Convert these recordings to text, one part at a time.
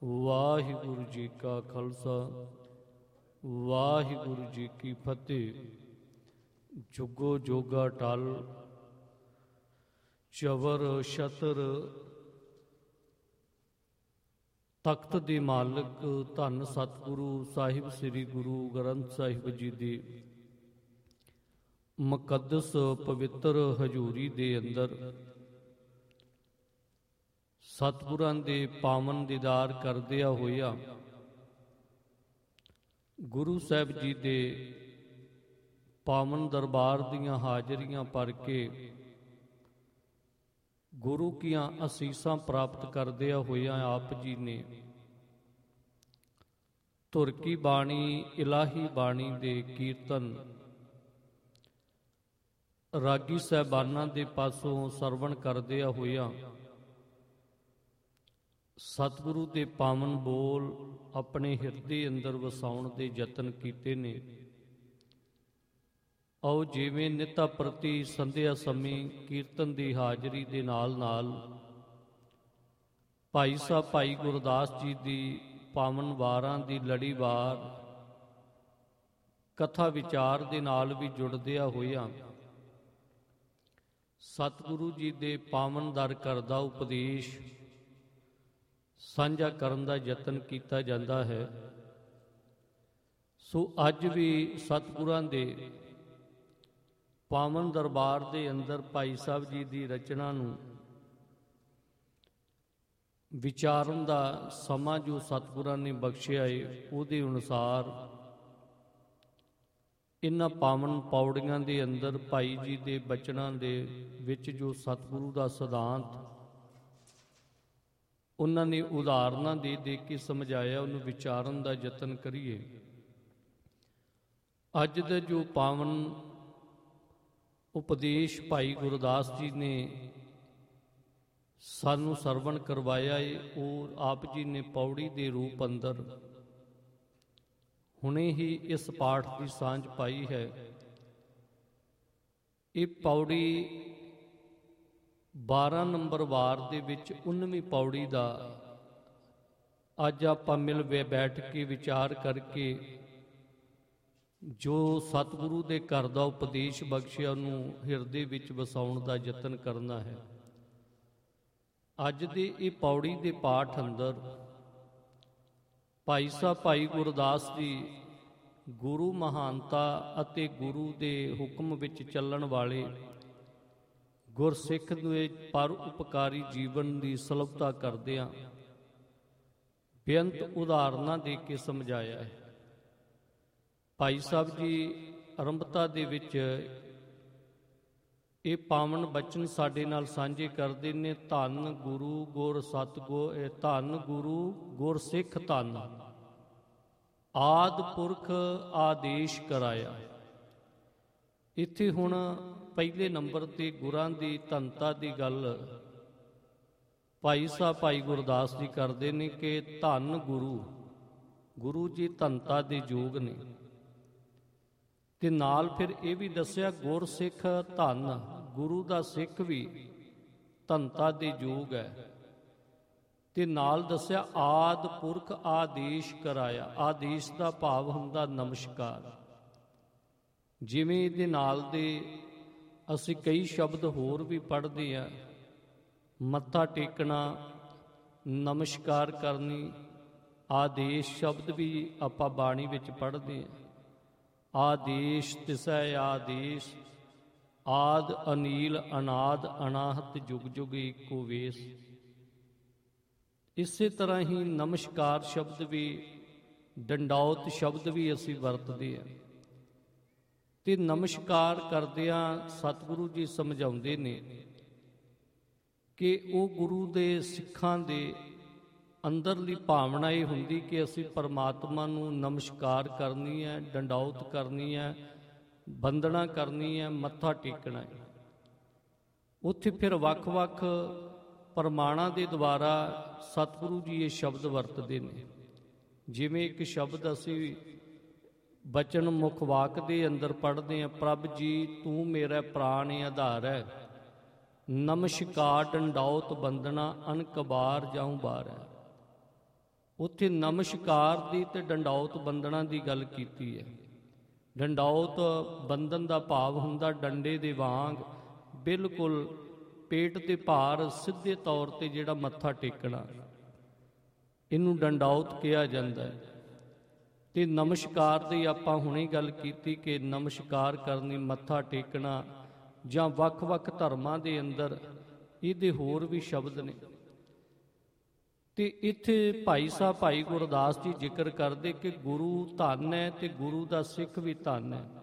ਵਾਹਿਗੁਰੂ ਜੀ ਕਾ ਖਾਲਸਾ ਵਾਹਿਗੁਰੂ ਜੀ ਕੀ ਫਤਿਹ। ਜੁਗੋ ਜੋਗਾ ਟਲ ਚਵਰ ਛਤਰ ਤਖਤ ਦੇ ਮਾਲਕ ਧੰਨ ਸਤਿਗੁਰੂ ਸਾਹਿਬ ਸ੍ਰੀ ਗੁਰੂ ਗ੍ਰੰਥ ਸਾਹਿਬ ਜੀ ਦੀ ਮੁਕੱਦਸ ਪਵਿੱਤਰ ਹਜ਼ੂਰੀ ਦੇ ਅੰਦਰ ਸਤਿਗੁਰਾਂ ਦੇ ਪਾਵਨ ਦੀਦਾਰ ਕਰਦਿਆਂ ਹੋਇਆ ਗੁਰੂ ਸਾਹਿਬ ਜੀ ਦੇ ਪਾਵਨ ਦਰਬਾਰ ਦੀਆਂ ਹਾਜ਼ਰੀਆਂ ਭਰ ਕੇ ਗੁਰੂ ਕੀਆਂ ਅਸੀਸਾਂ ਪ੍ਰਾਪਤ ਕਰਦਿਆਂ ਹੋਇਆ ਆਪ ਜੀ ਨੇ ਧੁਰ ਕੀ ਬਾਣੀ ਇਲਾਹੀ ਬਾਣੀ ਦੇ ਕੀਰਤਨ ਰਾਗੀ ਸਾਹਿਬਾਨਾਂ ਦੇ ਪਾਸੋਂ ਸਰਵਣ ਕਰਦਿਆਂ ਹੋਇਆ ਸਤਿਗੁਰੂ ਦੇ ਪਾਵਨ ਬੋਲ ਆਪਣੇ ਹਿਰਦੇ ਅੰਦਰ ਵਸਾਉਣ ਦੇ ਯਤਨ ਕੀਤੇ ਨੇ। ਆਓ ਜਿਵੇਂ ਨਿਤਾ ਪ੍ਰਤੀ ਸੰਧਿਆ ਸਮੇਂ ਕੀਰਤਨ ਦੀ ਹਾਜ਼ਰੀ ਦੇ ਨਾਲ ਨਾਲ ਭਾਈ ਸਾਹਿਬ ਭਾਈ ਗੁਰਦਾਸ ਜੀ ਦੀ ਪਾਵਨ ਵਾਰਾਂ ਦੀ ਲੜੀਵਾਰ ਕਥਾ ਵਿਚਾਰ ਦੇ ਨਾਲ ਵੀ ਜੁੜਦਿਆਂ ਹੋਇਆ ਸਤਿਗੁਰੂ ਜੀ ਦੇ ਪਾਵਨ ਦਰ ਘਰ ਦਾ ਉਪਦੇਸ਼ ਸਾਂਝਾ ਕਰਨ ਦਾ ਯਤਨ ਕੀਤਾ ਜਾਂਦਾ ਹੈ। ਸੋ ਅੱਜ ਵੀ ਸਤਿਗੁਰਾਂ ਦੇ ਪਾਵਨ ਦਰਬਾਰ ਦੇ ਅੰਦਰ ਭਾਈ ਸਾਹਿਬ ਜੀ ਦੀ ਰਚਨਾ ਨੂੰ ਵਿਚਾਰਨ ਦਾ ਸਮਾਂ ਜੋ ਸਤਿਗੁਰਾਂ ਨੇ ਬਖਸ਼ਿਆ ਏ ਉਹਦੇ ਅਨੁਸਾਰ ਇਨ੍ਹਾਂ ਪਾਵਨ ਪੌੜੀਆਂ ਦੇ ਅੰਦਰ ਭਾਈ ਜੀ ਦੇ ਬਚਨਾਂ ਦੇ ਵਿੱਚ ਜੋ ਸਤਿਗੁਰੂ ਦਾ ਸਿਧਾਂਤ ਉਹਨਾਂ ਨੇ ਉਦਾਹਰਨਾਂ ਦੇ ਕੇ ਸਮਝਾਇਆ, ਉਹਨੂੰ ਵਿਚਾਰਨ ਦਾ ਯਤਨ ਕਰੀਏ। ਅੱਜ ਦਾ ਜੋ ਪਾਵਨ ਉਪਦੇਸ਼ ਭਾਈ ਗੁਰਦਾਸ ਜੀ ਨੇ ਸਾਨੂੰ ਸਰਵਣ ਕਰਵਾਇਆ ਏ ਉਹ ਆਪ ਜੀ ਨੇ ਪੌੜੀ ਦੇ ਰੂਪ ਅੰਦਰ ਹੁਣੇ ਹੀ ਇਸ ਪਾਠ ਦੀ ਸਾਂਝ ਪਾਈ ਹੈ। ਇਹ ਪੌੜੀ 12 ਨੰਬਰ ਵਾਰ ਦੇ ਵਿੱਚ 19ਵੀਂ ਪੌੜੀ ਦਾ ਅੱਜ ਆਪਾਂ ਮਿਲ ਬੈਠ ਕੇ ਵਿਚਾਰ ਕਰਕੇ ਜੋ ਸਤਿਗੁਰੂ ਦੇ ਘਰ ਦਾ ਉਪਦੇਸ਼ ਬਖਸ਼ਿਆ ਉਹਨੂੰ ਹਿਰਦੇ ਵਿੱਚ ਵਸਾਉਣ ਦਾ ਯਤਨ ਕਰਨਾ ਹੈ। ਅੱਜ ਦੇ ਇਹ ਪੌੜੀ ਦੇ ਪਾਠ ਅੰਦਰ ਭਾਈ ਸਾਹਿਬ ਭਾਈ ਗੁਰਦਾਸ ਜੀ ਗੁਰੂ ਮਹਾਨਤਾ ਅਤੇ ਗੁਰੂ ਦੇ ਹੁਕਮ ਵਿੱਚ ਚੱਲਣ ਵਾਲੇ ਗੁਰਸਿੱਖ ਦੇ ਪਰ ਉਪਕਾਰੀ ਜੀਵਨ ਦੀ ਸਲਭਤਾ ਕਰਦਿਆਂ ਬੇਅੰਤ ਉਦਾਹਰਨਾਂ ਦੇ ਕੇ ਸਮਝਾਇਆ ਹੈ। ਭਾਈ ਸਾਹਿਬ ਜੀ ਆਰੰਭਤਾ ਦੇ ਵਿੱਚ ਇਹ ਪਾਵਨ ਬਚਨ ਸਾਡੇ ਨਾਲ ਸਾਂਝੇ ਕਰਦੇ ਨੇ। ਧੰਨ ਗੁਰੂ ਗੁਰ ਸਤਿਗੁਰ ਧੰਨ ਗੁਰੂ ਗੁਰਸਿੱਖ ਧੰਨ ਆਦ ਪੁਰਖ ਆਦੇਸ਼ ਕਰਾਇਆ। ਇੱਥੇ ਹੁਣ ਪਹਿਲੇ ਨੰਬਰ ਤੇ ਗੁਰਾਂ ਦੀ ਧੰਨਤਾ ਦੀ ਗੱਲ ਭਾਈ ਸਾਹਿਬ ਭਾਈ ਗੁਰਦਾਸ ਜੀ ਕਰਦੇ ਨੇ ਕਿ ਧੰਨ ਗੁਰੂ ਜੀ ਧੰਨਤਾ ਦੇ ਯੋਗ ਨੇ, ਤੇ ਨਾਲ ਫਿਰ ਇਹ ਵੀ ਦੱਸਿਆ ਗੁਰਸਿੱਖ ਧੰਨ ਗੁਰੂ ਦਾ ਸਿੱਖ ਵੀ ਧੰਨਤਾ ਦੇ ਯੋਗ ਹੈ, ਤੇ ਨਾਲ ਦੱਸਿਆ ਆਦ ਪੁਰਖ ਆਦੇਸ਼ ਕਰਾਇਆ। ਆਦੇਸ਼ ਦਾ ਭਾਵ ਹੁੰਦਾ ਨਮਸਕਾਰ। ਜਿਵੇਂ ਇਹਦੇ ਨਾਲ ਦੇ ਅਸੀਂ ਕਈ ਸ਼ਬਦ ਹੋਰ ਵੀ ਪੜ੍ਹਦੇ ਹਾਂ, ਮੱਥਾ ਟੇਕਣਾ, ਨਮਸਕਾਰ ਕਰਨੀ, ਆਦੇਸ਼ ਸ਼ਬਦ ਵੀ ਆਪਾਂ ਬਾਣੀ ਵਿੱਚ ਪੜ੍ਹਦੇ ਹਾਂ। ਆਦੇਸ਼ ਤਿਸੈ ਆਦੇਸ਼ ਆਦ ਅਨੀਲ ਅਨਾਦ ਅਨਾਹਤ ਜੁਗ ਜੁਗ ਏਕੋ ਵੇਸ। ਇਸੇ ਤਰ੍ਹਾਂ ਹੀ ਨਮਸਕਾਰ ਸ਼ਬਦ ਵੀ ਡੰਡੌਤ ਸ਼ਬਦ ਵੀ ਅਸੀਂ ਵਰਤਦੇ ਹਾਂ। ਤੇ ਨਮਸਕਾਰ ਕਰਦਿਆਂ ਸਤਿਗੁਰੂ ਜੀ ਸਮਝਾਉਂਦੇ ਨੇ ਕਿ ਉਹ ਗੁਰੂ ਦੇ ਸਿੱਖਾਂ ਦੇ ਅੰਦਰਲੀ ਭਾਵਨਾ ਇਹ ਹੁੰਦੀ ਕਿ ਅਸੀਂ ਪਰਮਾਤਮਾ ਨੂੰ ਨਮਸਕਾਰ ਕਰਨੀ ਹੈ, ਡੰਡੌਤ ਕਰਨੀ ਹੈ, ਬੰਦਨਾ ਕਰਨੀ ਹੈ, ਮੱਥਾ ਟੇਕਣਾ ਹੈ। ਉੱਥੇ ਫਿਰ ਵੱਖ-ਵੱਖ ਪ੍ਰਮਾਣਾਂ ਦੇ ਦੁਆਰਾ ਸਤਿਗੁਰੂ ਜੀ ਇਹ ਸ਼ਬਦ ਵਰਤਦੇ ਨੇ। ਜਿਵੇਂ ਇੱਕ ਸ਼ਬਦ ਅਸੀਂ ਬਚਨ ਮੁਖ ਵਾਕ ਦੇ ਅੰਦਰ ਪੜ੍ਹਦੇ ਹਾਂ, ਪ੍ਰਭ ਜੀ ਤੂੰ ਮੇਰਾ ਪ੍ਰਾਣ ਆਧਾਰ ਹੈ, ਨਮਸਕਾਰ ਡੰਡੌਤ ਬੰਦਨਾ ਅਨਕ ਬਾਰ ਜਾਉ ਬਾਰ ਹੈ। ਉੱਥੇ ਨਮਸਕਾਰ ਦੀ ਤੇ ਡੰਡੌਤ ਬੰਦਣਾ ਦੀ ਗੱਲ ਕੀਤੀ ਹੈ। ਡੰਡੌਤ ਬੰਦਨ ਦਾ ਭਾਵ ਹੁੰਦਾ ਡੰਡੇ ਦੇ ਵਾਂਗ ਬਿਲਕੁਲ ਪੇਟ ਤੇ ਭਾਰ ਸਿੱਧੇ ਤੌਰ ਤੇ ਜਿਹੜਾ ਮੱਥਾ ਟੇਕਣਾ, ਇਹਨੂੰ ਡੰਡੌਤ ਕਿਹਾ ਜਾਂਦਾ ਹੈ। ਤੇ ਨਮਸਕਾਰ ਦੀ ਆਪਾਂ ਹੁਣੇ ਗੱਲ ਕੀਤੀ ਕਿ ਨਮਸਕਾਰ ਕਰਨੀ, ਮੱਥਾ ਟੇਕਣਾ, ਜਾਂ ਵੱਖ-ਵੱਖ ਧਰਮਾਂ ਦੇ ਅੰਦਰ ਇਹਦੇ ਹੋਰ ਵੀ ਸ਼ਬਦ ਨੇ। ਤੇ ਇੱਥੇ ਭਾਈ ਸਾਹਿਬ ਭਾਈ ਗੁਰਦਾਸ ਜੀ ਜ਼ਿਕਰ ਕਰਦੇ ਕਿ ਗੁਰੂ ਧਨ ਹੈ ਤੇ ਗੁਰੂ ਦਾ ਸਿੱਖ ਵੀ ਧਨ ਹੈ।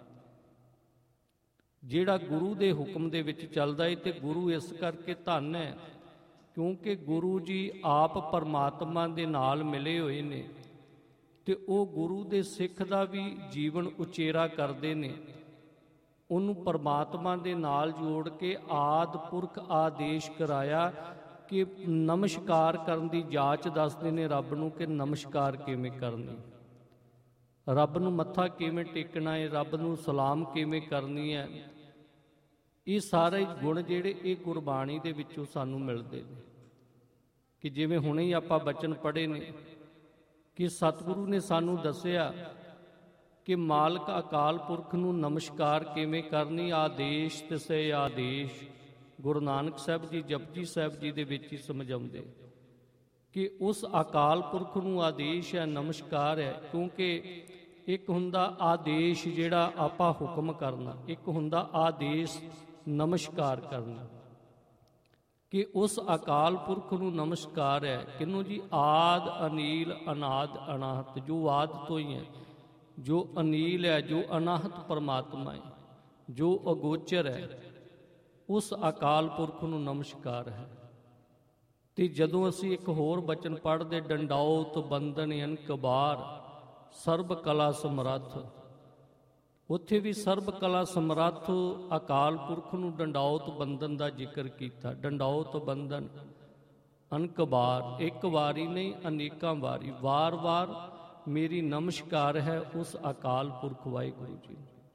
ਜਿਹੜਾ ਗੁਰੂ ਦੇ ਹੁਕਮ ਦੇ ਵਿੱਚ ਚੱਲਦਾ ਹੈ ਤੇ ਗੁਰੂ ਇਸ ਕਰਕੇ ਧਨ ਹੈ ਕਿਉਂਕਿ ਗੁਰੂ ਜੀ ਆਪ ਪਰਮਾਤਮਾ ਦੇ ਨਾਲ ਮਿਲੇ ਹੋਏ ਨੇ ਤੇ ਉਹ ਗੁਰੂ ਦੇ ਸਿੱਖ ਦਾ ਵੀ ਜੀਵਨ ਉਚੇਰਾ ਕਰਦੇ ਨੇ। ਉਹਨੂੰ ਪਰਮਾਤਮਾ ਦੇ ਨਾਲ ਜੋੜ ਕੇ ਆਦਿ ਪੁਰਖ ਆਦੇਸ਼ ਕਰਾਇਆ ਕਿ ਨਮਸਕਾਰ ਕਰਨ ਦੀ ਜਾਚ ਦੱਸਦੇ ਨੇ ਰੱਬ ਨੂੰ ਕਿ ਨਮਸਕਾਰ ਕਿਵੇਂ ਕਰਨੀ, ਰੱਬ ਨੂੰ ਮੱਥਾ ਕਿਵੇਂ ਟੇਕਣਾ ਹੈ, ਰੱਬ ਨੂੰ ਸਲਾਮ ਕਿਵੇਂ ਕਰਨੀ ਹੈ। ਇਹ ਸਾਰੇ ਗੁਣ ਜਿਹੜੇ ਇਹ ਗੁਰਬਾਣੀ ਦੇ ਵਿੱਚੋਂ ਸਾਨੂੰ ਮਿਲਦੇ ਨੇ। ਕਿ ਜਿਵੇਂ ਹੁਣੇ ਹੀ ਆਪਾਂ ਬਚਨ ਪੜ੍ਹੇ ਨੇ ਕਿ ਸਤਿਗੁਰੂ ਨੇ ਸਾਨੂੰ ਦੱਸਿਆ ਕਿ ਮਾਲਕ ਅਕਾਲ ਪੁਰਖ ਨੂੰ ਨਮਸਕਾਰ ਕਿਵੇਂ ਕਰਨੀ, ਆਦੇਸ਼ ਤਿਸੈ ਆਦੇਸ਼। ਗੁਰੂ ਨਾਨਕ ਸਾਹਿਬ ਜੀ ਜਪਜੀ ਸਾਹਿਬ ਜੀ ਦੇ ਵਿੱਚ ਹੀ ਸਮਝਾਉਂਦੇ ਕਿ ਉਸ ਅਕਾਲ ਪੁਰਖ ਨੂੰ ਆਦੇਸ਼ ਹੈ, ਨਮਸਕਾਰ ਹੈ। ਕਿਉਂਕਿ ਇੱਕ ਹੁੰਦਾ ਆਦੇਸ਼ ਜਿਹੜਾ ਆਪਾਂ ਹੁਕਮ ਕਰਨਾ, ਇੱਕ ਹੁੰਦਾ ਆਦੇਸ਼ ਨਮਸਕਾਰ ਕਰਨਾ। ਕਿ ਉਸ ਅਕਾਲ ਪੁਰਖ ਨੂੰ ਨਮਸਕਾਰ ਹੈ। ਕਿਹਨੂੰ ਜੀ? ਆਦ ਅਨੀਲ ਅਨਾਦ ਅਨਾਹਤ, ਜੋ ਆਦ ਤੋਂ ਹੀ ਹੈ, ਜੋ ਅਨੀਲ ਹੈ, ਜੋ ਅਨਾਹਤ ਪਰਮਾਤਮਾ ਹੈ, ਜੋ ਅਗੋਚਰ ਹੈ, ਉਸ ਅਕਾਲ ਪੁਰਖ ਨੂੰ ਨਮਸਕਾਰ ਹੈ। ਤੇ ਜਦੋਂ ਅਸੀਂ ਇੱਕ ਹੋਰ ਬਚਨ ਪੜ੍ਹਦੇ ਡੰਡੌਤ ਬੰਦਨ ਅਨਕਬਾਰ ਸਰਬ ਕਲਾ ਸਮਰੱਥ, ਉੱਥੇ ਵੀ ਸਰਬ ਕਲਾ ਸਮਰੱਥ ਅਕਾਲ ਪੁਰਖ ਨੂੰ ਡੰਡੌਤ ਬੰਦਨ ਦਾ ਜ਼ਿਕਰ ਕੀਤਾ। ਡੰਡੌਤ ਬੰਦਨ ਅਨਕਬਾਰ, ਇੱਕ ਵਾਰੀ ਨਹੀਂ ਅਨੇਕਾਂ ਵਾਰੀ, ਵਾਰ-ਵਾਰ ਮੇਰੀ ਨਮਸਕਾਰ ਹੈ ਉਸ ਅਕਾਲ ਪੁਰਖ ਵਾਹਿਗੁਰੂ ਜੀ।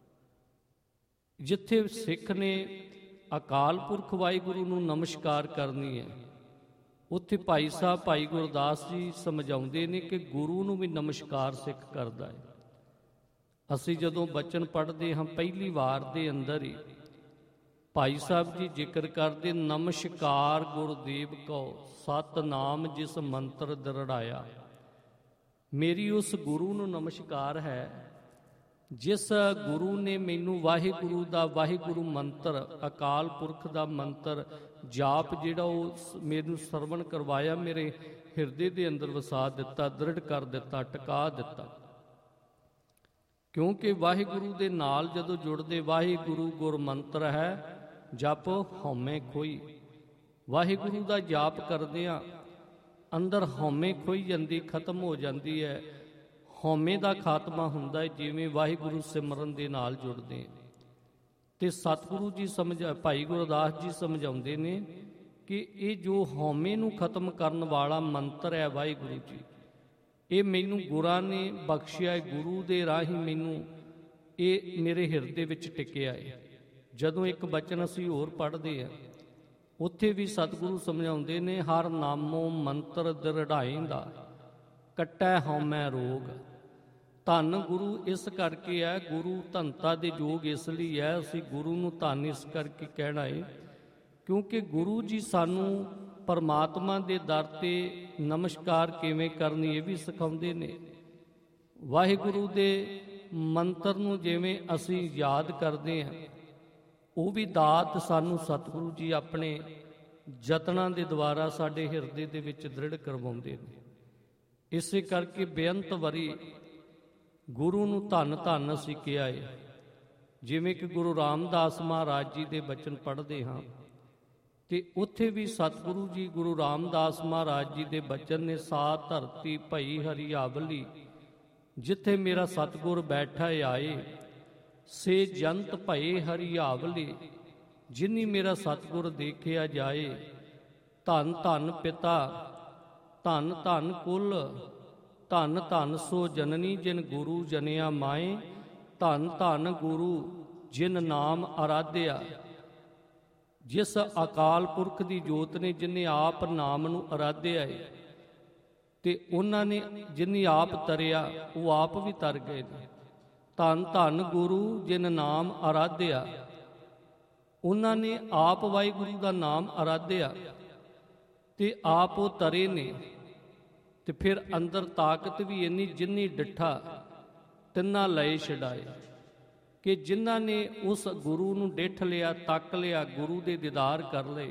ਜਿੱਥੇ ਸਿੱਖ ਨੇ ਅਕਾਲ ਪੁਰਖ ਵਾਹਿਗੁਰੂ ਨੂੰ ਨਮਸਕਾਰ ਕਰਨੀ ਹੈ, ਉੱਥੇ ਭਾਈ ਸਾਹਿਬ ਭਾਈ ਗੁਰਦਾਸ ਜੀ ਸਮਝਾਉਂਦੇ ਨੇ ਕਿ ਗੁਰੂ ਨੂੰ ਵੀ ਨਮਸਕਾਰ ਸਿੱਖ ਕਰਦਾ ਹੈ। ਅਸੀਂ ਜਦੋਂ ਬਚਨ ਪੜ੍ਹਦੇ ਹਾਂ ਪਹਿਲੀ ਵਾਰ ਦੇ ਅੰਦਰ ਹੀ ਭਾਈ ਸਾਹਿਬ ਜੀ ਜ਼ਿਕਰ ਕਰਦੇ ਨਮਸਕਾਰ ਗੁਰਦੇਵ ਕੋ ਸਤਿਨਾਮ ਜਿਸ ਮੰਤਰ ਦ੍ਰਿੜਾਇਆ। ਮੇਰੀ ਉਸ ਗੁਰੂ ਨੂੰ ਨਮਸਕਾਰ ਹੈ ਜਿਸ ਗੁਰੂ ਨੇ ਮੈਨੂੰ ਵਾਹਿਗੁਰੂ ਦਾ ਵਾਹਿਗੁਰੂ ਮੰਤਰ, ਅਕਾਲ ਪੁਰਖ ਦਾ ਮੰਤਰ ਜਾਪ ਜਿਹੜਾ ਉਹ ਮੈਨੂੰ ਸਰਵਣ ਕਰਵਾਇਆ, ਮੇਰੇ ਹਿਰਦੇ ਦੇ ਅੰਦਰ ਵਸਾ ਦਿੱਤਾ, ਦ੍ਰਿੜ ਕਰ ਦਿੱਤਾ, ਟਿਕਾ ਦਿੱਤਾ। ਕਿਉਂਕਿ ਵਾਹਿਗੁਰੂ ਦੇ ਨਾਲ ਜਦੋਂ ਜੁੜਦੇ ਵਾਹਿਗੁਰੂ ਗੁਰ ਮੰਤਰ ਹੈ ਜਪ ਹਉਮੈ ਖੋਈ। ਵਾਹਿਗੁਰੂ ਦਾ ਜਾਪ ਕਰਦਿਆਂ ਅੰਦਰ ਹਉਮੈ ਖੋਈ ਜਾਂਦੀ, ਖਤਮ ਹੋ ਜਾਂਦੀ ਹੈ। ਹਉਮੈ ਦਾ ਖਾਤਮਾ ਹੁੰਦਾ ਹੈ ਜਿਵੇਂ ਵਾਹਿਗੁਰੂ ਸਿਮਰਨ ਦੇ ਨਾਲ ਜੁੜਦੇ। ਤੇ ਸਤਿਗੁਰੂ ਜੀ ਭਾਈ ਗੁਰਦਾਸ ਜੀ ਸਮਝਾਉਂਦੇ ਨੇ ਕਿ ਇਹ ਜੋ ਹਉਮੈ ਨੂੰ ਖਤਮ ਕਰਨ ਵਾਲਾ ਮੰਤਰ ਹੈ ਵਾਹਿਗੁਰੂ ਜੀ, ਇਹ ਮੈਨੂੰ ਗੁਰਾਂ ਨੇ ਬਖਸ਼ਿਆ ਹੈ। ਗੁਰੂ ਦੇ ਰਾਹੀਂ ਮੈਨੂੰ ਇਹ ਮੇਰੇ ਹਿਰਦੇ ਵਿੱਚ ਟਿਕਿਆ ਹੈ। ਜਦੋਂ ਇੱਕ ਬਚਨ ਅਸੀਂ ਹੋਰ ਪੜ੍ਹਦੇ ਹਾਂ ਉੱਥੇ ਵੀ ਸਤਿਗੁਰੂ ਸਮਝਾਉਂਦੇ ਨੇ ਹਰ ਨਾਮੋ ਮੰਤਰ ਦ੍ਰਿੜਾਏਂਦਾ ਕੱਟੈ ਹਉਮੈ ਰੋਗ। ਧੰਨ ਗੁਰੂ ਇਸ ਕਰਕੇ ਹੈ, ਗੁਰੂ ਧੰਤਾ ਦੇ ਯੋਗ ਇਸ ਲਈ ਹੈ। ਅਸੀਂ ਗੁਰੂ ਨੂੰ ਧੰਨ ਇਸ ਕਰਕੇ ਕਹਿਣਾ ਹੈ ਕਿਉਂਕਿ ਗੁਰੂ ਜੀ ਸਾਨੂੰ ਪਰਮਾਤਮਾ ਦੇ ਦਰ ਤੇ ਨਮਸਕਾਰ ਕਿਵੇਂ ਕਰਨੀ ਇਹ ਵੀ ਸਿਖਾਉਂਦੇ ਨੇ। ਵਾਹਿਗੁਰੂ ਦੇ ਮੰਤਰ ਨੂੰ ਜਿਵੇਂ ਅਸੀਂ ਯਾਦ ਕਰਦੇ ਹਾਂ, ਉਹ ਵੀ ਦਾਤ ਸਾਨੂੰ ਸਤਿਗੁਰੂ ਜੀ ਆਪਣੇ ਯਤਨਾਂ ਦੇ ਦੁਆਰਾ ਸਾਡੇ ਹਿਰਦੇ ਦੇ ਵਿੱਚ ਦ੍ਰਿੜ ਕਰਵਾਉਂਦੇ ਨੇ। ਇਸੇ ਕਰਕੇ ਬੇਅੰਤ ਵਰੀ ਗੁਰੂ ਨੂੰ ਧੰਨ ਧੰਨ ਅਸੀਂ ਕਿਹਾ ਹੈ। ਜਿਵੇਂ ਕਿ ਗੁਰੂ ਰਾਮਦਾਸ ਮਹਾਰਾਜ ਜੀ ਦੇ ਬਚਨ ਪੜ੍ਹਦੇ ਹਾਂ ਤੇ ਉੱਥੇ ਵੀ ਸਤਿਗੁਰੂ ਜੀ ਗੁਰੂ ਰਾਮਦਾਸ ਮਹਾਰਾਜ ਜੀ ਦੇ ਬਚਨ ਨੇ ਸਾ ਧਰਤੀ ਭਈ ਹਰਿਆਵਲੀ ਜਿੱਥੇ ਮੇਰਾ ਸਤਿਗੁਰ ਬੈਠਾ ਆਏ, ਸੇ ਜੰਤ ਭਏ ਹਰਿਆਵਲੀ ਜਿਨੀ ਮੇਰਾ ਸਤਿਗੁਰ ਦੇਖਿਆ ਜਾਏ। ਧੰਨ ਧੰਨ ਪਿਤਾ ਧੰਨ ਧੰਨ ਕੁਲ ਧੰਨ ਧੰਨ ਸੋ ਜਨਨੀ ਜਿਨ ਗੁਰੂ ਜਨਿਆ ਮਾਏ। ਧੰਨ ਧੰਨ ਗੁਰੂ ਜਿਨ ਨਾਮ ਅਰਾਧਿਆ, ਜਿਸ ਅਕਾਲ ਪੁਰਖ ਦੀ ਜੋਤ ਨੇ ਜਿਨੇ ਆਪ ਨਾਮ ਨੂੰ ਅਰਾਧਿਆ ਹੈ। ਤੇ ਉਹਨਾਂ ਨੇ ਜਿਨੀ ਆਪ ਤਰਿਆ ਉਹ ਆਪ ਵੀ ਤਰ ਗਏ ਨੇ। ਧੰਨ ਧੰਨ ਗੁਰੂ ਜਿਨ ਨਾਮ ਆਰਾਧਿਆ, ਉਹਨਾਂ ਨੇ ਆਪ ਵਾਹਿਗੁਰੂ ਦਾ ਨਾਮ ਆਰਾਧਿਆ ਤੇ ਆਪ ਉਹ ਤਰੇ ਨੇ। ਤੇ ਫਿਰ ਅੰਦਰ ਤਾਕਤ ਵੀ ਇੰਨੀ, ਜਿੰਨੀ ਡਿੱਠਾ ਤਿੰਨਾਂ ਲਏ ਛਡਾਏ, ਕਿ ਜਿਨ੍ਹਾਂ ਨੇ ਉਸ ਗੁਰੂ ਨੂੰ ਡਿੱਠ ਲਿਆ, ਤੱਕ ਲਿਆ, ਗੁਰੂ ਦੇ ਦੀਦਾਰ ਕਰ ਲਏ।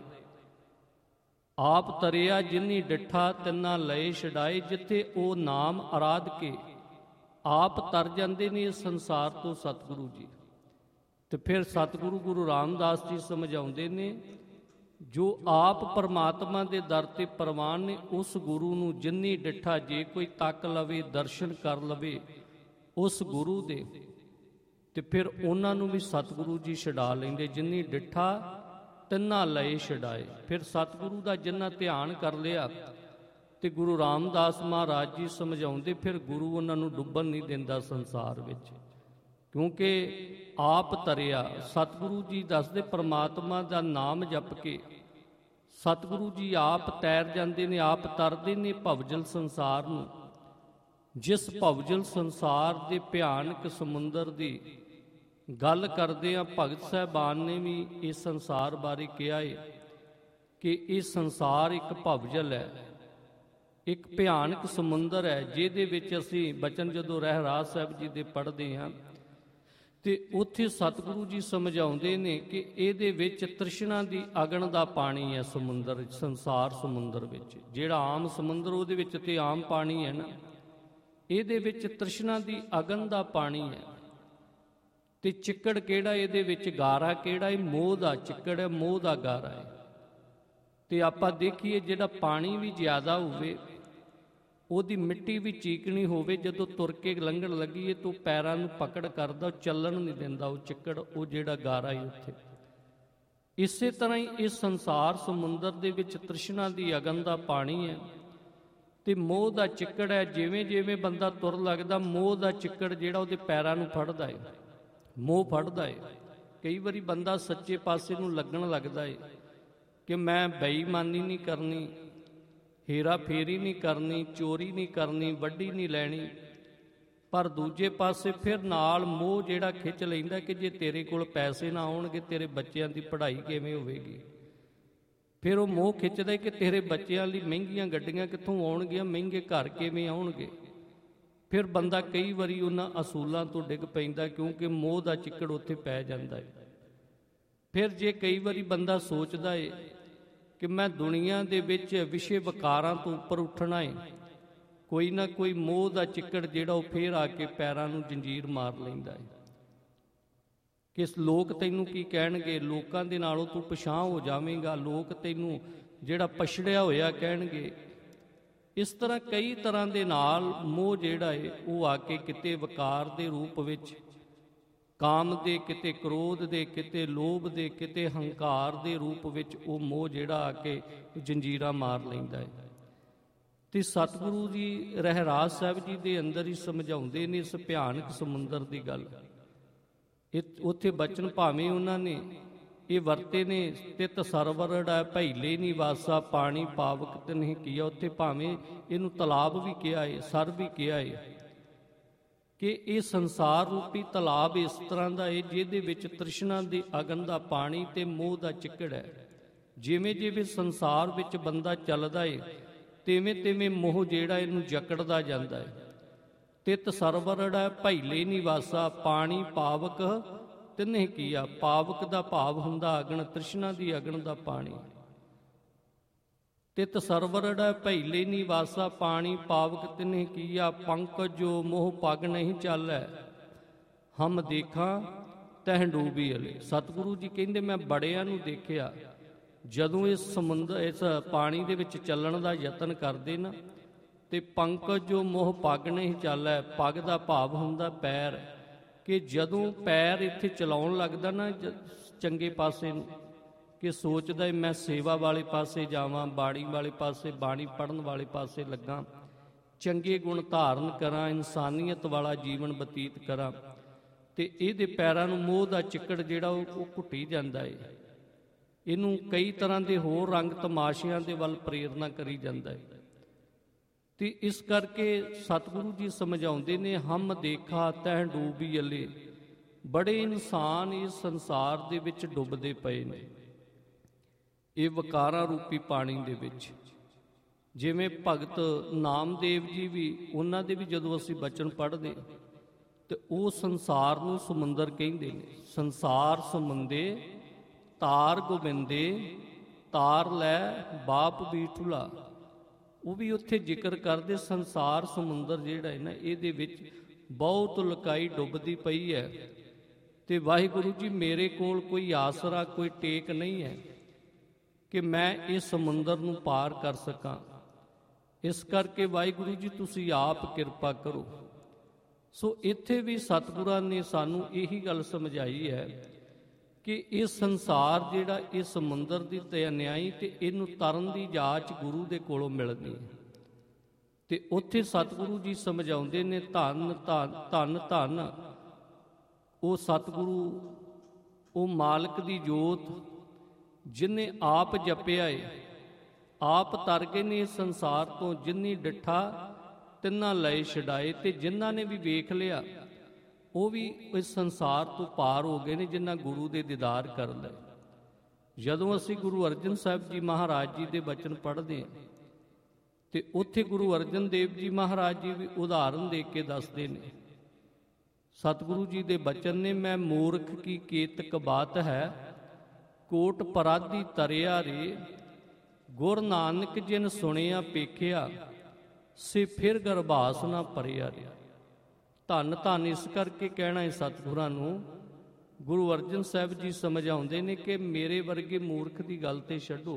ਆਪ ਤਰਿਆ ਜਿਨੀ ਡਿੱਠਾ ਤਿੰਨਾਂ ਲਏ ਛਡਾਏ, ਜਿੱਥੇ ਉਹ ਨਾਮ ਆਰਾਧ ਕੇ ਆਪ ਤਰ ਜਾਂਦੇ ਨੇ ਇਸ ਸੰਸਾਰ ਤੋਂ ਸਤਿਗੁਰੂ ਜੀ। ਤੇ ਫਿਰ ਸਤਿਗੁਰੂ ਗੁਰੂ ਰਾਮਦਾਸ ਜੀ ਸਮਝਾਉਂਦੇ ਨੇ, ਜੋ ਆਪ ਪਰਮਾਤਮਾ ਦੇ ਦਰ ਤੇ ਪ੍ਰਵਾਨ ਨੇ, ਉਸ ਗੁਰੂ ਨੂੰ ਜਿਨੀ ਡਿੱਠਾ ਜੇ ਕੋਈ ਤੱਕ ਲਵੇ, ਦਰਸ਼ਨ ਕਰ ਲਵੇ ਉਸ ਗੁਰੂ ਦੇ, ਤੇ ਫਿਰ ਉਹਨਾਂ ਨੂੰ ਵੀ ਸਤਿਗੁਰੂ ਜੀ ਛਡਾ ਲੈਂਦੇ। ਜਿਨੀ ਡਿੱਠਾ ਤਿੰਨਾਂ ਲਏ ਛਡਾਏ। ਫਿਰ ਸਤਿਗੁਰੂ ਦਾ ਜਿੰਨਾ ਧਿਆਨ ਕਰ ਲਿਆ ਤੇ ਗੁਰੂ ਰਾਮਦਾਸ ਮਹਾਰਾਜ ਜੀ ਸਮਝਾਉਂਦੇ, ਫਿਰ ਗੁਰੂ ਉਹਨਾਂ ਨੂੰ ਡੁੱਬਣ ਨਹੀਂ ਦਿੰਦਾ ਸੰਸਾਰ ਵਿੱਚ, ਕਿਉਂਕਿ ਆਪ ਤਰਿਆ। ਸਤਿਗੁਰੂ ਜੀ ਦੱਸਦੇ, ਪਰਮਾਤਮਾ ਦਾ ਨਾਮ ਜਪ ਕੇ ਸਤਿਗੁਰੂ ਜੀ ਆਪ ਤੈਰ ਜਾਂਦੇ ਨੇ, ਆਪ ਤਰਦੇ ਨੇ ਭਵਜਲ ਸੰਸਾਰ ਨੂੰ। ਜਿਸ ਭਵਜਲ ਸੰਸਾਰ ਦੇ ਭਿਆਨਕ ਸਮੁੰਦਰ ਦੀ ਗੱਲ ਕਰਦੇ ਆ, ਭਗਤ ਸਾਹਿਬਾਨ ਨੇ ਵੀ ਇਸ ਸੰਸਾਰ ਬਾਰੇ ਕਿਹਾ ਹੈ ਕਿ ਇਹ ਸੰਸਾਰ ਇੱਕ ਭਵਜਲ ਹੈ, ਇੱਕ ਭਿਆਨਕ ਸਮੁੰਦਰ ਹੈ, ਜਿਹਦੇ ਵਿੱਚ ਅਸੀਂ ਬਚਨ ਜਦੋਂ ਰਹਿਰਾਸ ਸਾਹਿਬ ਜੀ ਦੇ ਪੜ੍ਹਦੇ ਹਾਂ ਤੇ ਉੱਥੇ ਸਤਿਗੁਰੂ ਜੀ ਸਮਝਾਉਂਦੇ ਨੇ ਕਿ ਇਹਦੇ ਵਿੱਚ ਤ੍ਰਿਸ਼ਨਾ ਦੀ ਅਗਨ ਦਾ ਪਾਣੀ ਹੈ ਸਮੁੰਦਰ, ਸੰਸਾਰ ਸਮੁੰਦਰ ਵਿੱਚ। ਜਿਹੜਾ ਆਮ ਸਮੁੰਦਰ ਉਹਦੇ ਵਿੱਚ ਤੇ ਆਮ ਪਾਣੀ ਹੈ ਨਾ, ਇਹਦੇ ਵਿੱਚ ਤ੍ਰਿਸ਼ਨਾ ਦੀ ਅਗਨ ਦਾ ਪਾਣੀ ਹੈ। ਤੇ ਚਿੱਕੜ ਕਿਹੜਾ ਇਹਦੇ ਵਿੱਚ, ਗਾਰਾ ਕਿਹੜਾ ਹੈ, ਮੋਹ ਦਾ ਚਿੱਕੜ ਹੈ, ਮੋਹ ਦਾ ਗਾਰਾ ਹੈ। ਤੇ ਆਪਾਂ ਦੇਖੀਏ, ਜਿਹੜਾ ਪਾਣੀ ਵੀ ਜ਼ਿਆਦਾ ਹੋਵੇ, ਉਹਦੀ ਮਿੱਟੀ ਵੀ ਚੀਕਣੀ ਹੋਵੇ, ਜਦੋਂ ਤੁਰ ਕੇ ਲੰਘਣ ਲੱਗੀਏ ਤਾਂ ਪੈਰਾਂ ਨੂੰ ਪਕੜ ਕਰਦਾ, ਚੱਲਣ ਨਹੀਂ ਦਿੰਦਾ ਉਹ ਚਿੱਕੜ, ਉਹ ਜਿਹੜਾ ਗਾਰਾ ਹੈ ਉੱਥੇ। ਇਸੇ ਤਰ੍ਹਾਂ ਹੀ ਇਸ ਸੰਸਾਰ ਸਮੁੰਦਰ ਦੇ ਵਿੱਚ ਤ੍ਰਿਸ਼ਨਾ ਦੀ ਅਗਨ ਦਾ ਪਾਣੀ ਹੈ ਤੇ ਮੋਹ ਦਾ ਚਿੱਕੜ ਹੈ। ਜਿਵੇਂ ਜਿਵੇਂ ਬੰਦਾ ਤੁਰ ਲੱਗਦਾ, ਮੋਹ ਦਾ ਚਿੱਕੜ ਜਿਹੜਾ ਉਹਦੇ ਪੈਰਾਂ ਨੂੰ ਫੜਦਾ ਹੈ, ਮੋਹ ਫੜਦਾ ਹੈ। ਕਈ ਵਾਰੀ ਬੰਦਾ ਸੱਚੇ ਪਾਸੇ ਨੂੰ ਲੱਗਣ ਲੱਗਦਾ ਹੈ ਕਿ ਮੈਂ ਬੇਈਮਾਨੀ ਨਹੀਂ ਕਰਨੀ, ਹੇਰਾ ਫੇਰੀ ਨਹੀਂ ਕਰਨੀ, ਚੋਰੀ ਨਹੀਂ ਕਰਨੀ, ਵੱਢੀ ਨਹੀਂ ਲੈਣੀ, ਪਰ ਦੂਜੇ ਪਾਸੇ ਫਿਰ ਨਾਲ ਮੋਹ ਜਿਹੜਾ ਖਿੱਚ ਲੈਂਦਾ ਕਿ ਜੇ ਤੇਰੇ ਕੋਲ ਪੈਸੇ ਨਾ ਆਉਣਗੇ, ਤੇਰੇ ਬੱਚਿਆਂ ਦੀ ਪੜ੍ਹਾਈ ਕਿਵੇਂ ਹੋਵੇਗੀ। ਫਿਰ ਉਹ ਮੋਹ ਖਿੱਚਦਾ ਕਿ ਤੇਰੇ ਬੱਚਿਆਂ ਲਈ ਮਹਿੰਗੀਆਂ ਗੱਡੀਆਂ ਕਿੱਥੋਂ ਆਉਣਗੀਆਂ, ਮਹਿੰਗੇ ਘਰ ਕਿਵੇਂ ਆਉਣਗੇ। ਫਿਰ ਬੰਦਾ ਕਈ ਵਾਰੀ ਉਹਨਾਂ ਅਸੂਲਾਂ ਤੋਂ ਡਿੱਗ ਪੈਂਦਾ, ਕਿਉਂਕਿ ਮੋਹ ਦਾ ਚਿੱਕੜ ਉੱਥੇ ਪੈ ਜਾਂਦਾ ਹੈ। ਫਿਰ ਜੇ ਕਈ ਵਾਰੀ ਬੰਦਾ ਸੋਚਦਾ ਹੈ ਕਿ ਮੈਂ ਦੁਨੀਆ ਦੇ ਵਿੱਚ ਵਿਸ਼ੇ ਵਿਕਾਰਾਂ ਤੋਂ ਉੱਪਰ ਉੱਠਣਾ ਹੈ, ਕੋਈ ਨਾ ਕੋਈ ਮੋਹ ਦਾ ਚਿੱਕੜ ਜਿਹੜਾ ਉਹ ਫੇਰ ਆ ਕੇ ਪੈਰਾਂ ਨੂੰ ਜੰਜੀਰ ਮਾਰ ਲੈਂਦਾ ਹੈ ਕਿ ਲੋਕ ਤੈਨੂੰ ਕੀ ਕਹਿਣਗੇ, ਲੋਕਾਂ ਦੇ ਨਾਲੋਂ ਤੂੰ ਪਛਾਂ ਹੋ ਜਾਵੇਂਗਾ, ਲੋਕ ਤੈਨੂੰ ਜਿਹੜਾ ਪਛੜਿਆ ਹੋਇਆ ਕਹਿਣਗੇ। ਇਸ ਤਰ੍ਹਾਂ ਕਈ ਤਰ੍ਹਾਂ ਦੇ ਨਾਲ ਮੋਹ ਜਿਹੜਾ ਹੈ ਉਹ ਆ ਕੇ ਕਿਤੇ ਵਿਕਾਰ ਦੇ ਰੂਪ ਵਿੱਚ, ਕਾਮ ਦੇ, ਕਿਤੇ ਕ੍ਰੋਧ ਦੇ, ਕਿਤੇ ਲੋਭ ਦੇ, ਕਿਤੇ ਹੰਕਾਰ ਦੇ ਰੂਪ ਵਿੱਚ ਉਹ ਮੋਹ ਜਿਹੜਾ ਆ ਕੇ ਜੰਜੀਰਾਂ ਮਾਰ ਲੈਂਦਾ ਹੈ। ਤੇ ਸਤਿਗੁਰੂ ਜੀ ਰਹਿਰਾਸ ਸਾਹਿਬ ਜੀ ਦੇ ਅੰਦਰ ਹੀ ਸਮਝਾਉਂਦੇ ਨੇ ਇਸ ਭਿਆਨਕ ਸਮੁੰਦਰ ਦੀ ਗੱਲ। ਉੱਥੇ ਬਚਨ ਭਾਵੇਂ ਉਹਨਾਂ ਨੇ ਇਹ ਵਰਤੇ ਨੇ, ਤਿਤ ਸਰਵਰੜਾ ਭੈਲੇ ਨਿਵਾਸਾ ਪਾਣੀ ਪਾਵਕ ਤਿਨਹਿ ਕੀਆ। ਉੱਥੇ ਭਾਵੇਂ ਇਹਨੂੰ ਤਲਾਬ ਵੀ ਕਿਹਾ ਹੈ, ਸਰ ਵੀ ਕਿਹਾ ਹੈ, ਕਿ ਇਹ ਸੰਸਾਰ ਰੂਪੀ ਤਲਾਬ ਇਸ ਤਰ੍ਹਾਂ ਦਾ ਹੈ ਜਿਹਦੇ ਵਿੱਚ ਤ੍ਰਿਸ਼ਨਾ ਦੀ ਅਗਨ ਦਾ ਪਾਣੀ ਤੇ ਮੋਹ ਦਾ ਚਿੱਕੜ ਹੈ। ਜਿਵੇਂ ਜਿਵੇਂ ਸੰਸਾਰ ਵਿੱਚ ਬੰਦਾ ਚੱਲਦਾ ਹੈ, ਤਿਵੇਂ ਤਿਵੇਂ ਮੋਹ ਜਿਹੜਾ ਇਹਨੂੰ ਜਕੜਦਾ ਜਾਂਦਾ ਹੈ। ਤਿਤ ਸਰਵਰੜਾ ਭੈਲੇ ਨਿਵਾਸਾ ਪਾਣੀ ਪਾਵਕ ਤਿਨਹਿ ਕੀਆ। ਪਾਵਕ ਦਾ ਭਾਵ ਹੁੰਦਾ ਅਗਨ, ਤ੍ਰਿਸ਼ਨਾ ਦੀ ਅਗਨ ਦਾ ਪਾਣੀ। ਤਿਤ ਸਰਵਰੜਾ ਭੈਲੇ ਨਿਵਾਸਾ ਪਾਣੀ ਪਾਵਕ ਤਿਨਹਿ ਕੀਆ। ਪੰਕਜ ਜੋ ਮੋਹ ਪਗ ਨਹੀਂ ਚਾਲੈ ਹਮ ਦੇਖਾਂ ਤਹਿ ਡੂਬੀ ਅਲੇ। ਸਤਿਗੁਰੂ ਜੀ ਕਹਿੰਦੇ ਮੈਂ ਬੜਿਆਂ ਨੂੰ ਦੇਖਿਆ ਜਦੋਂ ਇਸ ਸਮੁੰਦਰ, ਇਸ ਪਾਣੀ ਦੇ ਵਿੱਚ ਚੱਲਣ ਦਾ ਯਤਨ ਕਰਦੇ ਨਾ, ਤੇ ਪੰਕਜ ਜੋ ਮੋਹ ਪੱਗ ਨਹੀਂ ਚਾਲੈ। ਪੱਗ ਦਾ ਭਾਵ ਹੁੰਦਾ ਪੈਰ, ਕਿ ਜਦੋਂ ਪੈਰ ਇੱਥੇ ਚਲਾਉਣ ਲੱਗਦਾ ਨਾ ਚੰਗੇ ਪਾਸੇ ਨੂੰ, ਕਿ ਸੋਚਦਾ ਮੈਂ ਸੇਵਾ ਵਾਲੇ ਪਾਸੇ ਜਾਵਾਂ, ਬਾਣੀ ਵਾਲੇ ਪਾਸੇ, ਬਾਣੀ ਪੜ੍ਹਨ ਵਾਲੇ ਪਾਸੇ ਲੱਗਾ, ਚੰਗੇ ਗੁਣ ਧਾਰਨ ਕਰਾਂ, ਇਨਸਾਨੀਅਤ ਵਾਲਾ ਜੀਵਨ ਬਤੀਤ ਕਰਾਂ, ਤੇ ਇਹਦੇ ਪੈਰਾਂ ਨੂੰ ਮੋਹ ਦਾ ਚਿੱਕੜ ਜਿਹੜਾ ਉਹ ਘੁੱਟੀ ਜਾਂਦਾ ਹੈ। ਇਹਨੂੰ ਕਈ ਤਰ੍ਹਾਂ ਦੇ ਹੋਰ ਰੰਗ ਤਮਾਸ਼ਿਆਂ ਦੇ ਵੱਲ ਪ੍ਰੇਰਨਾ ਕਰੀ ਜਾਂਦਾ ਹੈ। ਤੇ ਇਸ ਕਰਕੇ ਸਤਿਗੁਰੂ ਜੀ ਸਮਝਾਉਂਦੇ ਨੇ, ਹਮ ਦੇਖਾ ਤਹਿ ਡੂਬੀ ਅਲੇ, ਬੜੇ ਇਨਸਾਨ ਇਸ ਸੰਸਾਰ ਦੇ ਵਿੱਚ ਡੁੱਬਦੇ ਪਏ ਨੇ, ਇਹ ਵਿਕਾਰਾਂ ਰੂਪੀ ਪਾਣੀ ਦੇ ਵਿੱਚ। ਜਿਵੇਂ ਭਗਤ ਨਾਮਦੇਵ ਜੀ ਵੀ, ਉਹਨਾਂ ਦੇ ਵੀ ਜਦੋਂ ਅਸੀਂ ਬਚਨ ਪੜ੍ਹਦੇ ਤੇ ਉਹ ਸੰਸਾਰ ਨੂੰ ਸਮੁੰਦਰ ਕਹਿੰਦੇ ਨੇ। ਸੰਸਾਰ ਸਮੁੰਦੇ ਤਾਰ ਗੋਬਿੰਦੇ, ਤਾਰ ਲੈ ਬਾਪ ਬੀਠੁਲਾ। ਉਹ ਵੀ ਉੱਥੇ ਜ਼ਿਕਰ ਕਰਦੇ, ਸੰਸਾਰ ਸਮੁੰਦਰ ਜਿਹੜਾ ਹੈ ਨਾ, ਇਹਦੇ ਵਿੱਚ ਬਹੁਤ ਲੁਕਾਈ ਡੁੱਬਦੀ ਪਈ ਹੈ ਤੇ ਵਾਹਿਗੁਰੂ ਜੀ ਮੇਰੇ ਕੋਲ ਕੋਈ ਆਸਰਾ, ਕੋਈ ਟੇਕ ਨਹੀਂ ਹੈ ਕਿ ਮੈਂ ਇਸ ਸਮੁੰਦਰ ਨੂੰ ਪਾਰ ਕਰ ਸਕਾਂ। ਇਸ ਕਰਕੇ ਵਾਹਿਗੁਰੂ ਜੀ ਤੁਸੀਂ ਆਪ ਕਿਰਪਾ ਕਰੋ। ਸੋ ਇੱਥੇ ਵੀ ਸਤਿਗੁਰਾਂ ਨੇ ਸਾਨੂੰ ਇਹੀ ਗੱਲ ਸਮਝਾਈ ਹੈ ਕਿ ਇਹ ਸੰਸਾਰ ਜਿਹੜਾ, ਇਹ ਸਮੁੰਦਰ ਦੀ ਨਿਆਈ, ਤੇ ਇਹਨੂੰ ਤਰਨ ਦੀ ਜਾਚ ਗੁਰੂ ਦੇ ਕੋਲੋਂ ਮਿਲਦੀ ਹੈ। ਤੇ ਉੱਥੇ ਸਤਿਗੁਰੂ ਜੀ ਸਮਝਾਉਂਦੇ ਨੇ, ਧੰਨ ਧੰਨ ਧੰਨ ਉਹ ਸਤਿਗੁਰੂ, ਉਹ ਮਾਲਕ ਦੀ ਜੋਤ ਜਿਹਨੇ ਆਪ ਜਪਿਆ ਏ, ਆਪ ਤਰ ਗਏ ਨੇ ਇਸ ਸੰਸਾਰ ਤੋਂ। ਜਿਨੀ ਡਿਠਾ ਤਿੰਨਾਂ ਲਏ ਛਡਾਏ, ਤੇ ਜਿਨ੍ਹਾਂ ਨੇ ਵੀ ਵੇਖ ਲਿਆ ਉਹ ਵੀ ਇਸ ਸੰਸਾਰ ਤੋਂ ਪਾਰ ਹੋ ਗਏ ਨੇ, ਜਿਨ੍ਹਾਂ ਗੁਰੂ ਦੇ ਦੀਦਾਰ ਕਰ ਲਏ। ਜਦੋਂ ਅਸੀਂ ਗੁਰੂ ਅਰਜਨ ਸਾਹਿਬ ਜੀ ਮਹਾਰਾਜ ਜੀ ਦੇ ਬਚਨ ਪੜ੍ਹਦੇ ਹਾਂ ਤੇ ਉੱਥੇ ਗੁਰੂ ਅਰਜਨ ਦੇਵ ਜੀ ਮਹਾਰਾਜ ਜੀ ਵੀ ਉਦਾਹਰਨ ਦੇ ਕੇ ਦੱਸਦੇ ਨੇ। ਸਤਿਗੁਰੂ ਜੀ ਦੇ ਬਚਨ ਨੇ, ਮੈਂ ਮੂਰਖ ਕੀ ਕੇਤਕ ਬਾਤ ਹੈ, ਕੋਟ ਪਰਾਧੀ ਤਰਿਆ ਰੇ, ਗੁਰ ਨਾਨਕ ਜਿਨ ਸੁਣਿਆ ਪੇਖਿਆ, ਸੇ ਫਿਰ ਗਰਭਾਸ ਨਾ ਭਰਿਆ ਰੇ। ਧੰਨ ਧੰਨ ਇਸ ਕਰਕੇ ਕਹਿਣਾ ਹੈ ਸਤਿਗੁਰਾਂ ਨੂੰ। ਗੁਰੂ ਅਰਜਨ ਸਾਹਿਬ ਜੀ ਸਮਝਾਉਂਦੇ ਨੇ ਕਿ ਮੇਰੇ ਵਰਗੇ ਮੂਰਖ ਦੀ ਗੱਲ ਤੇ ਛੱਡੋ,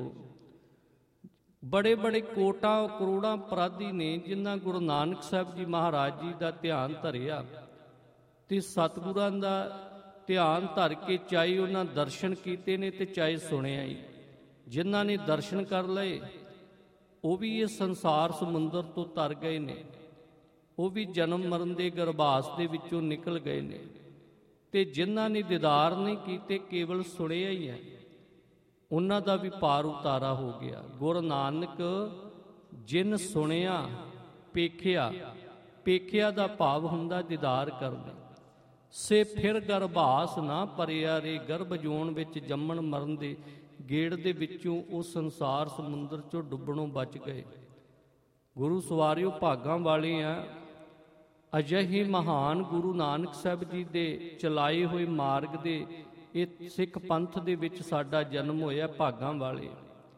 ਬੜੇ ਬੜੇ ਕੋਟਾਂ ਕਰੋੜਾਂ ਅਪਰਾਧੀ ਨੇ ਜਿਨ੍ਹਾਂ ਗੁਰੂ ਨਾਨਕ ਸਾਹਿਬ ਜੀ ਮਹਾਰਾਜ ਜੀ ਦਾ ਧਿਆਨ ਧਰਿਆ ਤੇ ਸਤਿਗੁਰਾਂ ਦਾ ਧਿਆਨ ਧਰ ਕੇ ਚਾਹੇ ਉਹਨਾਂ ਦਰਸ਼ਨ ਕੀਤੇ ਨੇ ਤੇ ਚਾਹੇ ਸੁਣਿਆ ਹੀ। ਜਿਨ੍ਹਾਂ ਨੇ ਦਰਸ਼ਨ ਕਰ ਲਏ ਉਹ ਵੀ ਇਹ ਸੰਸਾਰ ਸਮੁੰਦਰ ਤੋਂ ਤਰ ਗਏ ਨੇ, ਉਹ ਵੀ ਜਨਮ ਮਰਨ ਦੇ ਗਰਭਾਸ ਦੇ ਵਿੱਚੋਂ ਨਿਕਲ ਗਏ ਨੇ। ਤੇ ਜਿਨ੍ਹਾਂ ਨੇ ਦੀਦਾਰ ਨਹੀਂ ਕੀਤੇ, ਕੇਵਲ ਸੁਣਿਆ ਹੀ ਹੈ, ਉਹਨਾਂ ਦਾ ਵੀ ਪਾਰ ਉਤਾਰਾ ਹੋ ਗਿਆ। ਗੁਰੂ ਨਾਨਕ ਜਿਨ ਸੁਣਿਆ ਪੇਖਿਆ, ਪੇਖਿਆ ਦਾ ਭਾਵ ਹੁੰਦਾ ਦੀਦਾਰ ਕਰਨਾ, ਸੇ ਫਿਰ ਗਰਭਾਸ ਨਾ ਭਰਿਆ ਰੇ। ਗਰਭ ਜੋਨ ਵਿੱਚ ਜੰਮਣ ਮਰਨ ਦੇ ਗੇੜ ਦੇ ਵਿੱਚੋਂ ਉਹ ਸੰਸਾਰ ਸਮੁੰਦਰ ਚੋਂ ਡੁੱਬਣੋਂ ਬਚ ਗਏ। ਗੁਰੂ ਸਵਾਰਿਓ ਭਾਗਾਂ ਵਾਲੇ ਆ, ਅਜਿਹੇ ਮਹਾਨ ਗੁਰੂ ਨਾਨਕ ਸਾਹਿਬ ਜੀ ਦੇ ਚਲਾਏ ਹੋਏ ਮਾਰਗ ਦੇ, ਇਹ ਸਿੱਖ ਪੰਥ ਦੇ ਵਿੱਚ ਸਾਡਾ ਜਨਮ ਹੋਇਆ। ਭਾਗਾਂ ਵਾਲੇ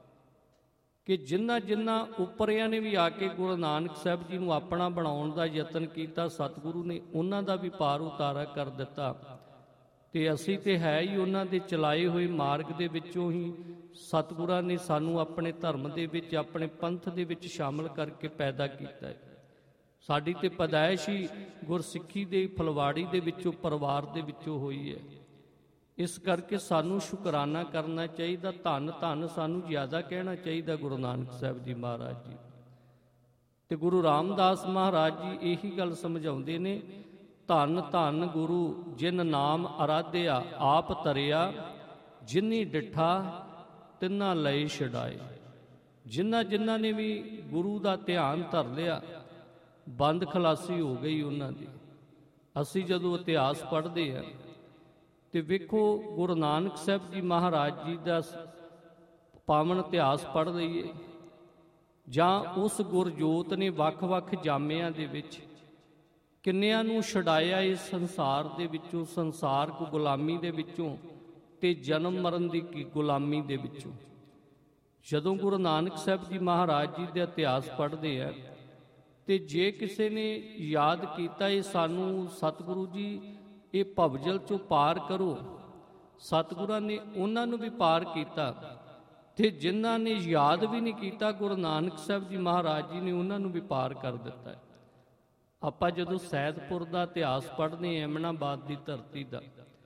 ਕਿ ਜਿਨ੍ਹਾਂ ਉਪਰਿਆਂ ਨੇ ਵੀ ਆ ਕੇ ਗੁਰੂ ਨਾਨਕ ਸਾਹਿਬ ਜੀ ਨੂੰ ਆਪਣਾ ਬਣਾਉਣ ਦਾ ਯਤਨ ਕੀਤਾ, ਸਤਿਗੁਰੂ ਨੇ ਉਹਨਾਂ ਦਾ ਵੀ ਪਾਰ ਉਤਾਰਾ ਕਰ ਦਿੱਤਾ। ਤੇ ਅਸੀਂ ਤੇ ਹੈ ਹੀ ਉਹਨਾਂ ਦੇ ਚਲਾਏ ਹੋਏ ਮਾਰਗ ਦੇ ਵਿੱਚੋਂ ਹੀ ਸਤਿਗੁਰਾਂ ਨੇ ਸਾਨੂੰ ਆਪਣੇ ਧਰਮ ਦੇ ਵਿੱਚ, ਆਪਣੇ ਪੰਥ ਦੇ ਵਿੱਚ ਸ਼ਾਮਲ ਕਰਕੇ ਪੈਦਾ ਕੀਤਾ ਹੈ। ਸਾਡੀ ਤੇ ਪੈਦਾਇਸ਼ ਹੀ ਗੁਰਸਿੱਖੀ ਦੇ ਫਲਵਾੜੀ ਦੇ ਵਿੱਚੋਂ, ਪਰਿਵਾਰ ਦੇ ਵਿੱਚੋਂ ਹੋਈ ਹੈ। ਇਸ ਕਰਕੇ ਸਾਨੂੰ ਸ਼ੁਕਰਾਨਾ ਕਰਨਾ ਚਾਹੀਦਾ। ਧੰਨ ਧੰਨ ਸਾਨੂੰ ਜ਼ਿਆਦਾ ਕਹਿਣਾ ਚਾਹੀਦਾ ਗੁਰੂ ਨਾਨਕ ਸਾਹਿਬ ਜੀ ਮਹਾਰਾਜ ਜੀ। ਤੇ ਗੁਰੂ ਰਾਮਦਾਸ ਮਹਾਰਾਜ ਜੀ ਇਹੀ ਗੱਲ ਸਮਝਾਉਂਦੇ ਨੇ, ਧੰਨ ਧੰਨ ਗੁਰੂ ਜਿਨ ਨਾਮ ਅਰਾਧਿਆ, ਆਪ ਤਰਿਆ, ਜਿਨੀ ਡਿਠਾ ਤਿੰਨਾਂ ਲਏ ਛਡਾਏ। ਜਿਨ੍ਹਾਂ ਨੇ ਵੀ ਗੁਰੂ ਦਾ ਧਿਆਨ ਧਰ ਲਿਆ, ਬੰਦ ਖਲਾਸੀ ਹੋ ਗਈ ਉਹਨਾਂ ਦੀ। ਅਸੀਂ ਜਦੋਂ ਇਤਿਹਾਸ ਪੜ੍ਹਦੇ ਹਾਂ ਤੇ ਵੇਖੋ, ਗੁਰੂ ਨਾਨਕ ਸਾਹਿਬ ਜੀ ਮਹਾਰਾਜ ਜੀ ਦਾ ਪਾਵਨ ਇਤਿਹਾਸ ਪੜ੍ਹ ਲਈਏ, ਜਾਂ ਉਸ ਗੁਰਜੋਤ ਨੇ ਵੱਖ-ਵੱਖ ਜਾਮਿਆਂ ਦੇ ਵਿੱਚ ਕਿੰਨਿਆਂ ਨੂੰ ਛਡਾਇਆ ਇਸ ਸੰਸਾਰ ਦੇ ਵਿੱਚੋਂ, ਸੰਸਾਰ ਕੋ ਗੁਲਾਮੀ ਦੇ ਵਿੱਚੋਂ ਤੇ ਜਨਮ ਮਰਨ ਦੀ ਗੁਲਾਮੀ ਦੇ ਵਿੱਚੋਂ। ਜਦੋਂ ਗੁਰੂ ਨਾਨਕ ਸਾਹਿਬ ਜੀ ਮਹਾਰਾਜ ਜੀ ਦਾ ਇਤਿਹਾਸ ਪੜ੍ਹਦੇ ਆ ਤੇ ਜੇ ਕਿਸੇ ਨੇ ਯਾਦ ਕੀਤਾ, ਇਹ ਸਾਨੂੰ ਸਤਿਗੁਰੂ ਜੀ ਇਹ ਭਵਜਲ ਚੋਂ ਪਾਰ ਕਰੋ, ਸਤਿਗੁਰਾਂ ਨੇ ਉਹਨਾਂ ਨੂੰ ਵੀ ਪਾਰ ਕੀਤਾ। ਤੇ ਜਿਨ੍ਹਾਂ ਨੇ ਯਾਦ ਵੀ ਨਹੀਂ ਕੀਤਾ, ਗੁਰੂ ਨਾਨਕ ਸਾਹਿਬ ਜੀ ਮਹਾਰਾਜ ਜੀ ਨੇ ਉਹਨਾਂ ਨੂੰ ਵੀ ਪਾਰ ਕਰ ਦਿੱਤਾ। ਆਪਾਂ ਜਦੋਂ ਸੈਦਪੁਰ ਦਾ ਇਤਿਹਾਸ ਪੜ੍ਹਦੇ ਹਾਂ, ਐਮਨਾਬਾਦ ਦੀ ਧਰਤੀ ਦਾ,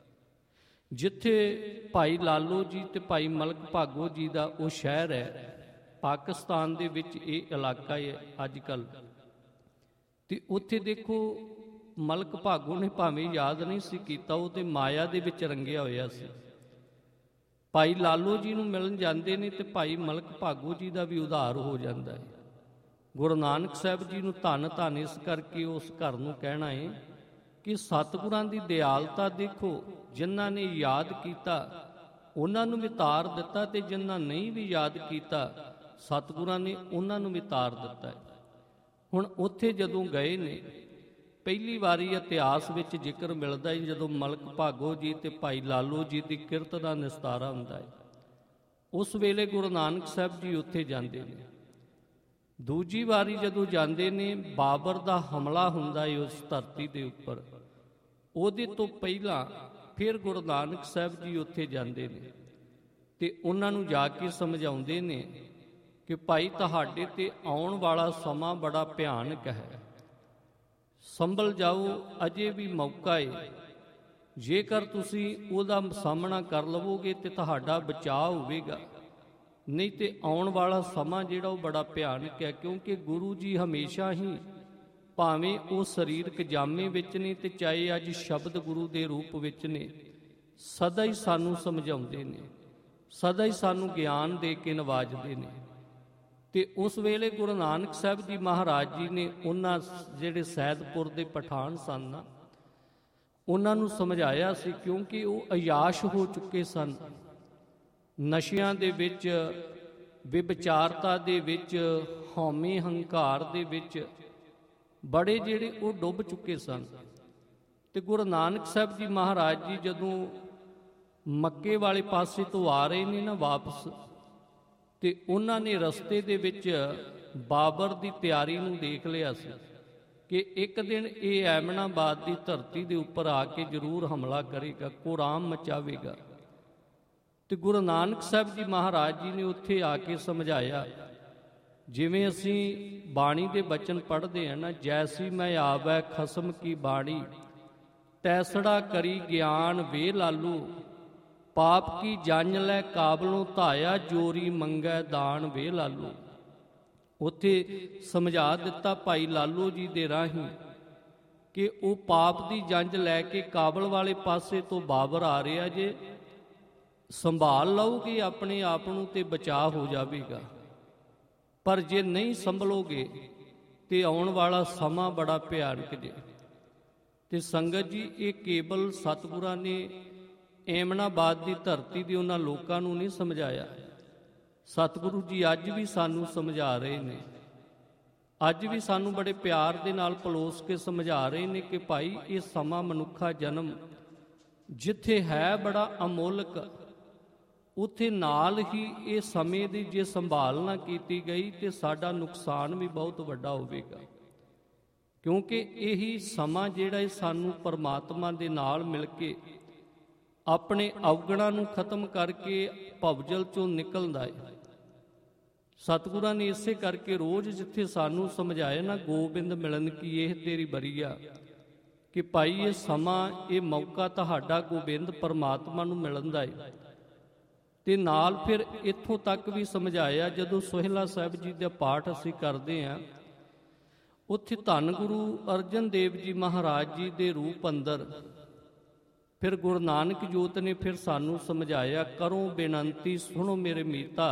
ਜਿੱਥੇ ਭਾਈ ਲਾਲੋ ਜੀ ਤੇ ਭਾਈ ਮਲਕ ਭਾਗੋ ਜੀ ਦਾ ਉਹ ਸ਼ਹਿਰ ਹੈ, ਪਾਕਿਸਤਾਨ ਦੇ ਵਿੱਚ ਇਹ ਇਲਾਕਾ ਹੈ ਅੱਜ ਕੱਲ੍ਹ। ਤੇ ਉੱਥੇ ਦੇਖੋ, ਮਲਕ ਭਾਗੋ ਨੇ ਭਾਵੇਂ ਯਾਦ ਨਹੀਂ ਸੀ ਕੀਤਾ, ਉਹ ਤੇ ਮਾਇਆ ਦੇ ਵਿੱਚ ਰੰਗਿਆ ਹੋਇਆ ਸੀ। ਭਾਈ ਲਾਲੋ ਜੀ ਨੂੰ ਮਿਲਣ ਜਾਂਦੇ ਨੇ ਤੇ ਭਾਈ ਮਲਕ ਭਾਗੋ ਜੀ ਦਾ ਵੀ ਉਧਾਰ ਹੋ ਜਾਂਦਾ ਹੈ। ਗੁਰੂ ਨਾਨਕ ਸਾਹਿਬ ਜੀ ਨੂੰ ਧੰਨ ਧੰਨ ਇਸ ਕਰਕੇ ਉਸ ਘਰ ਨੂੰ ਕਹਿਣਾ ਹੈ ਕਿ ਸਤਿਗੁਰਾਂ ਦੀ ਦਿਆਲਤਾ ਦੇਖੋ। ਜਿਨ੍ਹਾਂ ਨੇ ਯਾਦ ਕੀਤਾ ਉਹਨਾਂ ਨੂੰ ਵੀ ਤਾਰ ਦਿੱਤਾ, ਤੇ ਜਿਨ੍ਹਾਂ ਨਹੀਂ ਵੀ ਯਾਦ ਕੀਤਾ ਸਤਿਗੁਰਾਂ ਨੇ ਉਹਨਾਂ ਨੂੰ ਵੀ ਤਾਰ ਦਿੱਤਾ ਹੈ। ਹੁਣ ਉੱਥੇ ਜਦੋਂ ਗਏ ਨੇ, ਪਹਿਲੀ ਵਾਰੀ ਇਤਿਹਾਸ ਵਿੱਚ ਜ਼ਿਕਰ ਮਿਲਦਾ ਹੈ ਜਦੋਂ ਮਲਕ ਭਾਗੋ ਜੀ ਤੇ ਭਾਈ ਲਾਲੋ ਜੀ ਦੀ ਕਿਰਤ ਦਾ ਨਿਸਤਾਰਾ ਹੁੰਦਾ ਹੈ। ਉਸ ਵੇਲੇ ਗੁਰੂ ਨਾਨਕ ਸਾਹਿਬ ਜੀ ਉੱਥੇ ਜਾਂਦੇ ਨੇ। ਦੂਜੀ ਵਾਰੀ ਜਦੋਂ ਜਾਂਦੇ ਨੇ, ਬਾਬਰ ਦਾ ਹਮਲਾ ਹੁੰਦਾ ਹੈ ਉਸ ਧਰਤੀ ਦੇ ਉੱਪਰ। ਉਹਦੇ ਤੋਂ ਪਹਿਲਾਂ ਫਿਰ ਗੁਰੂ ਨਾਨਕ ਸਾਹਿਬ ਜੀ ਉੱਥੇ ਜਾਂਦੇ ਨੇ ਤੇ ਉਹਨਾਂ ਨੂੰ ਜਾ ਕੇ ਸਮਝਾਉਂਦੇ ਨੇ ਕਿ ਭਾਈ ਤੁਹਾਡੇ ਤੇ ਆਉਣ ਵਾਲਾ ਸਮਾਂ ਬੜਾ ਭਿਆਨਕ ਹੈ, ਸੰਭਲ ਜਾਓ, ਅਜੇ ਵੀ ਮੌਕਾ ਹੈ। ਜੇਕਰ ਤੁਸੀਂ ਉਹਦਾ ਸਾਹਮਣਾ ਕਰ ਲਵੋਗੇ ਤੇ ਤੁਹਾਡਾ ਬਚਾਅ ਹੋਵੇਗਾ, ਨਹੀਂ ਤੇ ਆਉਣ ਵਾਲਾ ਸਮਾਂ ਜਿਹੜਾ ਉਹ ਬੜਾ ਭਿਆਨਕ ਹੈ। ਕਿਉਂਕਿ ਗੁਰੂ ਜੀ ਹਮੇਸ਼ਾ ਹੀ, ਭਾਵੇਂ ਉਹ ਸਰੀਰਕ ਜਾਮੇ ਵਿੱਚ ਨੇ ਤੇ ਚਾਹੇ ਅੱਜ ਸ਼ਬਦ ਗੁਰੂ ਦੇ ਰੂਪ ਵਿੱਚ ਨੇ, ਸਦਾ ਹੀ ਸਾਨੂੰ ਸਮਝਾਉਂਦੇ ਨੇ, ਸਦਾ ਹੀ ਸਾਨੂੰ ਗਿਆਨ ਦੇ ਕੇ ਨਵਾਜਦੇ ਨੇ। ਤੇ ਉਸ ਵੇਲੇ ਗੁਰੂ ਨਾਨਕ ਸਾਹਿਬ ਜੀ ਮਹਾਰਾਜ ਜੀ ਨੇ ਉਹਨਾਂ ਜਿਹੜੇ ਸੈਦਪੁਰ ਦੇ ਪਠਾਨ ਸਨ ਉਹਨਾਂ ਨੂੰ ਸਮਝਾਇਆ ਸੀ, ਕਿਉਂਕਿ ਉਹ ਅਯਾਸ਼ ਹੋ ਚੁੱਕੇ ਸਨ, ਨਸ਼ਿਆਂ ਦੇ ਵਿੱਚ, ਵਿਭਚਾਰਤਾ ਦੇ ਵਿੱਚ, ਹਉਮੈ ਹੰਕਾਰ ਦੇ ਵਿੱਚ ਬੜੇ ਜਿਹੜੇ ਉਹ ਡੁੱਬ ਚੁੱਕੇ ਸਨ। ਤੇ ਗੁਰੂ ਨਾਨਕ ਸਾਹਿਬ ਜੀ ਮਹਾਰਾਜ ਜੀ ਜਦੋਂ ਮੱਕੇ ਵਾਲੇ ਪਾਸੇ ਤੋਂ ਆ ਰਹੇ ਨੇ ਨਾ ਵਾਪਸ, ਤੇ ਉਹਨਾਂ ਨੇ ਰਸਤੇ ਦੇ ਵਿੱਚ ਬਾਬਰ ਦੀ ਤਿਆਰੀ ਨੂੰ ਦੇਖ ਲਿਆ ਸੀ ਕਿ ਇੱਕ ਦਿਨ ਇਹ ਐਮਨਾਬਾਦ ਦੀ ਧਰਤੀ ਦੇ ਉੱਪਰ ਆ ਕੇ ਜ਼ਰੂਰ ਹਮਲਾ ਕਰੇਗਾ, ਕੋਰਾਮ ਮਚਾਵੇਗਾ। ਤੇ ਗੁਰੂ ਨਾਨਕ ਸਾਹਿਬ ਜੀ ਮਹਾਰਾਜ ਜੀ ਨੇ ਉੱਥੇ ਆ ਕੇ ਸਮਝਾਇਆ, ਜਿਵੇਂ ਅਸੀਂ ਬਾਣੀ ਦੇ ਬਚਨ ਪੜ੍ਹਦੇ ਹਾਂ ਨਾ, ਜੈਸੀ ਮੈਂ ਆਵੈ ਖਸਮ ਕੀ ਬਾਣੀ, ਤੈਸੜਾ ਕਰੀ ਗਿਆਨ ਵੇ ਲਾਲੂ, ਪਾਪ ਕੀ ਜੰਝ ਲੈ ਕਾਬਲੋਂ ਧਾਇਆ, ਜੋਰੀ ਮੰਗੈ ਦਾਨ ਵੇ ਲਾਲੂ। ਉੱਥੇ ਸਮਝਾ ਦਿੱਤਾ ਭਾਈ ਲਾਲੋ ਜੀ ਦੇ ਰਾਹੀਂ ਕਿ ਉਹ ਪਾਪ ਦੀ ਜੰਝ ਲੈ ਕੇ ਕਾਬਲ ਵਾਲੇ ਪਾਸੇ ਤੋਂ ਬਾਬਰ ਆ ਰਿਹਾ, ਜੇ ਸੰਭਾਲ ਲਓਗੇ ਆਪਣੇ ਆਪ ਨੂੰ ਤੇ ਬਚਾਅ ਹੋ ਜਾਵੇਗਾ, ਪਰ ਜੇ ਨਹੀਂ ਸੰਭਲੋਗੇ ਤੇ ਆਉਣ ਵਾਲਾ ਸਮਾਂ ਬੜਾ ਭਿਆਨਕ ਜੇ। ਤੇ ਸੰਗਤ ਜੀ, ਇਹ ਕੇਵਲ ਸਤਿਗੁਰਾਂ ਨੇ ਏਮਨਾਬਾਦ ਦੀ ਧਰਤੀ ਦੇ ਉਹਨਾਂ ਲੋਕਾਂ ਨੂੰ ਨਹੀਂ ਸਮਝਾਇਆ, ਸਤਿਗੁਰੂ ਜੀ ਅੱਜ ਵੀ ਸਾਨੂੰ ਸਮਝਾ ਰਹੇ ਨੇ। ਅੱਜ ਵੀ ਸਾਨੂੰ ਬੜੇ ਪਿਆਰ ਦੇ ਨਾਲ ਪਲੋਸ ਕੇ ਸਮਝਾ ਰਹੇ ਨੇ ਕਿ ਭਾਈ ਇਹ ਸਮਾਂ ਮਨੁੱਖਾ ਜਨਮ ਜਿੱਥੇ ਹੈ ਬੜਾ ਅਮੋਲਕ, ਉੱਥੇ ਨਾਲ ਹੀ ਇਹ ਸਮੇਂ ਦੀ ਜੇ ਸੰਭਾਲ ਨਾ ਕੀਤੀ ਗਈ ਤੇ ਸਾਡਾ ਨੁਕਸਾਨ ਵੀ ਬਹੁਤ ਵੱਡਾ ਹੋਵੇਗਾ। ਕਿਉਂਕਿ ਇਹੀ ਸਮਾਂ ਜਿਹੜਾ ਇਹ ਸਾਨੂੰ ਪਰਮਾਤਮਾ ਦੇ ਨਾਲ ਮਿਲ ਕੇ ਆਪਣੇ ਅਵਗੁਣਾਂ ਨੂੰ ਖਤਮ ਕਰਕੇ ਭਵਜਲ ਚੋਂ ਨਿਕਲਦਾ ਹੈ। ਸਤਿਗੁਰਾਂ ਨੇ ਇਸੇ ਕਰਕੇ ਰੋਜ਼ ਜਿੱਥੇ ਸਾਨੂੰ ਸਮਝਾਇਆ ਨਾ, ਗੋਬਿੰਦ ਮਿਲਨ ਕੀ ਇਹ ਤੇਰੀ ਬਰੀਆ, ਕਿ ਭਾਈ ਇਹ ਸਮਾਂ, ਇਹ ਮੌਕਾ ਤੁਹਾਡਾ ਗੋਬਿੰਦ ਪਰਮਾਤਮਾ ਨੂੰ ਮਿਲਣ ਦਾ ਹੈ। ਤੇ ਨਾਲ ਫਿਰ ਇੱਥੋਂ ਤੱਕ ਵੀ ਸਮਝਾਇਆ, ਜਦੋਂ ਸੋਹਿਲਾ ਸਾਹਿਬ ਜੀ ਦਾ ਪਾਠ ਅਸੀਂ ਕਰਦੇ ਹਾਂ, ਉੱਥੇ ਧੰਨ ਗੁਰੂ ਅਰਜਨ ਦੇਵ ਜੀ ਮਹਾਰਾਜ ਜੀ ਦੇ ਰੂਪ ਅੰਦਰ ਫਿਰ ਗੁਰੂ ਨਾਨਕ ਜੋਤ ਨੇ ਫਿਰ ਸਾਨੂੰ ਸਮਝਾਇਆ, ਕਰੋ ਬੇਨੰਤੀ ਸੁਣੋ ਮੇਰੇ ਮੀਤਾ,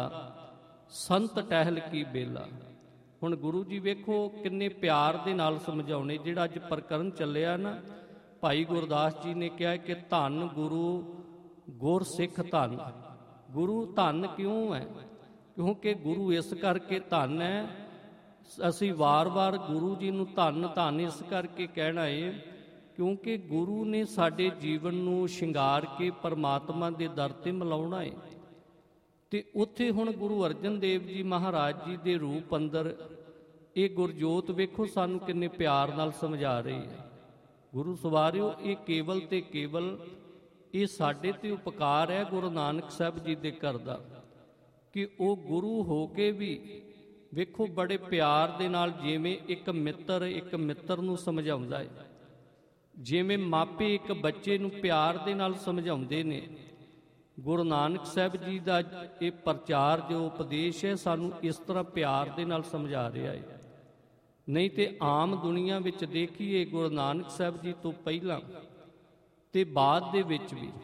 ਸੰਤ ਟਹਿਲ ਕੀ ਬੇਲਾ। ਹੁਣ ਗੁਰੂ ਜੀ ਵੇਖੋ ਕਿੰਨੇ ਪਿਆਰ ਦੇ ਨਾਲ ਸਮਝਾਉਣੇ। ਜਿਹੜਾ ਅੱਜ ਪ੍ਰਕਰਨ ਚੱਲਿਆ ਨਾ, ਭਾਈ ਗੁਰਦਾਸ ਜੀ ਨੇ ਕਿਹਾ ਕਿ ਧੰਨ ਗੁਰੂ ਗੁਰ ਸਿੱਖ ਧੰਨ। ਗੁਰੂ ਧੰਨ ਕਿਉਂ ਹੈ? ਕਿਉਂਕਿ ਗੁਰੂ ਇਸ ਕਰਕੇ ਧੰਨ ਹੈ। ਅਸੀਂ ਵਾਰ-ਵਾਰ ਗੁਰੂ ਜੀ ਨੂੰ ਧੰਨ ਧੰਨ ਇਸ ਕਰਕੇ ਕਹਿਣਾ ਹੈ ਕਿਉਂਕਿ ਗੁਰੂ ਨੇ ਸਾਡੇ ਜੀਵਨ ਨੂੰ ਸ਼ਿੰਗਾਰ ਕੇ ਪਰਮਾਤਮਾ ਦੇ ਦਰ ਤੇ ਮਿਲਾਉਣਾ ਹੈ। ਤੇ ਉੱਥੇ ਹੁਣ ਗੁਰੂ ਅਰਜਨ ਦੇਵ ਜੀ ਮਹਾਰਾਜ ਜੀ ਦੇ ਰੂਪ ਅੰਦਰ ਇਹ ਗੁਰਜੋਤ ਵੇਖੋ ਸਾਨੂੰ ਕਿੰਨੇ ਪਿਆਰ ਨਾਲ ਸਮਝਾ ਰਹੀ ਹੈ। ਗੁਰੂ ਸਵਾਰਿਓ, ਇਹ ਕੇਵਲ ਤੇ ਕੇਵਲ ਇਹ ਸਾਡੇ ਤੇ ਉਪਕਾਰ ਹੈ ਗੁਰੂ ਨਾਨਕ ਸਾਹਿਬ ਜੀ ਦੇ ਘਰ ਦਾ, ਕਿ ਉਹ ਗੁਰੂ ਹੋ ਕੇ ਵੀ ਵੇਖੋ ਬੜੇ ਪਿਆਰ ਦੇ ਨਾਲ, ਜਿਵੇਂ ਇੱਕ ਮਿੱਤਰ ਨੂੰ ਸਮਝਾਉਂਦਾ ਹੈ, ਜਿਵੇਂ ਮਾਪੇ ਇੱਕ ਬੱਚੇ ਨੂੰ ਪਿਆਰ ਦੇ ਨਾਲ ਸਮਝਾਉਂਦੇ ਨੇ। ਗੁਰੂ ਨਾਨਕ ਸਾਹਿਬ ਜੀ ਦਾ ਇਹ ਪ੍ਰਚਾਰ ਜੋ ਉਪਦੇਸ਼ ਹੈ ਸਾਨੂੰ ਇਸ ਤਰ੍ਹਾਂ ਪਿਆਰ ਦੇ ਨਾਲ ਸਮਝਾ ਰਿਹਾ ਹੈ। ਨਹੀਂ ਤੇ ਆਮ ਦੁਨੀਆ ਵਿੱਚ ਦੇਖੀਏ, ਗੁਰੂ ਨਾਨਕ ਸਾਹਿਬ ਜੀ ਤੋਂ ਪਹਿਲਾਂ ਤੇ ਬਾਅਦ ਦੇ ਵਿੱਚ ਵੀ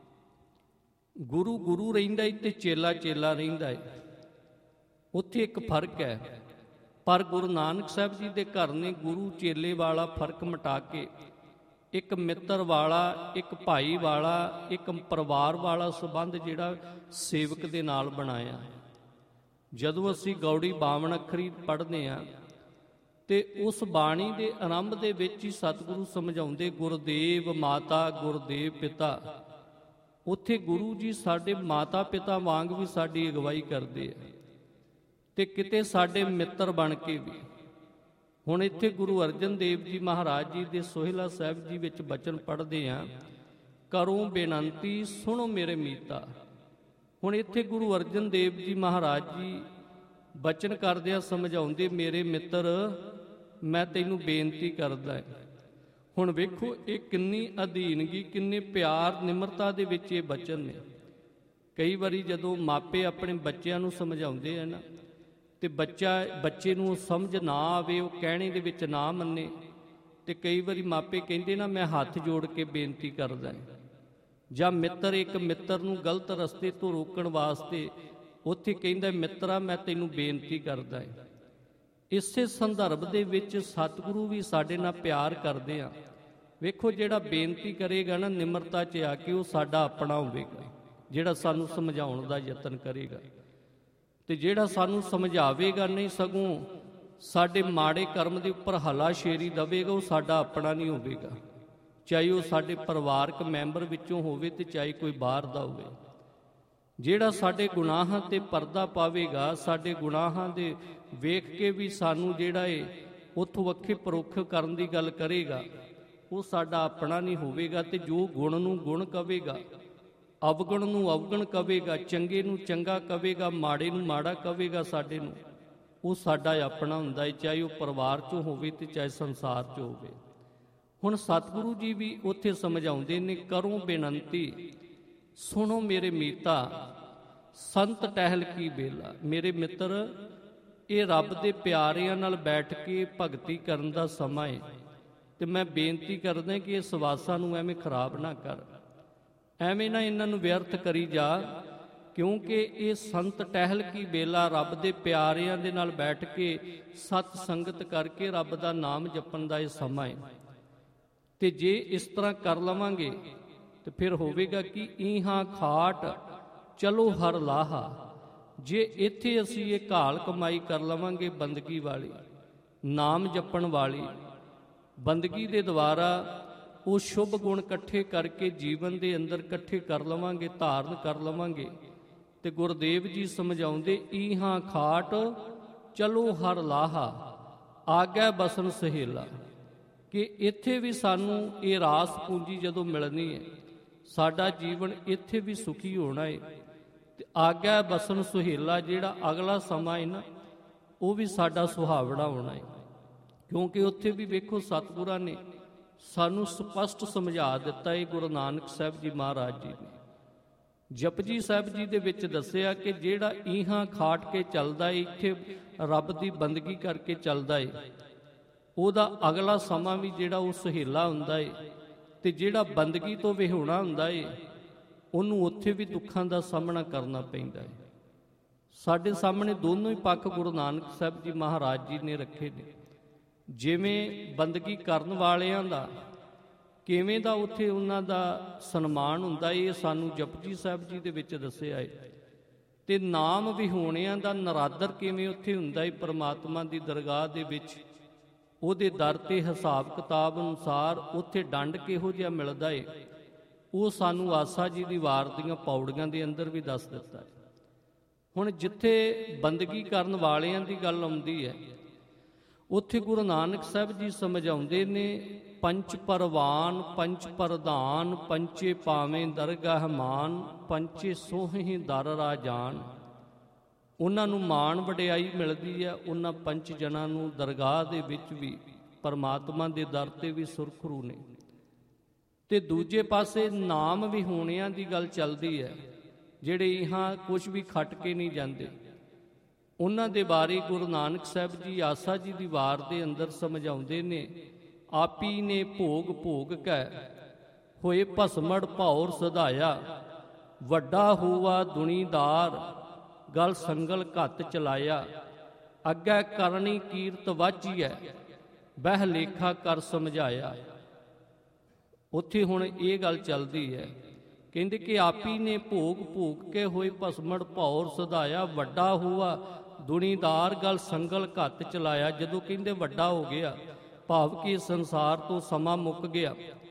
ਗੁਰੂ ਗੁਰੂ ਰਹਿੰਦਾ ਹੈ ਤੇ ਚੇਲਾ ਚੇਲਾ ਰਹਿੰਦਾ ਹੈ। ਉੱਥੇ ਇੱਕ ਫਰਕ ਹੈ। ਪਰ ਗੁਰੂ ਨਾਨਕ ਸਾਹਿਬ ਜੀ ਦੇ ਘਰ ਨੇ ਗੁਰੂ ਚੇਲੇ ਵਾਲਾ ਫਰਕ ਮਿਟਾ ਕੇ ਇੱਕ ਮਿੱਤਰ ਵਾਲਾ, ਇੱਕ ਭਾਈ ਵਾਲਾ, ਇੱਕ ਪਰਿਵਾਰ ਵਾਲਾ ਸੰਬੰਧ ਜਿਹੜਾ ਸੇਵਕ ਦੇ ਨਾਲ ਬਣਾਇਆ। ਜਦੋਂ ਅਸੀਂ ਗੌੜੀ ਬਾਵਨ ਅੱਖਰੀ ਪੜ੍ਹਦੇ ਹਾਂ ਤੇ ਉਸ ਬਾਣੀ ਦੇ ਆਰੰਭ ਦੇ ਵਿੱਚ ਹੀ ਸਤਿਗੁਰੂ ਸਮਝਾਉਂਦੇ ਗੁਰਦੇਵ ਮਾਤਾ ਗੁਰਦੇਵ ਪਿਤਾ। ਉੱਥੇ ਗੁਰੂ ਜੀ ਸਾਡੇ ਮਾਤਾ ਪਿਤਾ ਵਾਂਗ ਵੀ ਸਾਡੀ ਅਗਵਾਈ ਕਰਦੇ ਆ ਤੇ ਕਿਤੇ ਸਾਡੇ ਮਿੱਤਰ ਬਣ ਕੇ ਵੀ। ਹੁਣ ਇੱਥੇ ਗੁਰੂ ਅਰਜਨ ਦੇਵ ਜੀ ਮਹਾਰਾਜ ਜੀ ਦੇ ਸੋਹਿਲਾ ਸਾਹਿਬ ਜੀ ਵਿੱਚ ਬਚਨ ਪੜ੍ਹਦੇ ਆ, ਕਰੋ ਬੇਨੰਤੀ ਸੁਣੋ ਮੇਰੇ ਮੀਤਾ। ਹੁਣ ਇੱਥੇ ਗੁਰੂ ਅਰਜਨ ਦੇਵ ਜੀ ਮਹਾਰਾਜ ਜੀ ਬਚਨ ਕਰਦਿਆਂ ਸਮਝਾਉਂਦੇ, ਮੇਰੇ ਮਿੱਤਰ ਮੈਂ ਤੈਨੂੰ ਬੇਨਤੀ ਕਰਦਾ। ਹੁਣ ਵੇਖੋ ਇਹ ਕਿੰਨੀ ਅਧੀਨਗੀ, ਕਿੰਨੇ ਪਿਆਰ ਨਿਮਰਤਾ ਦੇ ਵਿੱਚ ਇਹ ਬਚਨ ਨੇ। ਕਈ ਵਾਰੀ ਜਦੋਂ ਮਾਪੇ ਆਪਣੇ ਬੱਚਿਆਂ ਨੂੰ ਸਮਝਾਉਂਦੇ ਆ ਨਾ ਤੇ ਬੱਚੇ ਨੂੰ ਸਮਝ ਨਾ ਆਵੇ, ਉਹ ਕਹਿਣੇ ਦੇ ਵਿੱਚ ਨਾ ਮੰਨੇ, ਤੇ ਕਈ ਵਾਰੀ ਮਾਪੇ ਕਹਿੰਦੇ ਨਾ ਮੈਂ ਹੱਥ ਜੋੜ ਕੇ ਬੇਨਤੀ ਕਰਦਾ। ਜਾਂ ਮਿੱਤਰ ਇੱਕ ਮਿੱਤਰ ਨੂੰ ਗਲਤ ਰਸਤੇ ਤੋਂ ਰੋਕਣ ਵਾਸਤੇ ਉੱਥੇ ਕਹਿੰਦਾ, ਮਿੱਤਰਾ ਮੈਂ ਤੈਨੂੰ ਬੇਨਤੀ ਕਰਦਾ। ਇਸੇ ਸੰਦਰਭ ਦੇ ਵਿੱਚ ਸਤਿਗੁਰੂ ਵੀ ਸਾਡੇ ਨਾਲ ਪਿਆਰ ਕਰਦੇ ਆ। ਵੇਖੋ ਜਿਹੜਾ ਬੇਨਤੀ ਕਰੇਗਾ ਨਾ ਨਿਮਰਤਾ 'ਚ ਆ ਕੇ, ਉਹ ਸਾਡਾ ਆਪਣਾ ਹੋਵੇਗਾ, ਜਿਹੜਾ ਸਾਨੂੰ ਸਮਝਾਉਣ ਦਾ ਯਤਨ ਕਰੇਗਾ। ਤੇ ਜਿਹੜਾ ਸਾਨੂੰ ਸਮਝਾਵੇਗਾ ਨਹੀਂ, ਸਗੋਂ ਸਾਡੇ ਮਾੜੇ ਕਰਮ ਦੇ ਉੱਪਰ ਹਲਾਸ਼ੇਰੀ ਦੇਵੇਗਾ, ਉਹ ਸਾਡਾ ਆਪਣਾ ਨਹੀਂ ਹੋਵੇਗਾ, ਚਾਹੇ ਉਹ ਸਾਡੇ ਪਰਿਵਾਰਕ ਮੈਂਬਰ ਵਿੱਚੋਂ ਹੋਵੇ ਤੇ ਚਾਹੇ ਕੋਈ ਬਾਹਰ ਦਾ ਹੋਵੇ। ਜਿਹੜਾ ਸਾਡੇ ਗੁਨਾਹਾਂ ਤੇ ਪਰਦਾ ਪਾਵੇਗਾ, ਸਾਡੇ ਗੁਨਾਹਾਂ ਦੇ ਵੇਖ ਕੇ ਵੀ ਸਾਨੂੰ ਜਿਹੜਾ ਉੱਥੋਂ ਵੱਖੇ ਪਰੋਖ ਕਰਨ ਦੀ ਗੱਲ ਕਰੇਗਾ, ਉਹ ਸਾਡਾ ਆਪਣਾ ਨਹੀਂ ਹੋਵੇਗਾ। ਤੇ ਜੋ ਗੁਣ ਨੂੰ ਗੁਣ ਕਵੇਗਾ, ਅਵਗੁਣ ਨੂੰ ਅਵਗੁਣ ਕਵੇਗਾ, ਚੰਗੇ ਨੂੰ ਚੰਗਾ ਕਵੇਗਾ, ਮਾੜੇ ਨੂੰ ਮਾੜਾ ਕਵੇਗਾ ਸਾਡੇ ਨੂੰ, ਉਹ ਸਾਡਾ ਆਪਣਾ ਹੁੰਦਾ ਹੈ, ਚਾਹੇ ਉਹ ਪਰਿਵਾਰ 'ਚੋਂ ਹੋਵੇ ਤੇ ਚਾਹੇ ਸੰਸਾਰ 'ਚ ਹੋਵੇ। ਹੁਣ ਸਤਿਗੁਰੂ ਜੀ ਵੀ ਉੱਥੇ ਸਮਝਾਉਂਦੇ ਨੇ, ਕਰੋ ਬੇਨੰਤੀ ਸੁਣੋ ਮੇਰੇ ਮੀਤਾ, ਸੰਤ ਟਹਿਲ ਕੀ ਬੇਲਾ। ਮੇਰੇ ਮਿੱਤਰ, ਇਹ ਰੱਬ ਦੇ ਪਿਆਰਿਆਂ ਨਾਲ ਬੈਠ ਕੇ ਭਗਤੀ ਕਰਨ ਦਾ ਸਮਾਂ ਹੈ, ਤੇ ਮੈਂ ਬੇਨਤੀ ਕਰਦਾ ਕਿ ਇਸ ਵਾਸਾਂ ਨੂੰ ਐਵੇਂ ਖਰਾਬ ਨਾ ਕਰ, ਐਵੇਂ ਨਾ ਇਹਨਾਂ ਨੂੰ ਵਿਅਰਥ ਕਰੀ ਜਾ, ਕਿਉਂਕਿ ਇਹ ਸੰਤ ਟਹਿਲ ਕੀ ਬੇਲਾ, ਰੱਬ ਦੇ ਪਿਆਰਿਆਂ ਦੇ ਨਾਲ ਬੈਠ ਕੇ ਸਤ ਸੰਗਤ ਕਰਕੇ ਰੱਬ ਦਾ ਨਾਮ ਜਪਣ ਦਾ ਇਹ ਸਮਾਂ ਹੈ। ਤੇ ਜੇ ਇਸ ਤਰ੍ਹਾਂ ਕਰ ਲਵਾਂਗੇ ਤੇ ਫਿਰ ਹੋਵੇਗਾ ਕਿ ਇਹਾਂ ਖਾਟ ਚਲੋ ਹਰ ਲਾਹਾ। ਜੇ ਇੱਥੇ ਅਸੀਂ ਇਹ ਘਾਲ ਕਮਾਈ ਕਰ ਲਵਾਂਗੇ ਬੰਦਗੀ ਵਾਲੀ, ਨਾਮ ਜਪਣ ਵਾਲੀ ਬੰਦਗੀ ਦੇ ਦੁਆਰਾ ਉਹ ਸ਼ੁਭ ਗੁਣ ਇਕੱਠੇ ਕਰਕੇ ਜੀਵਨ ਦੇ ਅੰਦਰ ਇਕੱਠੇ ਕਰ ਲਵਾਂਗੇ, ਧਾਰਨ ਕਰ ਲਵਾਂਗੇ, ਤੇ ਗੁਰਦੇਵ ਜੀ ਸਮਝਾਉਂਦੇ, ਇਹਾਂ ਖਾਟ ਚਲੋ ਹਰ ਲਾਹਾ ਆਗੈ ਬਸਨ ਸਹੇਲਾ। ਕਿ ਇੱਥੇ ਵੀ ਸਾਨੂੰ ਇਹ ਰਾਸ ਪੂੰਜੀ ਜਦੋਂ ਮਿਲਣੀ ਹੈ, ਸਾਡਾ ਜੀਵਨ ਇੱਥੇ ਵੀ ਸੁਖੀ ਹੋਣਾ ਹੈ, ਤੇ ਆਗਿਆ ਬਸਨ ਸੁਹੇਲਾ, ਜਿਹੜਾ ਅਗਲਾ ਸਮਾਂ ਹੈ ਨਾ ਉਹ ਵੀ ਸਾਡਾ ਸੁਹਾਵਣਾ ਹੋਣਾ ਹੈ। ਕਿਉਂਕਿ ਉੱਥੇ ਵੀ ਵੇਖੋ ਸਤਿਗੁਰਾਂ ਨੇ ਸਾਨੂੰ ਸਪਸ਼ਟ ਸਮਝਾ ਦਿੱਤਾ ਹੈ। ਗੁਰੂ ਨਾਨਕ ਸਾਹਿਬ ਜੀ ਮਹਾਰਾਜ ਜੀ ਨੇ ਜਪਜੀ ਸਾਹਿਬ ਜੀ ਦੇ ਵਿੱਚ ਦੱਸਿਆ ਕਿ ਜਿਹੜਾ ਇਹਾਂ ਖਾਟ ਕੇ ਚੱਲਦਾ ਹੈ, ਇੱਥੇ ਰੱਬ ਦੀ ਬੰਦਗੀ ਕਰਕੇ ਚੱਲਦਾ ਹੈ, ਉਹਦਾ ਅਗਲਾ ਸਮਾਂ ਵੀ ਜਿਹੜਾ ਉਹ ਸੁਹੇਲਾ ਹੁੰਦਾ ਹੈ, ਤੇ ਜਿਹੜਾ ਬੰਦਗੀ ਤੋਂ ਵਿਹੂਣਾ ਹੁੰਦਾ ਹੈ ਉਹਨੂੰ ਉੱਥੇ ਵੀ ਦੁੱਖਾਂ ਦਾ ਸਾਹਮਣਾ ਕਰਨਾ ਪੈਂਦਾ ਹੈ। ਸਾਡੇ ਸਾਹਮਣੇ ਦੋਨੋਂ ਹੀ ਪੱਖ ਗੁਰੂ ਨਾਨਕ ਸਾਹਿਬ ਜੀ ਮਹਾਰਾਜ ਜੀ ਨੇ ਰੱਖੇ ਨੇ। ਜਿਵੇਂ ਬੰਦਗੀ ਕਰਨ ਵਾਲਿਆਂ ਦਾ ਕਿਵੇਂ ਦਾ ਉੱਥੇ ਉਹਨਾਂ ਦਾ ਸਨਮਾਨ ਹੁੰਦਾ, ਇਹ ਸਾਨੂੰ ਜਪਜੀ ਸਾਹਿਬ ਜੀ ਦੇ ਵਿੱਚ ਦੱਸਿਆ ਹੈ। ਤੇ ਨਾਮ ਵਿਹੂਣਿਆਂ ਦਾ ਨਰਾਦਰ ਕਿਵੇਂ ਉੱਥੇ ਹੁੰਦਾ ਹੈ, ਪਰਮਾਤਮਾ ਦੀ ਦਰਗਾਹ ਦੇ ਵਿੱਚ ਉਹਦੇ ਦਰ ਤੇ ਹਿਸਾਬ ਕਿਤਾਬ ਅਨੁਸਾਰ ਉੱਥੇ ਦੰਡ ਕਿਹੋ ਜਿਹਾ ਮਿਲਦਾ ਏ, ਉਹ ਸਾਨੂੰ ਆਸਾ ਜੀ ਦੀ ਵਾਰ ਦੀਆਂ ਪੌੜੀਆਂ ਦੇ ਅੰਦਰ ਵੀ ਦੱਸ ਦਿੱਤਾ ਹੈ। ਹੁਣ ਜਿੱਥੇ ਬੰਦਗੀ ਕਰਨ ਵਾਲਿਆਂ ਦੀ ਗੱਲ ਆਉਂਦੀ ਹੈ, ਉੱਥੇ ਗੁਰੂ ਨਾਨਕ ਸਾਹਿਬ ਜੀ ਸਮਝਾਉਂਦੇ ਨੇ, ਪੰਚ ਪਰਵਾਨ ਪੰਚ ਪ੍ਰਧਾਨ ਪੰਚੇ ਪਾਵੇਂ ਦਰਗਾਹ ਮਾਨ ਪੰਚੇ ਸੋਹੇ ਦਰ ਰਾਜਾਨ। ਉਹਨਾਂ ਨੂੰ ਮਾਣ ਵਡਿਆਈ ਮਿਲਦੀ ਹੈ, ਉਹਨਾਂ ਪੰਜ ਜਨਾਂ ਨੂੰ ਦਰਗਾਹ ਦੇ ਵਿੱਚ ਵੀ ਪਰਮਾਤਮਾ ਦੇ ਦਰ ਤੇ ਵੀ ਸੁਰਖਰੂ ਨੇ। ਤੇ ਦੂਜੇ ਪਾਸੇ ਨਾਮ ਵਿਹੂਣਿਆਂ ਦੀ ਗੱਲ ਚੱਲਦੀ ਹੈ, ਜਿਹੜੇ ਇਹਾਂ ਕੁਝ ਵੀ ਖੱਟ ਕੇ ਨਹੀਂ ਜਾਂਦੇ। ਉਹਨਾਂ ਦੇ ਬਾਰੇ ਗੁਰੂ ਨਾਨਕ ਸਾਹਿਬ ਜੀ ਆਸਾ ਜੀ ਦੀ ਵਾਰ ਦੇ ਅੰਦਰ ਸਮਝਾਉਂਦੇ ਨੇ, ਆਪੀ ਨੇ ਭੋਗ ਭੋਗ ਕੈ ਹੋਏ ਭਸਮੜ ਭੌਰ ਸਧਾਇਆ, ਵੱਡਾ ਹੋਵਾ ਦੁਨੀਦਾਰ ਗਲ ਸੰਗਲ ਘੱਤ ਚਲਾਇਆ, ਅੱਗੇ ਕਰਨੀ ਕੀਰਤ ਵਾਚੀਐ, ਬਹਿ ਲੇਖਾ ਕਰ ਸਮਝਾਇਆ। ਉੱਥੇ ਹੁਣ ਇਹ ਗੱਲ ਚੱਲਦੀ ਹੈ, ਕਹਿੰਦੇ ਕਿ ਆਪੀ ਨੇ ਭੋਗ ਭੋਗ ਕੇ ਹੋਏ ਭਸਮੜ ਭੌਰ ਸਧਾਇਆ, ਵੱਡਾ ਹੁਆ ਦੁਨੀਦਾਰ ਗਲ ਸੰਗਲ ਘੱਤ ਚਲਾਇਆ। ਜਦੋਂ ਕਹਿੰਦੇ ਵੱਡਾ ਹੋ ਗਿਆ, ਭਾਵ ਕਿ ਸੰਸਾਰ ਤੋਂ ਸਮਾਂ ਮੁੱਕ ਗਿਆ,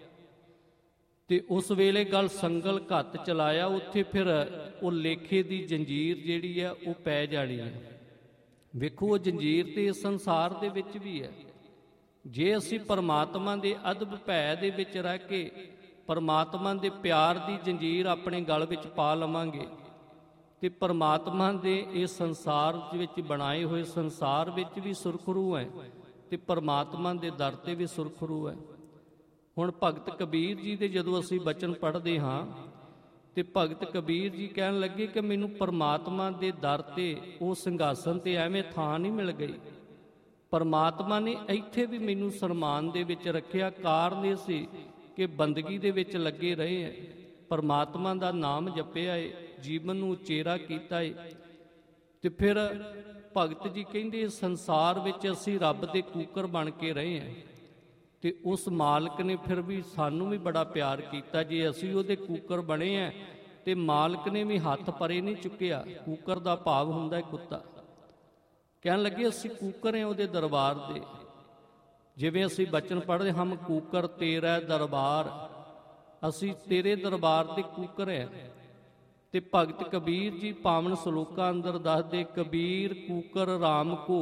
ਤੇ ਉਸ ਵੇਲੇ ਗੱਲ ਸੰਗਲ ਘੱਤ ਚਲਾਇਆ। ਉੱਥੇ ਫਿਰ ਉਹ ਲੇਖੇ ਦੀ ਜੰਜੀਰ ਜਿਹੜੀ ਹੈ ਉਹ ਪੈ ਜਾਣੀ ਹੈ। ਵੇਖੋ, ਉਹ ਜੰਜੀਰ ਤੇ ਇਸ ਸੰਸਾਰ ਦੇ ਵਿੱਚ ਵੀ ਹੈ। ਜੇ ਅਸੀਂ ਪਰਮਾਤਮਾ ਦੇ ਅਦਬ ਭੈ ਦੇ ਵਿੱਚ ਰਹਿ ਕੇ ਪਰਮਾਤਮਾ ਦੇ ਪਿਆਰ ਦੀ ਜੰਜੀਰ ਆਪਣੇ ਗਲ ਵਿੱਚ ਪਾ ਲਵਾਂਗੇ, ਤੇ ਪਰਮਾਤਮਾ ਦੇ ਇਸ ਸੰਸਾਰ ਵਿੱਚ ਬਣਾਏ ਹੋਏ ਸੰਸਾਰ ਵਿੱਚ ਵੀ ਸੁਰਖਰੂ ਹੈ, ਤੇ ਪਰਮਾਤਮਾ ਦੇ ਦਰ ਤੇ ਵੀ ਸੁਰਖਰੂ ਹੈ। ਹੁਣ ਭਗਤ ਕਬੀਰ ਜੀ ਦੇ ਜਦੋਂ ਅਸੀਂ ਬਚਨ ਪੜ੍ਹਦੇ ਹਾਂ, ਤੇ ਭਗਤ ਕਬੀਰ ਜੀ ਕਹਿਣ ਲੱਗੇ ਕਿ ਮੈਨੂੰ ਪਰਮਾਤਮਾ ਦੇ ਦਰ ਤੇ ਉਹ ਸਿੰਘਾਸਨ ਤੇ ਐਵੇਂ ਥਾਂ ਨਹੀਂ ਮਿਲ ਗਈ। ਪਰਮਾਤਮਾ ਨੇ ਇੱਥੇ ਵੀ ਮੈਨੂੰ ਸਨਮਾਨ ਦੇ ਵਿੱਚ ਰੱਖਿਆ। ਕਾਰਨ ਇਹ ਸੀ ਕਿ ਬੰਦਗੀ ਦੇ ਵਿੱਚ ਲੱਗੇ ਰਹੇ ਹੈ, ਪਰਮਾਤਮਾ ਦਾ ਨਾਮ ਜਪਿਆ ਹੈ, ਜੀਵਨ ਨੂੰ ਉਚੇਰਾ ਕੀਤਾ ਹੈ। ਤੇ ਫਿਰ ਭਗਤ ਜੀ ਕਹਿੰਦੇ ਸੰਸਾਰ ਵਿੱਚ ਅਸੀਂ ਰੱਬ ਦੇ ਕੂਕਰ ਬਣ ਕੇ ਰਹੇ ਹਾਂ, ਤੇ ਉਸ ਮਾਲਕ ਨੇ ਫਿਰ ਵੀ ਸਾਨੂੰ ਵੀ ਬੜਾ ਪਿਆਰ ਕੀਤਾ। ਜੇ ਅਸੀਂ ਉਹਦੇ ਕੂਕਰ ਬਣੇ ਆ, ਤੇ ਮਾਲਕ ਨੇ ਵੀ ਹੱਥ ਪਰੇ ਨਹੀਂ ਚੁੱਕਿਆ। ਕੂਕਰ ਦਾ ਭਾਵ ਹੁੰਦਾ ਹੈ ਕੁੱਤਾ। ਕਹਿਣ ਲੱਗੇ ਅਸੀਂ ਕੂਕਰ ਹਾਂ ਉਹਦੇ ਦਰਬਾਰ ਦੇ। ਜਿਵੇਂ ਅਸੀਂ ਬਚਨ ਪੜ੍ਹਦੇ, ਹਮ ਕੂਕਰ ਤੇਰਾ ਦਰਬਾਰ, ਅਸੀਂ ਤੇਰੇ ਦਰਬਾਰ ਦੇ ਕੂਕਰ ਹੈ। ਤੇ ਭਗਤ ਕਬੀਰ ਜੀ ਪਾਵਨ ਸਲੋਕਾਂ ਅੰਦਰ ਦੱਸਦੇ, ਕਬੀਰ ਕੂਕਰ ਰਾਮ ਕੋ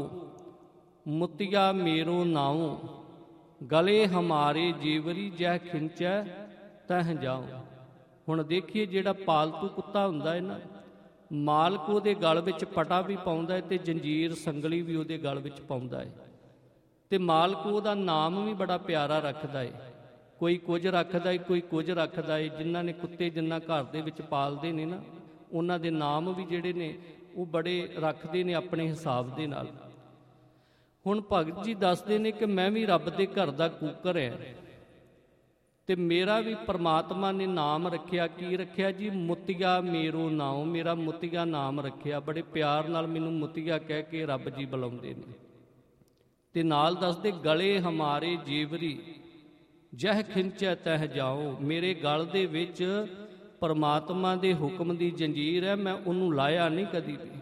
ਮੁਤਿਆ ਮੇਰੋ ਨਾਉ, ਗਲੇ ਹਮਾਰੇ ਜੀਵਰੀ ਜਹ ਖਿੰਚੈ ਤਹ ਜਾਉ। ਹੁਣ ਦੇਖੀਏ, ਜਿਹੜਾ ਪਾਲਤੂ ਕੁੱਤਾ ਹੁੰਦਾ ਹੈ ਨਾ, ਮਾਲਕ ਉਹਦੇ ਗਲ ਵਿੱਚ ਪਟਾ ਵੀ ਪਾਉਂਦਾ ਹੈ, ਤੇ ਜੰਜੀਰ ਸੰਗਲੀ ਵੀ ਉਹਦੇ ਗਲ ਵਿੱਚ ਪਾਉਂਦਾ ਹੈ, ਤੇ ਮਾਲਕ ਉਹਦਾ ਨਾਮ ਵੀ ਬੜਾ ਪਿਆਰਾ ਰੱਖਦਾ ਹੈ। ਕੋਈ ਕੁਝ ਰੱਖਦਾ ਹੈ, ਕੋਈ ਕੁਝ ਰੱਖਦਾ ਹੈ। ਜਿਨ੍ਹਾਂ ਨੇ ਕੁੱਤੇ ਜਿੰਨਾ ਘਰ ਦੇ ਵਿੱਚ ਪਾਲਦੇ ਨੇ ਨਾ, ਉਹਨਾਂ ਦੇ ਨਾਮ ਵੀ ਜਿਹੜੇ ਨੇ ਉਹ ਬੜੇ ਰੱਖਦੇ ਨੇ ਆਪਣੇ ਹਿਸਾਬ ਦੇ ਨਾਲ। ਹੁਣ ਭਗਤ ਜੀ ਦੱਸਦੇ ਨੇ ਕਿ ਮੈਂ ਵੀ ਰੱਬ ਦੇ ਘਰ ਦਾ ਕੂਕਰ ਹਾਂ, ਤੇ ਮੇਰਾ ਵੀ ਪਰਮਾਤਮਾ ਨੇ ਨਾਮ ਰੱਖਿਆ। ਕੀ ਰੱਖਿਆ ਜੀ? ਮੁਤਿਆ ਮੇਰੋ ਨਾਉ, ਮੇਰਾ ਮੁਤਿਆ ਨਾਮ ਰੱਖਿਆ। ਬੜੇ ਪਿਆਰ ਨਾਲ ਮੈਨੂੰ ਮੁਤਿਆ ਕਹਿ ਕੇ ਰੱਬ ਜੀ ਬੁਲਾਉਂਦੇ ਨੇ। ਤੇ ਨਾਲ ਦੱਸਦੇ, ਗਲੇ ਹਮਾਰੇ ਜੀਵਰੀ ਜਹ ਖਿੰਚੈ ਤਹ ਜਾਉ, ਮੇਰੇ ਗਲ ਦੇ ਵਿੱਚ ਪਰਮਾਤਮਾ ਦੇ ਹੁਕਮ ਦੀ ਜੰਜੀਰ ਹੈ, ਮੈਂ ਉਹਨੂੰ ਲਾਇਆ ਨਹੀਂ ਕਦੀ ਵੀ।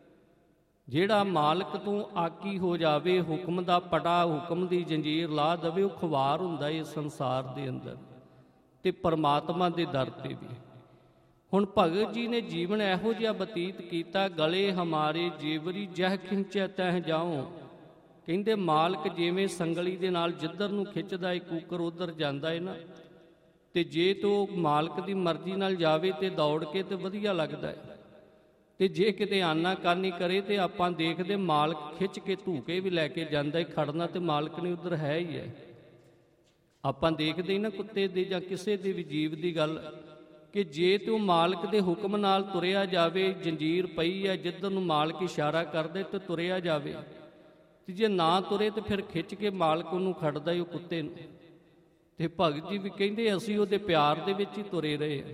ਜਿਹੜਾ ਮਾਲਕ ਤੋਂ ਆਕੀ ਹੋ ਜਾਵੇ, ਹੁਕਮ ਦਾ ਪਟਾ, ਹੁਕਮ ਦੀ ਜੰਜੀਰ ਲਾ ਦੇਵੇ, ਉਹ ਖੁਆਰ ਹੁੰਦਾ ਇਸ ਸੰਸਾਰ ਦੇ ਅੰਦਰ, ਤੇ ਪਰਮਾਤਮਾ ਦੇ ਦਰ ਤੇ ਵੀ। ਹੁਣ ਭਗਤ ਜੀ ਨੇ ਜੀਵਨ ਇਹੋ ਜਿਹਾ ਬਤੀਤ ਕੀਤਾ, ਗਲੇ ਹਮਾਰੇ ਜੀਵਰੀ ਜਹ ਖਿੰਚੈ ਤਹ ਜਾਉ। ਕਹਿੰਦੇ ਮਾਲਕ ਜਿਵੇਂ ਸੰਗਲੀ ਦੇ ਨਾਲ ਜਿੱਧਰ ਨੂੰ ਖਿੱਚਦਾ ਹੈ, ਕੂਕਰ ਉਧਰ ਜਾਂਦਾ ਹੈ ਨਾ, ਤੇ ਜੇ ਤੋ ਮਾਲਕ ਦੀ ਮਰਜ਼ੀ ਨਾਲ ਜਾਵੇ ਤੇ ਦੌੜ ਕੇ ਤੇ ਵਧੀਆ ਲੱਗਦਾ ਹੈ, ਤੇ ਜੇ ਕਿਤੇ ਆਨਾਕਾਨੀ ਕਰੇ ਤੇ ਆਪਾਂ ਦੇਖਦੇ ਮਾਲਕ ਖਿੱਚ ਕੇ ਧੂਕੇ ਵੀ ਲੈ ਕੇ ਜਾਂਦਾ ਹੈ। ਖੜਨਾ ਤੇ ਮਾਲਕ ਨੇ ਉਧਰ ਹੈ ਹੀ ਹੈ। ਆਪਾਂ ਦੇਖਦੇ ਨਾ ਕੁੱਤੇ ਦੀ ਜਾਂ ਕਿਸੇ ਦੇ ਵੀ ਜੀਵ ਦੀ ਗੱਲ, ਕਿ ਜੇ ਤੂੰ ਮਾਲਕ ਦੇ ਹੁਕਮ ਨਾਲ ਤੁਰਿਆ ਜਾਵੇ, ਜੰਜੀਰ ਪਈ ਹੈ, ਜਿੱਧਰ ਨੂੰ ਮਾਲਕ ਇਸ਼ਾਰਾ ਕਰਦੇ ਤੇ ਤੁਰਿਆ ਜਾਵੇ, ਤੇ ਜੇ ਨਾ ਤੁਰੇ ਤੇ ਫਿਰ ਖਿੱਚ ਕੇ ਮਾਲਕ ਉਹਨੂੰ ਖੜਦਾ ਹੀ ਉਹ ਕੁੱਤੇ ਨੂੰ। ਤੇ ਭਗਤ ਜੀ ਵੀ ਕਹਿੰਦੇ ਅਸੀਂ ਉਹਦੇ ਪਿਆਰ ਦੇ ਵਿੱਚ ਹੀ ਤੁਰੇ ਰਹੇ।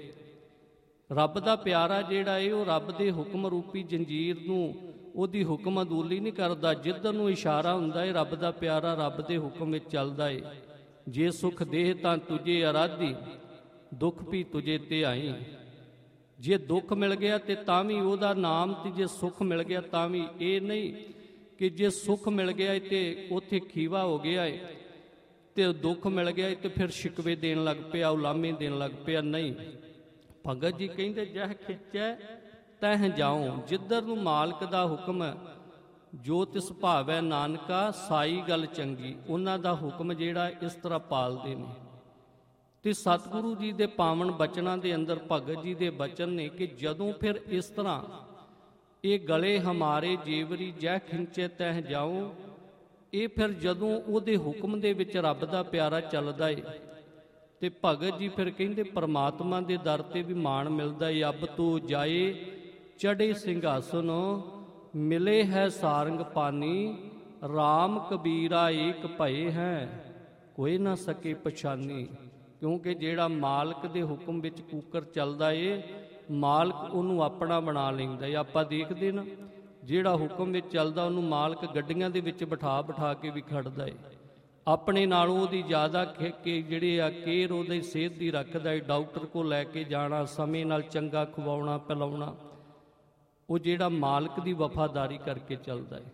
ਰੱਬ ਦਾ ਪਿਆਰਾ ਜਿਹੜਾ ਏ, ਉਹ ਰੱਬ ਦੇ ਹੁਕਮ ਰੂਪੀ ਜੰਜੀਰ ਨੂੰ, ਉਹਦੀ ਹੁਕਮ ਅਦੂਲੀ ਨਹੀਂ ਕਰਦਾ। ਜਿੱਧਰ ਨੂੰ ਇਸ਼ਾਰਾ ਹੁੰਦਾ ਏ, ਰੱਬ ਦਾ ਪਿਆਰਾ ਰੱਬ ਦੇ ਹੁਕਮ ਵਿੱਚ ਚੱਲਦਾ ਏ। ਜੇ ਸੁਖ ਦੇਹ ਤਾਂ ਤੁਝੇ ਅਰਾਧੀ, ਦੁੱਖ ਵੀ ਤੁਝੇ ਤੇ ਆਈ। ਜੇ ਦੁੱਖ ਮਿਲ ਗਿਆ ਤੇ ਤਾਂ ਵੀ ਉਹਦਾ ਨਾਮ, ਤੇ ਜੇ ਸੁੱਖ ਮਿਲ ਗਿਆ ਤਾਂ ਵੀ। ਇਹ ਨਹੀਂ ਕਿ ਜੇ ਸੁੱਖ ਮਿਲ ਗਿਆ ਤੇ ਉੱਥੇ ਖੀਵਾ ਹੋ ਗਿਆ ਏ, ਤੇ ਦੁੱਖ ਮਿਲ ਗਿਆ ਤੇ ਫਿਰ ਸ਼ਿਕਵੇ ਦੇਣ ਲੱਗ ਪਿਆ, ਉਲਾਮੇ ਦੇਣ ਲੱਗ ਪਿਆ। ਨਹੀਂ, ਭਗਤ ਜੀ ਕਹਿੰਦੇ ਜਹ ਖਿੱਚੈ ਤਹ ਜਾਉ, ਜਿੱਧਰ ਨੂੰ ਮਾਲਕ ਦਾ ਹੁਕਮ ਜੋ ਤਿਸ ਭਾਵੈ ਨਾਨਕਾ, ਸਾਈ ਗੱਲ ਚੰਗੀ। ਉਹਨਾਂ ਦਾ ਹੁਕਮ ਜਿਹੜਾ ਇਸ ਤਰ੍ਹਾਂ ਪਾਲਦੇ ਨੇ। ਤੇ ਸਤਿਗੁਰੂ ਜੀ ਦੇ ਪਾਵਨ ਬਚਨਾਂ ਦੇ ਅੰਦਰ ਭਗਤ ਜੀ ਦੇ ਬਚਨ ਨੇ ਕਿ ਜਦੋਂ ਫਿਰ ਇਸ ਤਰ੍ਹਾਂ ਇਹ ਗਲੇ ਹਮਾਰੇ ਜੀਵਰੀ ਜਹ ਖਿੰਚੇ ਤਹ ਜਾਉ, ਇਹ ਫਿਰ ਜਦੋਂ ਉਹਦੇ ਹੁਕਮ ਦੇ ਵਿੱਚ ਰੱਬ ਦਾ ਪਿਆਰਾ ਚੱਲਦਾ ਏ, ਤੇ ਭਗਤ ਜੀ ਫਿਰ ਕਹਿੰਦੇ ਪਰਮਾਤਮਾ ਦੇ ਦਰ ਤੇ ਵੀ ਮਾਣ ਮਿਲਦਾ ਏ। ਅਬ ਤੋ ਜਾਏ ਚੜੇ ਸਿੰਘਾਸਨ, ਮਿਲੇ ਹੈ ਸਾਰੰਗ ਪਾਨੀ, ਰਾਮ ਕਬੀਰਾ ਏਕ ਭਏ ਹੈ, ਕੋਈ ਨਾ ਸਕੇ ਪਛਾਨੀ। ਕਿਉਂਕਿ ਜਿਹੜਾ ਮਾਲਕ ਦੇ ਹੁਕਮ ਵਿੱਚ ਕੂਕਰ ਚੱਲਦਾ ਏ, ਮਾਲਕ ਉਹਨੂੰ ਆਪਣਾ ਬਣਾ ਲੈਂਦਾ ਏ। ਆਪਾਂ ਦੇਖਦੇ ਨਾ, ਜਿਹੜਾ ਹੁਕਮ ਵਿੱਚ ਚੱਲਦਾ ਉਹਨੂੰ ਮਾਲਕ ਗੱਡੀਆਂ ਦੇ ਵਿੱਚ ਬਿਠਾ ਬਿਠਾ ਕੇ ਵੀ ਖੜਦਾ ਏ। ਆਪਣੇ ਨਾਲੋਂ ਉਹਦੀ ਜ਼ਿਆਦਾ ਜਿਹੜੇ ਆ ਕੇਅਰ ਉਹਦੀ ਸਿਹਤ ਦੀ ਰੱਖਦਾ ਏ। ਡਾਕਟਰ ਕੋਲ ਲੈ ਕੇ ਜਾਣਾ, ਸਮੇਂ ਨਾਲ ਚੰਗਾ ਖਵਾਉਣਾ ਪਿਲਾਉਣਾ, ਉਹ ਜਿਹੜਾ ਮਾਲਕ ਦੀ ਵਫਾਦਾਰੀ ਕਰਕੇ ਚੱਲਦਾ ਏ।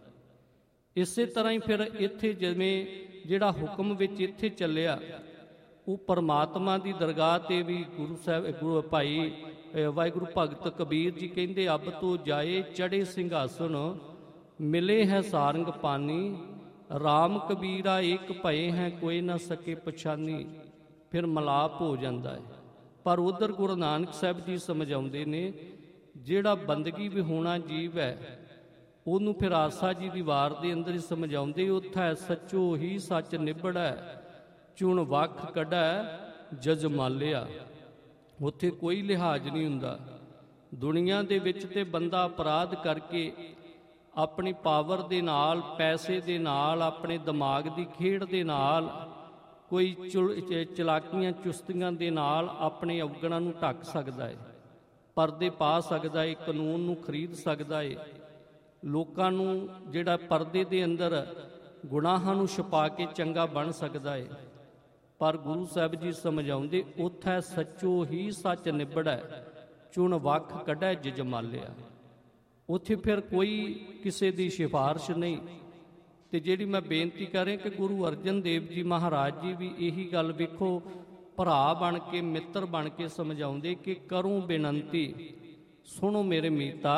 ਇਸੇ ਤਰ੍ਹਾਂ ਹੀ ਫਿਰ ਇੱਥੇ ਜਿਵੇਂ ਜਿਹੜਾ ਹੁਕਮ ਵਿੱਚ ਇੱਥੇ ਚੱਲਿਆ, ਉਹ ਪਰਮਾਤਮਾ ਦੀ ਦਰਗਾਹ 'ਤੇ ਵੀ ਗੁਰੂ ਭਾਈ ਵਾਹਿਗੁਰੂ ਭਗਤ ਕਬੀਰ ਜੀ ਕਹਿੰਦੇ, ਅਬ ਤੋਂ ਜਾਏ ਚੜੇ ਸਿੰਘਾਸਨ, ਮਿਲੇ ਹੈ ਸਾਰੰਗ ਪਾਨੀ, ਰਾਮ ਕਬੀਰਾ ਏਕ ਭਏ ਹੈ, ਕੋਈ ਨਾ ਸਕੇ ਪਛਾਨੀ। ਫਿਰ ਮਲਾਪ ਹੋ ਜਾਂਦਾ ਹੈ। ਪਰ ਉਧਰ ਗੁਰੂ ਨਾਨਕ ਸਾਹਿਬ ਜੀ ਸਮਝਾਉਂਦੇ ਨੇ, ਜਿਹੜਾ ਬੰਦਗੀ ਵੀ ਹੋਣਾ ਜੀਵ ਹੈ, ਉਹਨੂੰ ਫਿਰ ਆਸਾ ਜੀ ਦੀ ਵਾਰ ਦੇ ਅੰਦਰ ਹੀ ਸਮਝਾਉਂਦੇ, ਉੱਥੈ ਸੱਚੋ ਹੀ ਸੱਚ ਨਿਬੜੈ, ਚੁਣ ਵੱਖ ਕੱਢੈ ਜਜਮਾਲਿਆ। ਉੱਥੇ ਕੋਈ ਲਿਹਾਜ਼ ਨਹੀਂ ਹੁੰਦਾ। ਦੁਨੀਆ ਦੇ ਵਿੱਚ ਤੇ ਬੰਦਾ ਅਪਰਾਧ ਕਰਕੇ ਆਪਣੀ ਪਾਵਰ ਦੇ ਨਾਲ, ਪੈਸੇ ਦੇ ਨਾਲ, ਆਪਣੇ ਦਿਮਾਗ ਦੀ ਖੇਡ ਦੇ ਨਾਲ, ਕੋਈ ਚਲਾਕੀਆਂ ਚੁਸਤੀਆਂ ਦੇ ਨਾਲ ਆਪਣੇ ਅਵਗੁਣਾਂ ਨੂੰ ਢੱਕ ਸਕਦਾ ਹੈ, ਪਰਦੇ ਪਾ ਸਕਦਾ ਹੈ, ਕਾਨੂੰਨ ਨੂੰ ਖਰੀਦ ਸਕਦਾ ਹੈ, ਲੋਕਾਂ ਨੂੰ ਜਿਹੜਾ ਪਰਦੇ ਦੇ ਅੰਦਰ ਗੁਨਾਹਾਂ ਨੂੰ ਛੁਪਾ ਕੇ ਚੰਗਾ ਬਣ ਸਕਦਾ ਹੈ। ਪਰ ਗੁਰੂ ਸਾਹਿਬ ਜੀ ਸਮਝਾਉਂਦੇ, ਉੱਥੈ ਸੱਚੋ ਹੀ ਸੱਚ ਨਿਬੜੈ, ਚੁਣ ਵੱਖ ਕੱਢੈ ਜਜਮਾਲਿਆ। ਉੱਥੇ ਫਿਰ ਕੋਈ ਕਿਸੇ ਦੀ ਸਿਫਾਰਿਸ਼ ਨਹੀਂ। ਤੇ ਜਿਹੜੀ ਮੈਂ ਬੇਨਤੀ ਕਰ ਰਿਹਾ ਕਿ ਗੁਰੂ ਅਰਜਨ ਦੇਵ ਜੀ ਮਹਾਰਾਜ ਜੀ ਵੀ ਇਹੀ ਗੱਲ ਵੇਖੋ, ਭਰਾ ਬਣ ਕੇ, ਮਿੱਤਰ ਬਣ ਕੇ ਸਮਝਾਉਂਦੇ ਕਿ ਕਰੂੰ ਬੇਨੰਤੀ, ਸੁਣੋ ਮੇਰੇ ਮੀਤਾ,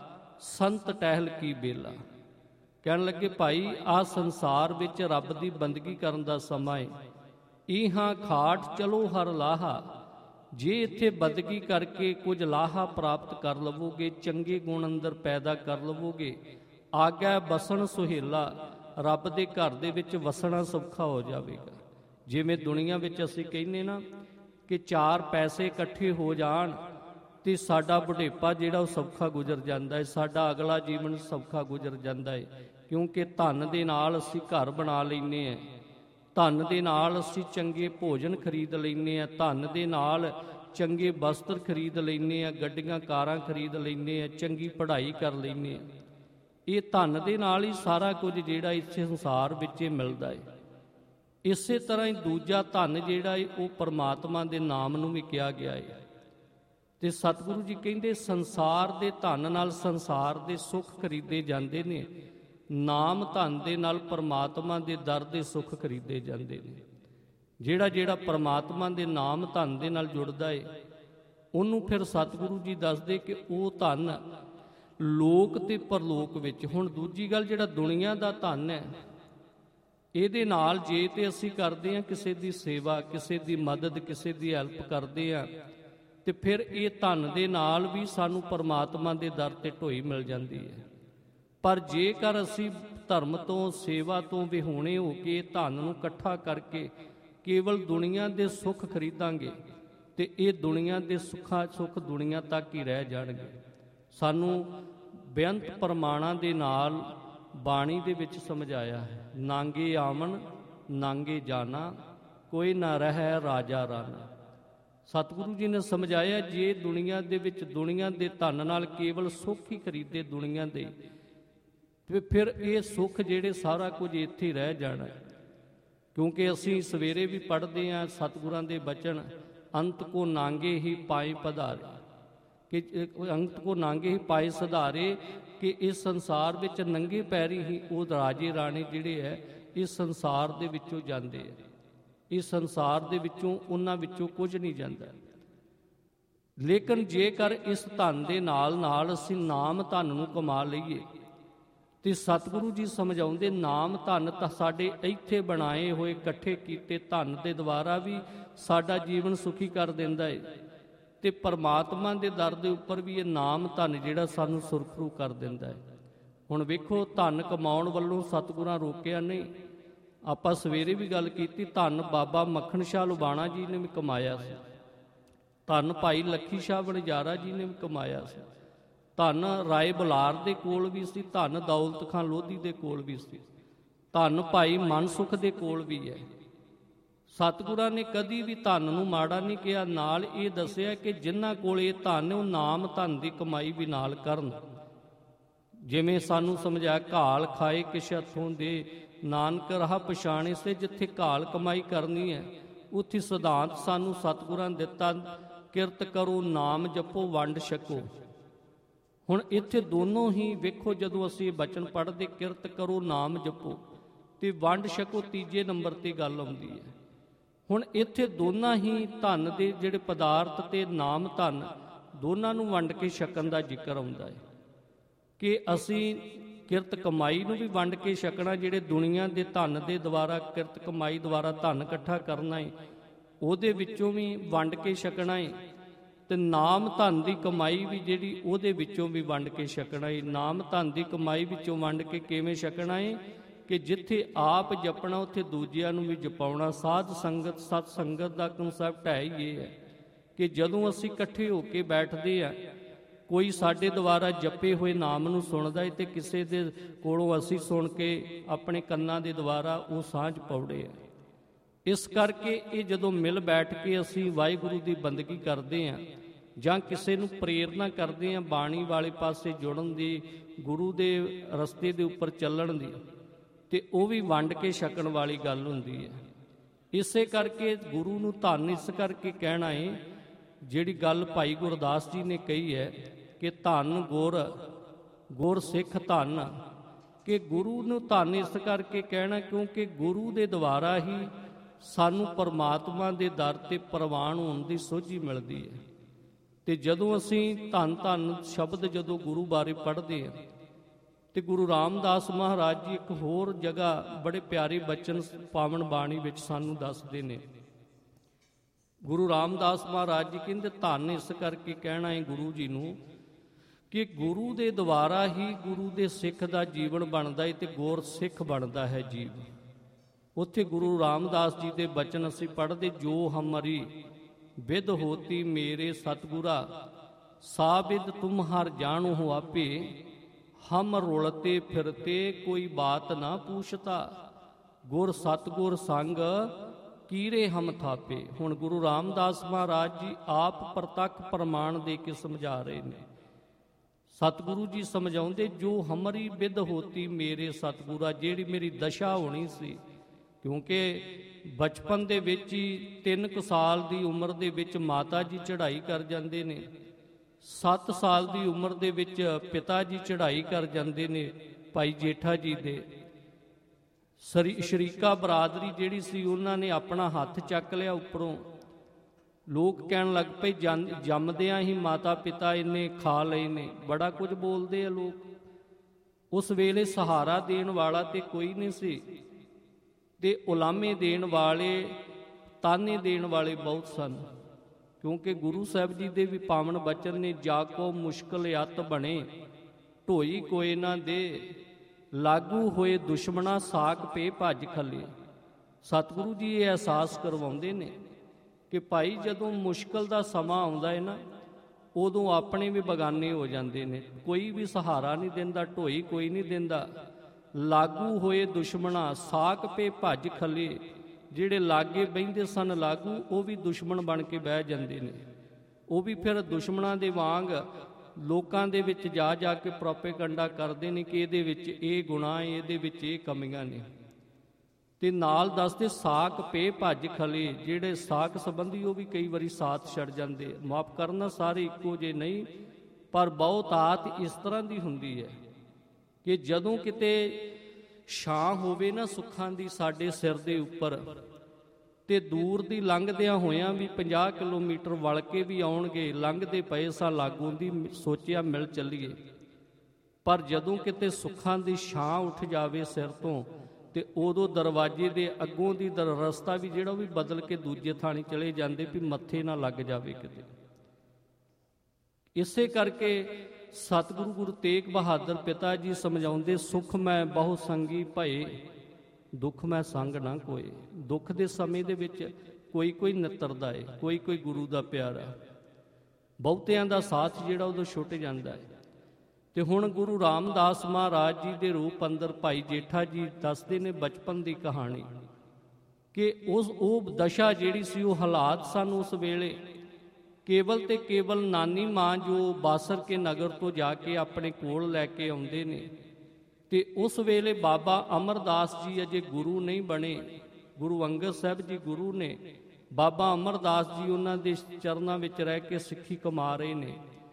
ਸੰਤ ਟਹਿਲ ਕੀ ਬੇਲਾ। ਕਹਿਣ ਲੱਗੇ, ਭਾਈ ਆਹ ਸੰਸਾਰ ਵਿੱਚ ਰੱਬ ਦੀ ਬੰਦਗੀ ਕਰਨ ਦਾ ਸਮਾਂ ਹੈ। ਇਹਾਂ ਖਾਟ ਚਲੋ ਹਰ ਲਾਹਾ, ਜੇ ਇੱਥੇ ਬੰਦਗੀ ਕਰਕੇ ਕੁਝ ਲਾਹਾ ਪ੍ਰਾਪਤ ਕਰ ਲਵੋਗੇ, ਚੰਗੇ ਗੁਣ ਅੰਦਰ ਪੈਦਾ ਕਰ ਲਵੋਗੇ, ਆਗਿਆ ਬਸਣ ਸੁਹੇਲਾ, ਰੱਬ ਦੇ ਘਰ ਦੇ ਵਿੱਚ ਵਸਣਾ ਸੌਖਾ ਹੋ ਜਾਵੇਗਾ। ਜਿਵੇਂ ਦੁਨੀਆ ਵਿੱਚ ਅਸੀਂ ਕਹਿੰਦੇ ਨਾ ਕਿ 4 ਪੈਸੇ ਇਕੱਠੇ ਹੋ ਜਾਣ ਤੇ ਸਾਡਾ ਬੁਢੇਪਾ ਜਿਹੜਾ ਉਹ ਸੌਖਾ ਗੁਜ਼ਰ ਜਾਂਦਾ ਹੈ, ਸਾਡਾ ਅਗਲਾ ਜੀਵਨ ਸੌਖਾ ਗੁਜ਼ਰ ਜਾਂਦਾ ਹੈ। ਕਿਉਂਕਿ ਧਨ ਦੇ ਨਾਲ ਅਸੀਂ ਘਰ ਬਣਾ ਲੈਂਦੇ ਹਾਂ, ਧਨ ਦੇ ਨਾਲ ਅਸੀਂ ਚੰਗੇ ਭੋਜਨ ਖਰੀਦ ਲੈਂਦੇ ਹਾਂ, ਧਨ ਦੇ ਨਾਲ ਚੰਗੇ ਵਸਤਰ ਖਰੀਦ ਲੈਂਦੇ ਹਾਂ, ਗੱਡੀਆਂ ਕਾਰਾਂ ਖਰੀਦ ਲੈਂਦੇ ਹਾਂ, ਚੰਗੀ ਪੜ੍ਹਾਈ ਕਰ ਲੈਂਦੇ ਹਾਂ। ਇਹ ਧਨ ਦੇ ਨਾਲ ਹੀ ਸਾਰਾ ਕੁਝ ਜਿਹੜਾ ਇਸ ਸੰਸਾਰ ਵਿੱਚ ਮਿਲਦਾ ਹੈ। ਇਸੇ ਤਰ੍ਹਾਂ ਹੀ ਦੂਜਾ ਧਨ ਜਿਹੜਾ ਹੈ ਉਹ ਪਰਮਾਤਮਾ ਦੇ ਨਾਮ ਨੂੰ ਵੀ ਕਿਹਾ ਗਿਆ ਹੈ। ਤੇ ਸਤਿਗੁਰੂ ਜੀ ਕਹਿੰਦੇ, ਸੰਸਾਰ ਦੇ ਧਨ ਨਾਲ ਸੰਸਾਰ ਦੇ ਸੁੱਖ ਖਰੀਦੇ ਜਾਂਦੇ ਨੇ, ਨਾਮ ਧਨ ਦੇ ਨਾਲ ਪਰਮਾਤਮਾ ਦੇ ਦਰ ਦੇ ਸੁੱਖ ਖਰੀਦੇ ਜਾਂਦੇ ਨੇ। ਜਿਹੜਾ ਪਰਮਾਤਮਾ ਦੇ ਨਾਮ ਧਨ ਦੇ ਨਾਲ ਜੁੜਦਾ ਏ, ਉਹਨੂੰ ਫਿਰ ਸਤਿਗੁਰੂ ਜੀ ਦੱਸਦੇ ਕਿ ਉਹ ਧਨ ਲੋਕ ਤੇ ਪਰਲੋਕ ਵਿੱਚ। ਹੁਣ ਦੂਜੀ ਗੱਲ, ਜਿਹੜਾ ਦੁਨੀਆ ਦਾ ਧਨ ਹੈ, ਇਹਦੇ ਨਾਲ ਜੇ ਤੇ ਅਸੀਂ ਕਰਦੇ ਹਾਂ ਕਿਸੇ ਦੀ ਸੇਵਾ, ਕਿਸੇ ਦੀ ਮਦਦ, ਕਿਸੇ ਦੀ ਹੈਲਪ ਕਰਦੇ ਹਾਂ, ਤੇ ਫਿਰ ਇਹ ਧਨ ਦੇ ਨਾਲ ਵੀ ਸਾਨੂੰ ਪਰਮਾਤਮਾ ਦੇ ਦਰ ਤੇ ਢੋਈ ਮਿਲ ਜਾਂਦੀ ਹੈ। ਪਰ ਜੇਕਰ ਅਸੀਂ ਧਰਮ ਤੋਂ, ਸੇਵਾ ਤੋਂ ਵਿਹੂਣੇ ਹੋ ਕੇ ਧਨ ਨੂੰ ਇਕੱਠਾ ਕਰਕੇ ਕੇਵਲ ਦੁਨੀਆ ਦੇ ਸੁੱਖ ਖਰੀਦਾਂਗੇ, ਤੇ ਇਹ ਦੁਨੀਆ ਦੇ ਸੁੱਖ ਦੁਨੀਆ ਤੱਕ ਹੀ ਰਹਿ ਜਾਣਗੇ। ਸਾਨੂੰ ਬੇਅੰਤ ਪ੍ਰਮਾਣਾਂ ਦੇ ਨਾਲ ਬਾਣੀ ਦੇ ਵਿੱਚ ਸਮਝਾਇਆ ਹੈ, ਨਾਂਗੇ ਆਵਣ ਨਾਂਗੇ ਜਾਣਾ, ਕੋਈ ਨਾ ਰਹਿ ਰਾਜਾ ਰਾਣਾ। ਸਤਿਗੁਰੂ ਜੀ ਨੇ ਸਮਝਾਇਆ, ਜੇ ਦੁਨੀਆ ਦੇ ਵਿੱਚ ਦੁਨੀਆ ਦੇ ਧਨ ਨਾਲ ਕੇਵਲ ਸੁੱਖ ਹੀ ਖਰੀਦੇ ਦੁਨੀਆ ਦੇ, ਤੇ ਫਿਰ ਇਹ ਸੁੱਖ ਜਿਹੜੇ ਸਾਰਾ ਕੁਝ ਇੱਥੇ ਹੀ ਰਹਿ ਜਾਣਾ। ਕਿਉਂਕਿ ਅਸੀਂ ਸਵੇਰੇ ਵੀ ਪੜ੍ਹਦੇ ਹਾਂ ਸਤਿਗੁਰਾਂ ਦੇ ਬਚਨ, ਅੰਤ ਕੋ ਨਾਂਗੇ ਹੀ ਪਾਏ ਪਧਾਰੇ, ਕਿ ਅੰਤ ਕੋ ਨਾਂਗੇ ਹੀ ਪਾਏ ਸੁਧਾਰੇ, ਕਿ ਇਸ ਸੰਸਾਰ ਵਿੱਚ ਨੰਗੇ ਪੈਰੀ ਹੀ ਉਹ ਰਾਜੇ ਰਾਣੇ ਜਿਹੜੇ ਹੈ ਇਸ ਸੰਸਾਰ ਦੇ ਵਿੱਚੋਂ ਜਾਂਦੇ ਹੈ। ਇਸ ਸੰਸਾਰ ਦੇ ਵਿੱਚੋਂ ਉਹਨਾਂ ਵਿੱਚੋਂ ਕੁਝ ਨਹੀਂ ਜਾਂਦਾ। ਲੇਕਿਨ ਜੇਕਰ ਇਸ ਧਨ ਦੇ ਨਾਲ ਨਾਲ ਅਸੀਂ ਨਾਮ ਧਨ ਨੂੰ ਕਮਾ ਲਈਏ, ਤੇ ਸਤਿਗੁਰੂ ਜੀ ਸਮਝਾਉਂਦੇ, ਨਾਮ ਧਨ ਤਾਂ ਸਾਡੇ ਇੱਥੇ ਬਣਾਏ ਹੋਏ ਇਕੱਠੇ ਕੀਤੇ ਧਨ ਦੇ ਦੁਆਰਾ ਵੀ ਸਾਡਾ ਜੀਵਨ ਸੁਖੀ ਕਰ ਦਿੰਦਾ ਹੈ, ਤੇ ਪਰਮਾਤਮਾ ਦੇ ਦਰ ਦੇ ਉੱਪਰ ਵੀ ਇਹ ਨਾਮ ਧਨ ਜਿਹੜਾ ਸਾਨੂੰ ਸੁਰਖਰੂ ਕਰ ਦਿੰਦਾ ਹੈ। ਹੁਣ ਵੇਖੋ, ਧਨ ਕਮਾਉਣ ਵੱਲੋਂ ਸਤਿਗੁਰਾਂ ਰੋਕਿਆ ਨਹੀਂ। ਆਪਾਂ ਸਵੇਰੇ ਵੀ ਗੱਲ ਕੀਤੀ, ਧਨ ਬਾਬਾ ਮੱਖਣ ਸ਼ਾਹ ਲੁਬਾਣਾ ਜੀ ਨੇ ਵੀ ਕਮਾਇਆ ਸੀ, ਧਨ ਭਾਈ ਲੱਖੀ ਸ਼ਾਹ ਵਣਜਾਰਾ ਜੀ ਨੇ ਵੀ ਕਮਾਇਆ ਸੀ, ਧਨ ਰਾਏ ਬੁਲਾਰ ਦੇ ਕੋਲ ਵੀ ਸੀ, ਧਨ ਦੌਲਤ ਖਾਂ ਲੋਧੀ ਦੇ ਕੋਲ ਵੀ ਸੀ, ਧਨ ਭਾਈ ਮਨਸੁਖ ਦੇ ਕੋਲ ਵੀ ਹੈ। ਸਤਿਗੁਰਾਂ ਨੇ ਕਦੀ ਵੀ ਧਨ ਨੂੰ ਮਾੜਾ ਨਹੀਂ ਕਿਹਾ। ਨਾਲ ਇਹ ਦੱਸਿਆ ਕਿ ਜਿਨ੍ਹਾਂ ਕੋਲ ਇਹ ਧਨ, ਉਹ ਨਾਮ ਧਨ ਦੀ ਕਮਾਈ ਵੀ ਨਾਲ ਕਰਨ। ਜਿਵੇਂ ਸਾਨੂੰ ਸਮਝਾਇਆ, ਘਾਲ ਖਾਏ ਕਿਛ ਹੱਥੋਂ ਦੇ, ਨਾਨਕ ਰਾਹ ਪਛਾਣੇ ਸੇ। ਜਿੱਥੇ ਘਾਲ ਕਮਾਈ ਕਰਨੀ ਹੈ ਉੱਥੇ ਸਿਧਾਂਤ ਸਾਨੂੰ ਸਤਿਗੁਰਾਂ ਨੇ ਦਿੱਤਾ, ਕਿਰਤ ਕਰੋ, ਨਾਮ ਜਪੋ, ਵੰਡ ਛਕੋ। ਹੁਣ ਇੱਥੇ ਦੋਨੋਂ ਹੀ ਵੇਖੋ, ਜਦੋਂ ਅਸੀਂ ਬਚਨ ਪੜ੍ਹਦੇ, ਕਿਰਤ ਕਰੋ, ਨਾਮ ਜਪੋ ਤੇ ਵੰਡ ਛਕੋ, ਤੀਜੇ ਨੰਬਰ ਤੇ ਗੱਲ ਆਉਂਦੀ ਹੈ। ਹੁਣ ਇੱਥੇ ਦੋਨਾਂ ਹੀ ਧਨ ਦੇ ਜਿਹੜੇ ਪਦਾਰਥ ਤੇ ਨਾਮ ਧਨ ਦੋਨਾਂ ਨੂੰ ਵੰਡ ਕੇ ਛਕਣ ਦਾ ਜ਼ਿਕਰ ਆਉਂਦਾ ਹੈ ਕਿ ਅਸੀਂ ਕਿਰਤ ਕਮਾਈ ਨੂੰ ਵੀ ਵੰਡ ਕੇ ਛਕਣਾ, ਜਿਹੜੇ ਦੁਨੀਆ ਦੇ ਧਨ ਦੇ ਦੁਆਰਾ, ਕਿਰਤ ਕਮਾਈ ਦੁਆਰਾ ਧਨ ਇਕੱਠਾ ਕਰਨਾ ਹੈ, ਉਹਦੇ ਵਿੱਚੋਂ ਵੀ ਵੰਡ ਕੇ ਛਕਣਾ ਹੈ, ਤੇ ਨਾਮ ਧਨ ਦੀ ਕਮਾਈ ਵੀ ਜਿਹੜੀ ਉਹਦੇ ਵਿੱਚੋਂ ਵੀ ਵੰਡ ਕੇ ਛਕਣਾ ਹੈ। ਨਾਮ ਧਨ ਦੀ ਕਮਾਈ ਵਿੱਚੋਂ ਵੰਡ ਕੇ ਕਿਵੇਂ ਛਕਣਾ ਹੈ ਕਿ ਜਿੱਥੇ ਆਪ ਜਪਣਾ ਉੱਥੇ ਦੂਜਿਆਂ ਨੂੰ ਵੀ ਜਪਾਉਣਾ। ਸਾਧ ਸੰਗਤ, ਸਤ ਸੰਗਤ ਦਾ ਕਨਸੈਪਟ ਹੈ ਹੀ ਇਹ ਹੈ ਕਿ ਜਦੋਂ ਅਸੀਂ ਇਕੱਠੇ ਹੋ ਕੇ ਬੈਠਦੇ ਆ, ਕੋਈ ਸਾਡੇ ਦੁਆਰਾ ਜਪੇ ਹੋਏ ਨਾਮ ਨੂੰ ਸੁਣਦਾ ਹੈ ਤੇ ਕਿਸੇ ਦੇ ਕੋਲੋਂ ਅਸੀਂ ਸੁਣ ਕੇ ਆਪਣੇ ਕੰਨਾਂ ਦੇ ਦੁਆਰਾ ਉਹ ਸਾਂਝ ਪਾਉੜੇ ਆ। ਇਸ ਕਰਕੇ ਇਹ ਜਦੋਂ ਮਿਲ ਬੈਠ ਕੇ ਅਸੀਂ ਵਾਹਿਗੁਰੂ ਦੀ ਬੰਦਗੀ ਕਰਦੇ ਹਾਂ ਜਾਂ ਕਿਸੇ ਨੂੰ ਪ੍ਰੇਰਨਾ ਕਰਦੇ ਹਾਂ ਬਾਣੀ ਵਾਲੇ ਪਾਸੇ ਜੁੜਨ ਦੀ, ਗੁਰੂ ਦੇ ਰਸਤੇ ਦੇ ਉੱਪਰ ਚੱਲਣ ਦੀ, ਤੇ ਉਹ ਵੀ ਵੰਡ ਕੇ ਛਕਣ ਵਾਲੀ ਗੱਲ ਹੁੰਦੀ ਹੈ। ਇਸੇ ਕਰਕੇ ਗੁਰੂ ਨੂੰ ਧੰਨ ਇਸ ਕਰਕੇ ਕਹਿਣਾ ਹੈ, ਜਿਹੜੀ ਗੱਲ ਭਾਈ ਗੁਰਦਾਸ ਜੀ ਨੇ ਕਹੀ ਹੈ ਕਿ ਧੰਨ ਗੁਰ, ਗੁਰ ਸਿੱਖ ਧੰਨ, ਕਿ ਗੁਰੂ ਨੂੰ ਧੰਨ ਇਸ ਕਰਕੇ ਕਹਿਣਾ ਕਿਉਂਕਿ ਗੁਰੂ ਦੇ ਦੁਆਰਾ ਹੀ ਸਾਨੂੰ ਪਰਮਾਤਮਾ ਦੇ ਦਰ ਤੇ ਪ੍ਰਵਾਨ ਹੋਣ ਦੀ ਸੋਝੀ ਮਿਲਦੀ ਹੈ। ਤੇ ਜਦੋਂ ਅਸੀਂ ਧੰਨ ਧੰਨ ਸ਼ਬਦ ਜਦੋਂ ਗੁਰੂ ਬਾਰੇ ਪੜ੍ਹਦੇ ਹਾਂ ਤੇ ਗੁਰੂ ਰਾਮਦਾਸ ਮਹਾਰਾਜ ਜੀ ਇੱਕ ਹੋਰ ਜਗ੍ਹਾ ਬੜੇ ਪਿਆਰੇ ਬਚਨ ਪਾਵਨ ਬਾਣੀ ਵਿੱਚ ਸਾਨੂੰ ਦੱਸਦੇ ਨੇ। ਗੁਰੂ ਰਾਮਦਾਸ ਮਹਾਰਾਜ ਜੀ ਕਹਿੰਦੇ ਧੰਨ ਇਸ ਕਰਕੇ ਕਹਿਣਾ ਹੈ ਗੁਰੂ ਜੀ ਨੂੰ ਕਿ ਗੁਰੂ ਦੇ ਦੁਆਰਾ ਹੀ ਗੁਰੂ ਦੇ ਸਿੱਖ ਦਾ ਜੀਵਨ ਬਣਦਾ ਹੈ ਤੇ ਗੁਰ ਸਿੱਖ ਬਣਦਾ ਹੈ ਜੀਵ। ਉੱਥੇ ਗੁਰੂ ਰਾਮਦਾਸ ਜੀ ਦੇ ਬਚਨ ਅਸੀਂ ਪੜ੍ਹਦੇ, ਜੋ ਹਮਰੀ ਵਿਦ ਹੋਤੀ ਮੇਰੇ ਸਤਿਗੁਰਾ, ਸਾਬਿਦ ਤੁਮ ਹਰ ਜਾਣੋ ਹੋ ਆਪੇ, ਹਮ ਰੁਲਤੇ ਫਿਰਤੇ ਕੋਈ ਬਾਤ ਨਾ ਪੁੱਛਤਾ, ਗੁਰ ਸਤਿਗੁਰ ਸੰਗ ਕੀਰੇ ਹਮ ਥਾਪੇ। ਹੁਣ ਗੁਰੂ ਰਾਮਦਾਸ ਮਹਾਰਾਜ ਜੀ ਆਪ ਪ੍ਰਤੱਖ ਪ੍ਰਮਾਣ ਦੇ ਕੇ ਸਮਝਾ ਰਹੇ ਨੇ। ਸਤਿਗੁਰੂ ਜੀ ਸਮਝਾਉਂਦੇ, ਜੋ ਹਮਰੀ ਵਿਦ ਹੋਤੀ ਮੇਰੇ ਸਤਿਗੁਰਾ, ਜਿਹੜੀ ਮੇਰੀ ਦਸ਼ਾ ਹੋਣੀ ਸੀ, ਕਿਉਂਕਿ ਬਚਪਨ ਦੇ ਵਿੱਚ ਹੀ 3 ਕੁ ਸਾਲ ਦੀ ਉਮਰ ਦੇ ਵਿੱਚ ਮਾਤਾ ਜੀ ਚੜ੍ਹਾਈ ਕਰ ਜਾਂਦੇ ਨੇ, 7 ਸਾਲ ਦੀ ਉਮਰ ਦੇ ਵਿੱਚ ਪਿਤਾ ਜੀ ਚੜ੍ਹਾਈ ਕਰ ਜਾਂਦੇ ਨੇ ਭਾਈ ਜੇਠਾ ਜੀ ਦੇ। ਸ਼ਰੀਕਾ ਬਰਾਦਰੀ ਜਿਹੜੀ ਸੀ ਉਹਨਾਂ ਨੇ ਆਪਣਾ ਹੱਥ ਚੱਕ ਲਿਆ ਉੱਪਰੋਂ। ਲੋਕ ਕਹਿਣ ਲੱਗ ਪਏ ਜੰਮਦਿਆਂ ਹੀ ਮਾਤਾ ਪਿਤਾ ਇਹਨੇ ਖਾ ਲਏ ਨੇ, ਬੜਾ ਕੁਝ ਬੋਲਦੇ ਆ ਲੋਕ। ਉਸ ਵੇਲੇ ਸਹਾਰਾ ਦੇਣ ਵਾਲਾ ਤੇ ਕੋਈ ਨਹੀਂ ਸੀ ਤੇ ਉਲਾਮੇ ਦੇਣ ਵਾਲੇ, ਤਾਨੇ ਦੇਣ ਵਾਲੇ ਬਹੁਤ ਸਨ। ਕਿਉਂਕਿ ਗੁਰੂ ਸਾਹਿਬ ਜੀ ਦੇ ਵੀ ਪਾਵਨ ਬਚਨ ਨੇ, ਜਾ ਕੋ ਮੁਸ਼ਕਲ ਅਤ ਬਣੇ ਢੋਈ ਕੋਏ ਨਾ ਦੇ, ਲਾਗੂ ਹੋਏ ਦੁਸ਼ਮਣਾ ਸਾਕ ਪੇ ਭੱਜ ਖਲੇ। ਸਤਿਗੁਰੂ ਜੀ ਇਹ ਅਹਿਸਾਸ ਕਰਵਾਉਂਦੇ ਨੇ ਕਿ ਭਾਈ ਜਦੋਂ ਮੁਸ਼ਕਲ ਦਾ ਸਮਾਂ ਆਉਂਦਾ ਹੈ ਨਾ, ਉਦੋਂ ਆਪਣੇ ਵੀ ਬਗਾਨੇ ਹੋ ਜਾਂਦੇ ਨੇ, ਕੋਈ ਵੀ ਸਹਾਰਾ ਨਹੀਂ ਦਿੰਦਾ, ਢੋਈ ਕੋਈ ਨਹੀਂ ਦਿੰਦਾ। ਲਾਗੂ ਹੋਏ ਦੁਸ਼ਮਣਾ ਸਾਕ ਪੇ ਭੱਜ ਖਲੇ, ਜਿਹੜੇ ਲਾਗੇ ਬਹਿੰਦੇ ਸਨ ਲਾਗੂ, ਉਹ ਵੀ ਦੁਸ਼ਮਣ ਬਣ ਕੇ ਬਹਿ ਜਾਂਦੇ ਨੇ। ਉਹ ਵੀ ਫਿਰ ਦੁਸ਼ਮਣਾਂ ਦੇ ਵਾਂਗ ਲੋਕਾਂ ਦੇ ਵਿੱਚ ਜਾ ਜਾ ਕੇ ਪ੍ਰੋਪੇਗੰਡਾ ਕਰਦੇ ਨੇ ਕਿ ਇਹਦੇ ਵਿੱਚ ਇਹ ਗੁਨਾਹ, ਇਹਦੇ ਵਿੱਚ ਇਹ ਕਮੀਆਂ ਨੇ। ਤੇ ਨਾਲ ਦੱਸਦੇ ਸਾਕ ਪੇ ਭੱਜ ਖਲੇ, ਜਿਹੜੇ ਸਾਕ ਸੰਬੰਧੀ ਉਹ ਵੀ ਕਈ ਵਾਰੀ ਸਾਥ ਛੱਡ ਜਾਂਦੇ। ਮਾਫ ਕਰਨਾ, ਸਾਰੇ ਇੱਕੋ ਜਿਹੇ ਨਹੀਂ, ਪਰ ਬਹੁਤਾਤ ਇਸ ਤਰ੍ਹਾਂ ਦੀ ਹੁੰਦੀ ਹੈ ਕਿ ਜਦੋਂ ਕਿਤੇ ਛਾਂ ਹੋਵੇ ਨਾ ਸੁੱਖਾਂ ਦੀ ਸਾਡੇ ਸਿਰ ਦੇ ਉੱਪਰ, ਤੇ ਦੂਰ ਦੀ ਲੰਘਦਿਆਂ ਹੋਇਆਂ ਵੀ 50 ਕਿਲੋਮੀਟਰ ਵਲ ਕੇ ਵੀ ਆਉਣਗੇ, ਲੰਘਦੇ ਪਏ ਸਾਂ ਲਾਗੋਂ ਦੀ, ਸੋਚਿਆ ਮਿਲ ਚੱਲੀਏ। ਪਰ ਜਦੋਂ ਕਿਤੇ ਸੁੱਖਾਂ ਦੀ ਛਾਂ ਉੱਠ ਜਾਵੇ ਸਿਰ ਤੋਂ, ਤੇ ਉਦੋਂ ਦਰਵਾਜ਼ੇ ਦੇ ਅੱਗੋਂ ਦੀ ਰਸਤਾ ਵੀ ਜਿਹੜਾ ਉਹ ਵੀ ਬਦਲ ਕੇ ਦੂਜੇ ਥਾਣੀ ਚਲੇ ਜਾਂਦੇ ਵੀ ਮੱਥੇ ਨਾ ਲੱਗ ਜਾਵੇ ਕਿਤੇ। ਇਸੇ ਕਰਕੇ ਸਤਿਗੁਰੂ ਗੁਰੂ ਤੇਗ ਬਹਾਦਰ ਪਿਤਾ ਜੀ ਸਮਝਾਉਂਦੇ, ਸੁਖ ਮੈਂ ਬਹੁ ਸੰਗੀ ਭਏ, ਦੁੱਖ ਮੈਂ ਸੰਗ ਨਾ ਕੋਏ। ਦੁੱਖ ਦੇ ਸਮੇਂ ਦੇ ਵਿੱਚ ਕੋਈ ਕੋਈ ਨਿੱਤਰਦਾ ਹੈ, ਕੋਈ ਕੋਈ ਗੁਰੂ ਦਾ ਪਿਆਰਾ, ਬਹੁਤਿਆਂ ਦਾ ਸਾਥ ਜਿਹੜਾ ਉਦੋਂ ਛੁੱਟ ਜਾਂਦਾ ਹੈ। ਤੇ ਹੁਣ ਗੁਰੂ ਰਾਮਦਾਸ ਮਹਾਰਾਜ ਜੀ ਦੇ ਰੂਪ ਅੰਦਰ ਭਾਈ ਜੇਠਾ ਜੀ ਦੱਸਦੇ ਨੇ ਬਚਪਨ ਦੀ ਕਹਾਣੀ ਕਿ ਉਹ ਦਸ਼ਾ ਜਿਹੜੀ ਸੀ, ਉਹ ਹਾਲਾਤ ਸਨ ਉਸ ਵੇਲੇ ਕੇਵਲ ਤੇ ਕੇਵਲ ਨਾਨੀ ਮਾਂ ਜੋ ਬਾਸਰ ਕੇ ਨਗਰ ਤੋਂ ਜਾ ਕੇ ਆਪਣੇ ਕੋਲ ਲੈ ਕੇ ਆਉਂਦੇ ਨੇ, ਤੇ ਉਸ ਵੇਲੇ ਬਾਬਾ ਅਮਰਦਾਸ ਜੀ ਅਜੇ ਗੁਰੂ ਨਹੀਂ ਬਣੇ। ਗੁਰੂ ਅੰਗਦ ਸਾਹਿਬ ਜੀ ਗੁਰੂ ਨੇ, ਬਾਬਾ ਅਮਰਦਾਸ ਜੀ ਉਹਨਾਂ ਦੇ ਚਰਨਾਂ ਵਿੱਚ ਰਹਿ ਕੇ ਸਿੱਖੀ ਕਮਾ ਰਹੇ ਨੇ।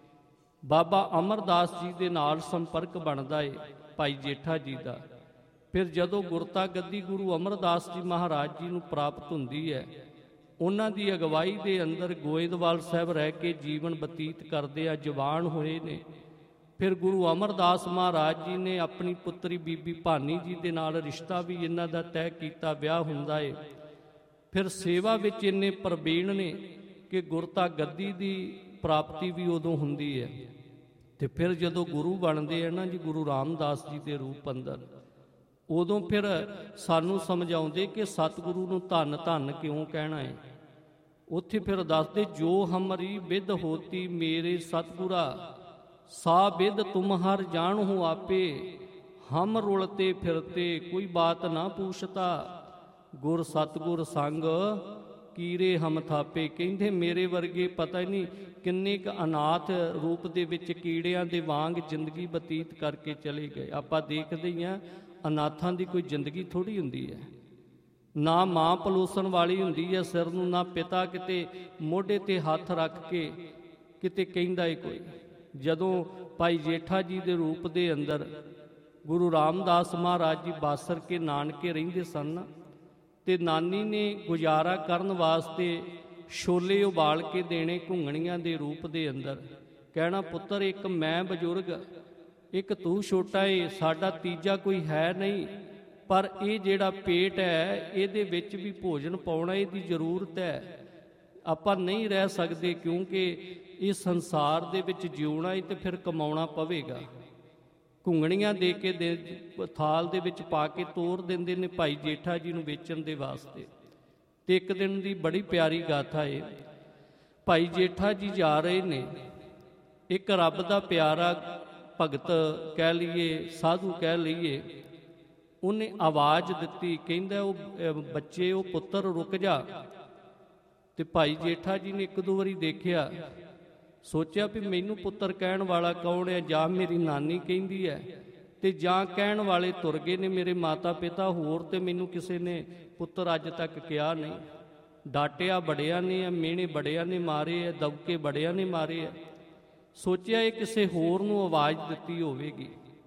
ਬਾਬਾ ਅਮਰਦਾਸ ਜੀ ਦੇ ਨਾਲ ਸੰਪਰਕ ਬਣਦਾ ਏ ਭਾਈ ਜੇਠਾ ਜੀ ਦਾ। ਫਿਰ ਜਦੋਂ ਗੁਰਤਾ ਗੱਦੀ ਗੁਰੂ ਅਮਰਦਾਸ ਜੀ ਮਹਾਰਾਜ ਜੀ ਨੂੰ ਪ੍ਰਾਪਤ ਹੁੰਦੀ ਹੈ, ਉਹਨਾਂ ਦੀ ਅਗਵਾਈ ਦੇ ਅੰਦਰ ਗੋਇੰਦਵਾਲ ਸਾਹਿਬ ਰਹਿ ਕੇ ਜੀਵਨ ਬਤੀਤ ਕਰਦੇ ਆ, ਜਵਾਨ ਹੋਏ ਨੇ। ਫਿਰ ਗੁਰੂ ਅਮਰਦਾਸ ਮਹਾਰਾਜ ਜੀ ਨੇ ਆਪਣੀ ਪੁੱਤਰੀ ਬੀਬੀ ਭਾਨੀ ਜੀ ਦੇ ਨਾਲ ਰਿਸ਼ਤਾ ਵੀ ਇਹਨਾਂ ਦਾ ਤੈਅ ਕੀਤਾ, ਵਿਆਹ ਹੁੰਦਾ ਏ। ਫਿਰ ਸੇਵਾ ਵਿੱਚ ਇੰਨੇ ਪ੍ਰਵੀਣ ਨੇ ਕਿ ਗੁਰਤਾ ਗੱਦੀ ਦੀ ਪ੍ਰਾਪਤੀ ਵੀ ਉਦੋਂ ਹੁੰਦੀ ਹੈ। ਤੇ ਫਿਰ ਜਦੋਂ ਗੁਰੂ ਬਣਦੇ ਆ ਨਾ ਜੀ, ਗੁਰੂ ਰਾਮਦਾਸ ਜੀ ਦੇ ਰੂਪ ਅੰਦਰ, ਉਦੋਂ ਫਿਰ ਸਾਨੂੰ ਸਮਝਾਉਂਦੇ ਕਿ ਸਤਿਗੁਰੂ ਨੂੰ ਧੰਨ ਧੰਨ ਕਿਉਂ ਕਹਿਣਾ ਹੈ। ਉੱਥੇ ਫਿਰ ਦੱਸਦੇ, ਜੋ ਹਮਰੀ ਬਿਦ ਹੋਤੀ ਮੇਰੇ ਸਤਿਗੁਰਾ, ਸਾ ਬਿਦ ਤੁਮ ਹਰ ਜਾਣਹੁ ਆਪੇ, ਹਮ ਰੁਲਤੇ ਫਿਰਤੇ ਕੋਈ ਬਾਤ ਨਾ ਪੁੱਛਤਾ, ਗੁਰ ਸਤਿਗੁਰ ਸੰਗ ਕੀਰੇ ਹਮ ਥਾਪੇ। ਕਹਿੰਦੇ ਮੇਰੇ ਵਰਗੇ ਪਤਾ ਹੀ ਨਹੀਂ ਕਿੰਨੇ ਕੁ ਅਨਾਥ ਰੂਪ ਦੇ ਵਿੱਚ ਕੀੜਿਆਂ ਦੇ ਵਾਂਗ ਜ਼ਿੰਦਗੀ ਬਤੀਤ ਕਰਕੇ ਚਲੇ ਗਏ। ਆਪਾਂ ਦੇਖਦੇ ਹੀ ਹਾਂ, ਅਨਾਥਾਂ ਦੀ ਕੋਈ ਜ਼ਿੰਦਗੀ ਥੋੜ੍ਹੀ ਹੁੰਦੀ ਹੈ। ਨਾ ਮਾਂ ਪਲੋਸਣ ਵਾਲੀ ਹੁੰਦੀ ਹੈ ਸਿਰ ਨੂੰ, ਨਾ ਪਿਤਾ ਕਿਤੇ ਮੋਢੇ 'ਤੇ ਹੱਥ ਰੱਖ ਕੇ ਕਿਤੇ ਕਹਿੰਦਾ ਏ ਕੋਈ। ਜਦੋਂ ਭਾਈ ਜੇਠਾ ਜੀ ਦੇ ਰੂਪ ਦੇ ਅੰਦਰ ਗੁਰੂ ਰਾਮਦਾਸ ਮਹਾਰਾਜ ਜੀ ਬਾਸਰ ਕੇ ਨਾਨਕੇ ਰਹਿੰਦੇ ਸਨ, ਤੇ ਨਾਨੀ ਨੇ ਗੁਜ਼ਾਰਾ ਕਰਨ ਵਾਸਤੇ ਛੋਲੇ ਉਬਾਲ ਕੇ ਦੇਣੇ ਘੁੰਗਣੀਆਂ ਦੇ ਰੂਪ ਦੇ ਅੰਦਰ, ਕਹਿਣਾ ਪੁੱਤਰ ਇੱਕ ਮੈਂ ਬਜ਼ੁਰਗ, ਇੱਕ ਤੂੰ ਛੋਟਾ ਏ, ਸਾਡਾ ਤੀਜਾ ਕੋਈ ਹੈ ਨਹੀਂ, ਪਰ ਇਹ ਜਿਹੜਾ ਪੇਟ ਹੈ ਇਹਦੇ ਵਿੱਚ ਵੀ ਭੋਜਨ ਪਾਉਣਾ, ਇਹਦੀ ਜ਼ਰੂਰਤ ਹੈ। ਆਪਾਂ ਨਹੀਂ ਰਹਿ ਸਕਦੇ ਕਿਉਂਕਿ ਇਹ ਸੰਸਾਰ ਦੇ ਵਿੱਚ ਜਿਉਣਾ ਹੈ ਤੇ ਫਿਰ ਕਮਾਉਣਾ ਪਵੇਗਾ। ਘੁੰਗਣੀਆਂ ਦੇ ਕੇ ਥਾਲ ਦੇ ਵਿੱਚ ਪਾ ਕੇ ਤੋਰ ਦਿੰਦੇ ਨੇ ਭਾਈ ਜੇਠਾ ਜੀ ਨੂੰ ਵੇਚਣ ਦੇ ਵਾਸਤੇ। ਤੇ ਇੱਕ ਦਿਨ ਦੀ ਬੜੀ ਪਿਆਰੀ ਗਾਥਾ ਏ, ਭਾਈ ਜੇਠਾ ਜੀ ਜਾ ਰਹੇ ਨੇ, ਇੱਕ ਰੱਬ ਦਾ ਪਿਆਰਾ ਭਗਤ ਕਹਿ ਲਈਏ, ਸਾਧੂ ਕਹਿ ਲਈਏ, ਉਹਨੇ ਆਵਾਜ਼ ਦਿੱਤੀ, ਕਹਿੰਦਾ ਉਹ ਬੱਚੇ, ਉਹ ਪੁੱਤਰ ਰੁਕ ਜਾ। ਤੇ ਭਾਈ ਜੇਠਾ ਜੀ ਨੇ ਇੱਕ ਦੋ ਵਾਰੀ ਦੇਖਿਆ, ਸੋਚਿਆ ਵੀ ਮੈਨੂੰ ਪੁੱਤਰ ਕਹਿਣ ਵਾਲਾ ਕੌਣ ਹੈ, ਜਾਂ ਮੇਰੀ ਨਾਨੀ ਕਹਿੰਦੀ ਹੈ, ਤੇ ਜਾਂ ਕਹਿਣ ਵਾਲੇ ਤੁਰ ਗਏ ਨੇ ਮੇਰੇ ਮਾਤਾ ਪਿਤਾ ਹੋਰ, ਤੇ ਮੈਨੂੰ ਕਿਸੇ ਨੇ ਪੁੱਤਰ ਅੱਜ ਤੱਕ ਕਿਹਾ ਨਹੀਂ। ਡਾਟਿਆ ਬੜਿਆਂ ਨੇ, ਮਿਹਣੇ ਬੜਿਆਂ ਨੇ ਮਾਰੇ ਹੈ, ਦਬਕੇ ਬੜਿਆਂ ਨੇ ਮਾਰੇ ਹੈ। ਸੋਚਿਆ ਇਹ ਕਿਸੇ ਹੋਰ ਨੂੰ ਆਵਾਜ਼ ਦਿੱਤੀ ਹੋਵੇਗੀ।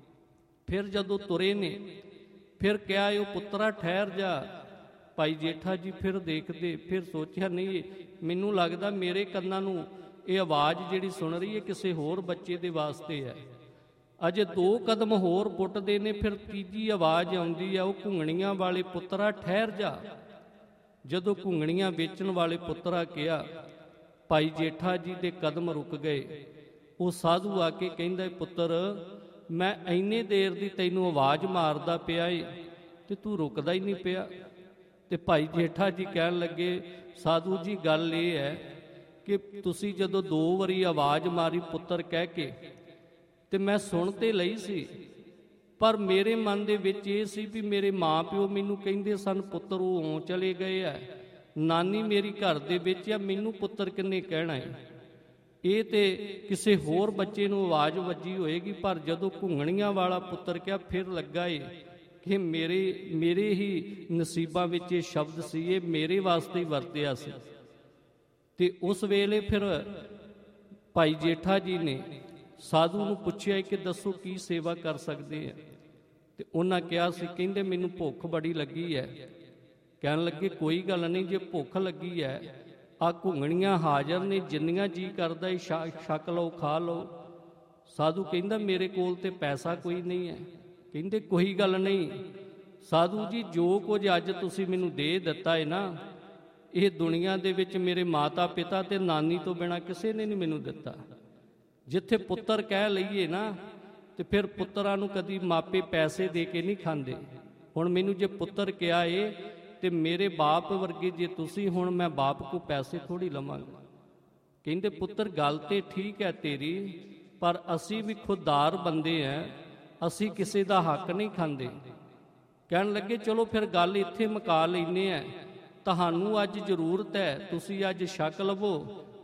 ਫਿਰ ਜਦੋਂ ਤੁਰੇ ਨੇ, ਫਿਰ ਕਿਹਾ ਉਹ ਪੁੱਤਰਾ ਠਹਿਰ ਜਾ। ਭਾਈ ਜੇਠਾ ਜੀ ਫਿਰ ਦੇਖਦੇ, ਫਿਰ ਸੋਚਿਆ ਨਹੀਂ, ਮੈਨੂੰ ਲੱਗਦਾ ਮੇਰੇ ਕੰਨਾਂ ਨੂੰ ਇਹ ਆਵਾਜ਼ ਜਿਹੜੀ ਸੁਣ ਰਹੀ ਹੈ ਕਿਸੇ ਹੋਰ ਬੱਚੇ ਦੇ ਵਾਸਤੇ ਹੈ। ਅਜੇ 2 ਕਦਮ ਹੋਰ ਪੁੱਟਦੇ ਨੇ, ਫਿਰ ਤੀਜੀ ਆਵਾਜ਼ ਆਉਂਦੀ ਆ, ਉਹ ਘੁੰਗਣੀਆਂ ਵਾਲੇ ਪੁੱਤਰਾ ਠਹਿਰ ਜਾ। ਜਦੋਂ ਘੁੰਗਣੀਆਂ ਵੇਚਣ ਵਾਲੇ ਪੁੱਤਰਾ ਕਿਹਾ, ਭਾਈ ਜੇਠਾ ਜੀ ਦੇ ਕਦਮ ਰੁਕ ਗਏ। ਉਹ ਸਾਧੂ ਆ ਕੇ ਕਹਿੰਦਾ, ਪੁੱਤਰ ਮੈਂ ਇੰਨੇ ਦੇਰ ਦੀ ਤੈਨੂੰ ਆਵਾਜ਼ ਮਾਰਦਾ ਪਿਆ ਏ ਤੇ ਤੂੰ ਰੁਕਦਾ ਹੀ ਨਹੀਂ ਪਿਆ। ਤੇ ਭਾਈ ਜੇਠਾ ਜੀ ਕਹਿਣ ਲੱਗੇ, ਸਾਧੂ ਜੀ ਗੱਲ ਇਹ ਹੈ ਕਿ ਤੁਸੀਂ ਜਦੋਂ 2 ਵਾਰੀ ਆਵਾਜ਼ ਮਾਰੀ ਪੁੱਤਰ ਕਹਿ ਕੇ, ਤੇ ਮੈਂ ਸੁਣ ਤੇ ਲਈ ਸੀ, ਪਰ ਮੇਰੇ ਮਨ ਦੇ ਵਿੱਚ ਇਹ ਸੀ ਵੀ ਮੇਰੇ ਮਾਂ ਪਿਓ ਮੈਨੂੰ ਕਹਿੰਦੇ ਸਨ ਪੁੱਤਰ ਉਹ ਹੋਂ ਚਲੇ ਗਏ ਆ, ਨਾਨੀ ਮੇਰੀ ਘਰ ਦੇ ਵਿੱਚ ਆ, ਮੈਨੂੰ ਪੁੱਤਰ ਕਿੰਨੇ ਕਹਿਣਾ ਹੈ। ਇਹ ਤੇ ਕਿਸੇ ਹੋਰ ਬੱਚੇ ਨੂੰ ਆਵਾਜ਼ ਵੱਜੀ ਹੋਏਗੀ, ਪਰ ਜਦੋਂ ਘੁੰਗਣੀਆਂ ਵਾਲਾ ਪੁੱਤਰ ਕਿਹਾ, ਫਿਰ ਲੱਗਾ ਏ ਕਿ ਮੇਰੇ ਹੀ ਨਸੀਬਾਂ ਵਿੱਚ ਇਹ ਸ਼ਬਦ ਸੀ, ਇਹ ਮੇਰੇ ਵਾਸਤੇ ਹੀ ਵਰਤਿਆ ਸੀ। ਤੇ ਉਸ ਵੇਲੇ ਫਿਰ ਭਾਈ ਜੇਠਾ ਜੀ ਨੇ ਸਾਧੂ ਨੂੰ ਪੁੱਛਿਆ ਕਿ ਦੱਸੋ ਕੀ ਸੇਵਾ ਕਰ ਸਕਦੇ ਆ। ਤੇ ਉਹਨਾਂ ਕਿਹਾ ਸੀ, ਕਹਿੰਦੇ ਮੈਨੂੰ ਭੁੱਖ ਬੜੀ ਲੱਗੀ ਹੈ। ਕਹਿਣ ਲੱਗੇ ਕੋਈ ਗੱਲ ਨਹੀਂ, ਜੇ ਭੁੱਖ ਲੱਗੀ ਹੈ ਆ ਘੁੰਗਣੀਆਂ ਹਾਜ਼ਰ ਨੇ, ਜਿੰਨੀਆਂ ਜੀ ਕਰਦਾ ਛਕ ਲਓ ਖਾ ਲਓ। ਸਾਧੂ ਕਹਿੰਦਾ ਮੇਰੇ ਕੋਲ ਤੇ ਪੈਸਾ ਕੋਈ ਨਹੀਂ ਹੈ। ਕਹਿੰਦੇ ਕੋਈ ਗੱਲ ਨਹੀਂ ਸਾਧੂ ਜੀ, ਜੋ ਕੁਝ ਅੱਜ ਤੁਸੀਂ ਮੈਨੂੰ ਦੇ ਦਿੱਤਾ ਹੈ ਨਾ, ਇਹ ਦੁਨੀਆ ਦੇ ਵਿੱਚ ਮੇਰੇ ਮਾਤਾ ਪਿਤਾ ਤੇ ਨਾਨੀ ਤੋਂ ਬਿਨਾਂ ਕਿਸੇ ਨੇ ਨਹੀਂ ਮੈਨੂੰ ਦਿੱਤਾ। ਜਿੱਥੇ ਪੁੱਤਰ ਕਹਿ ਲਈਏ ਨਾ, ਤੇ ਫਿਰ ਪੁੱਤਰਾਂ ਨੂੰ ਕਦੀ ਮਾਪੇ ਪੈਸੇ ਦੇ ਕੇ ਨਹੀਂ ਖਾਂਦੇ। ਹੁਣ ਮੈਨੂੰ ਜੇ ਪੁੱਤਰ ਕਿਹਾ ਏ ਤੇ ਮੇਰੇ ਬਾਪ ਵਰਗੇ ਜੇ ਤੁਸੀਂ, ਹੁਣ ਮੈਂ ਬਾਪ ਕੋ ਪੈਸੇ ਥੋੜੀ ਲਵਾਂਗਾ। ਕਹਿੰਦੇ ਪੁੱਤਰ ਗੱਲ ਤੇ ਠੀਕ ਹੈ ਤੇਰੀ, ਪਰ ਅਸੀਂ ਵੀ ਖੁਦਦਾਰ ਬੰਦੇ ਹਾਂ, ਅਸੀਂ ਕਿਸੇ ਦਾ ਹੱਕ ਨਹੀਂ ਖਾਂਦੇ। ਕਹਿਣ ਲੱਗੇ ਚਲੋ ਫਿਰ ਗੱਲ ਇੱਥੇ ਮੁਕਾ ਲੈਂਦੇ ਹਾਂ, ਤੁਹਾਨੂੰ ਅੱਜ ਜ਼ਰੂਰਤ ਹੈ, ਤੁਸੀਂ ਅੱਜ ਛਕ ਲਵੋ,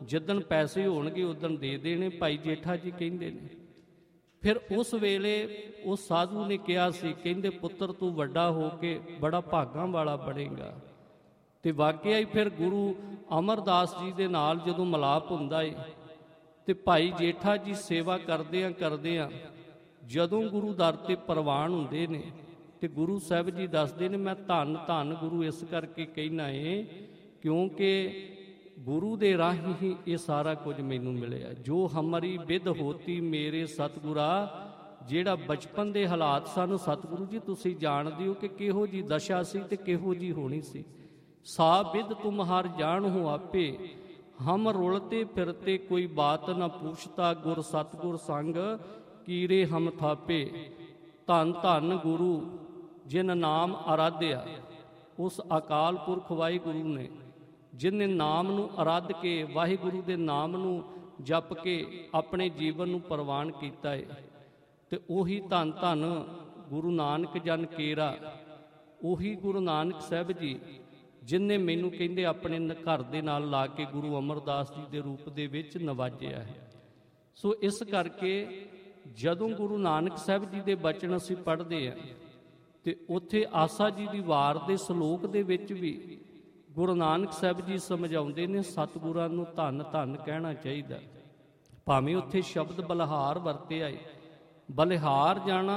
ਜਿੱਦਣ ਪੈਸੇ ਹੋਣਗੇ ਉਦਣ ਦੇ ਦੇਣੇ, ਭਾਈ ਜੇਠਾ ਜੀ ਕਹਿੰਦੇ ਨੇ। ਫਿਰ ਉਸ ਵੇਲੇ ਉਸ ਸਾਧੂ ਨੇ ਕਿਹਾ ਸੀ, ਕਹਿੰਦੇ ਪੁੱਤਰ ਤੂੰ ਵੱਡਾ ਹੋ ਕੇ ਬੜਾ ਭਾਗਾਂ ਵਾਲਾ ਬਣੇਗਾ। ਤੇ ਵਾਕਿਆ ਹੀ ਫਿਰ ਗੁਰੂ ਅਮਰਦਾਸ ਜੀ ਦੇ ਨਾਲ ਜਦੋਂ ਮਿਲਾਪ ਹੁੰਦਾ ਏ ਤੇ ਭਾਈ ਜੇਠਾ ਜੀ ਸੇਵਾ ਕਰਦਿਆਂ ਜਦੋਂ ਗੁਰੂ ਦਰ ਤੇ ਪ੍ਰਵਾਨ ਹੁੰਦੇ ਨੇ ਤੇ ਗੁਰੂ ਸਾਹਿਬ ਜੀ ਦੱਸਦੇ ਨੇ, ਮੈਂ ਧੰਨ ਧੰਨ ਗੁਰੂ ਇਸ ਕਰਕੇ ਕਹਿਣਾ ਏ ਕਿਉਂਕਿ ਗੁਰੂ ਦੇ ਰਾਹੀਂ ਹੀ ਇਹ ਸਾਰਾ ਕੁਝ ਮੈਨੂੰ ਮਿਲਿਆ। ਜੋ ਹਮਾਰੀ ਵਿਦ ਹੋਤੀ ਮੇਰੇ ਸਤਿਗੁਰਾ, ਜਿਹੜਾ ਬਚਪਨ ਦੇ ਹਾਲਾਤ ਸਨ ਸਤਿਗੁਰੂ ਜੀ ਤੁਸੀਂ ਜਾਣਦੇ ਹੋ ਕਿ ਕਿਹੋ ਜੀ ਦਸ਼ਾ ਸੀ ਤੇ ਕਿਹੋ ਜੀ ਹੋਣੀ ਸੀ। ਸਾ ਵਿਦ ਤੁਮਹਾਰ ਜਾਣ ਹੋ ਆਪੇ, ਹਮ ਰੁਲਤੇ ਫਿਰਤੇ ਕੋਈ ਬਾਤ ਨਾ ਪੁੱਛਤਾ, ਗੁਰ ਸਤਿਗੁਰ ਸੰਗ ਕੀਰੇ ਹਮ ਥਾਪੇ। ਧੰਨ ਧੰਨ ਗੁਰੂ ਜਿਨ ਨਾਮ ਅਰਾਧਿਆ, ਉਸ ਅਕਾਲ ਪੁਰਖ ਵਾਹਿਗੁਰੂ ਨੇ ਜਿਨ੍ਹਾਂ ਨਾਮ ਨੂੰ ਅਰਾਧ ਕੇ, ਵਾਹਿਗੁਰੂ ਦੇ ਨਾਮ ਨੂੰ ਜਪ ਕੇ ਆਪਣੇ ਜੀਵਨ ਨੂੰ ਪ੍ਰਵਾਨ ਕੀਤਾ ਹੈ। ਤੇ ਉਹੀ ਧੰਨ ਧੰਨ ਗੁਰੂ ਨਾਨਕ ਜਨ ਕੇਰਾ, ਉਹੀ ਗੁਰੂ ਨਾਨਕ ਸਾਹਿਬ ਜੀ ਜਿਨ੍ਹਾਂ ਮੈਨੂੰ ਕਹਿੰਦੇ ਆਪਣੇ ਘਰ ਦੇ ਨਾਲ ਲਾ ਕੇ ਗੁਰੂ ਅਮਰਦਾਸ ਜੀ ਦੇ ਰੂਪ ਦੇ ਵਿੱਚ ਨਵਾਜਿਆ ਹੈ। ਸੋ ਇਸ ਕਰਕੇ ਜਦੋਂ ਗੁਰੂ ਨਾਨਕ ਸਾਹਿਬ ਜੀ ਦੇ ਬਚਨ ਅਸੀਂ ਪੜ੍ਹਦੇ ਹਾਂ ਤੇ ਉੱਥੇ ਆਸਾ ਜੀ ਦੀ ਵਾਰ ਦੇ ਸ਼ਲੋਕ ਦੇ ਵਿੱਚ ਵੀ ਗੁਰੂ ਨਾਨਕ ਸਾਹਿਬ ਜੀ ਸਮਝਾਉਂਦੇ ਨੇ ਸਤਿਗੁਰਾਂ ਨੂੰ ਧੰਨ ਧੰਨ ਕਹਿਣਾ ਚਾਹੀਦਾ। ਭਾਵੇਂ ਉੱਥੇ ਸ਼ਬਦ ਬਲਿਹਾਰ ਵਰਤਿਆ ਏ, ਬਲਿਹਾਰ ਜਾਣਾ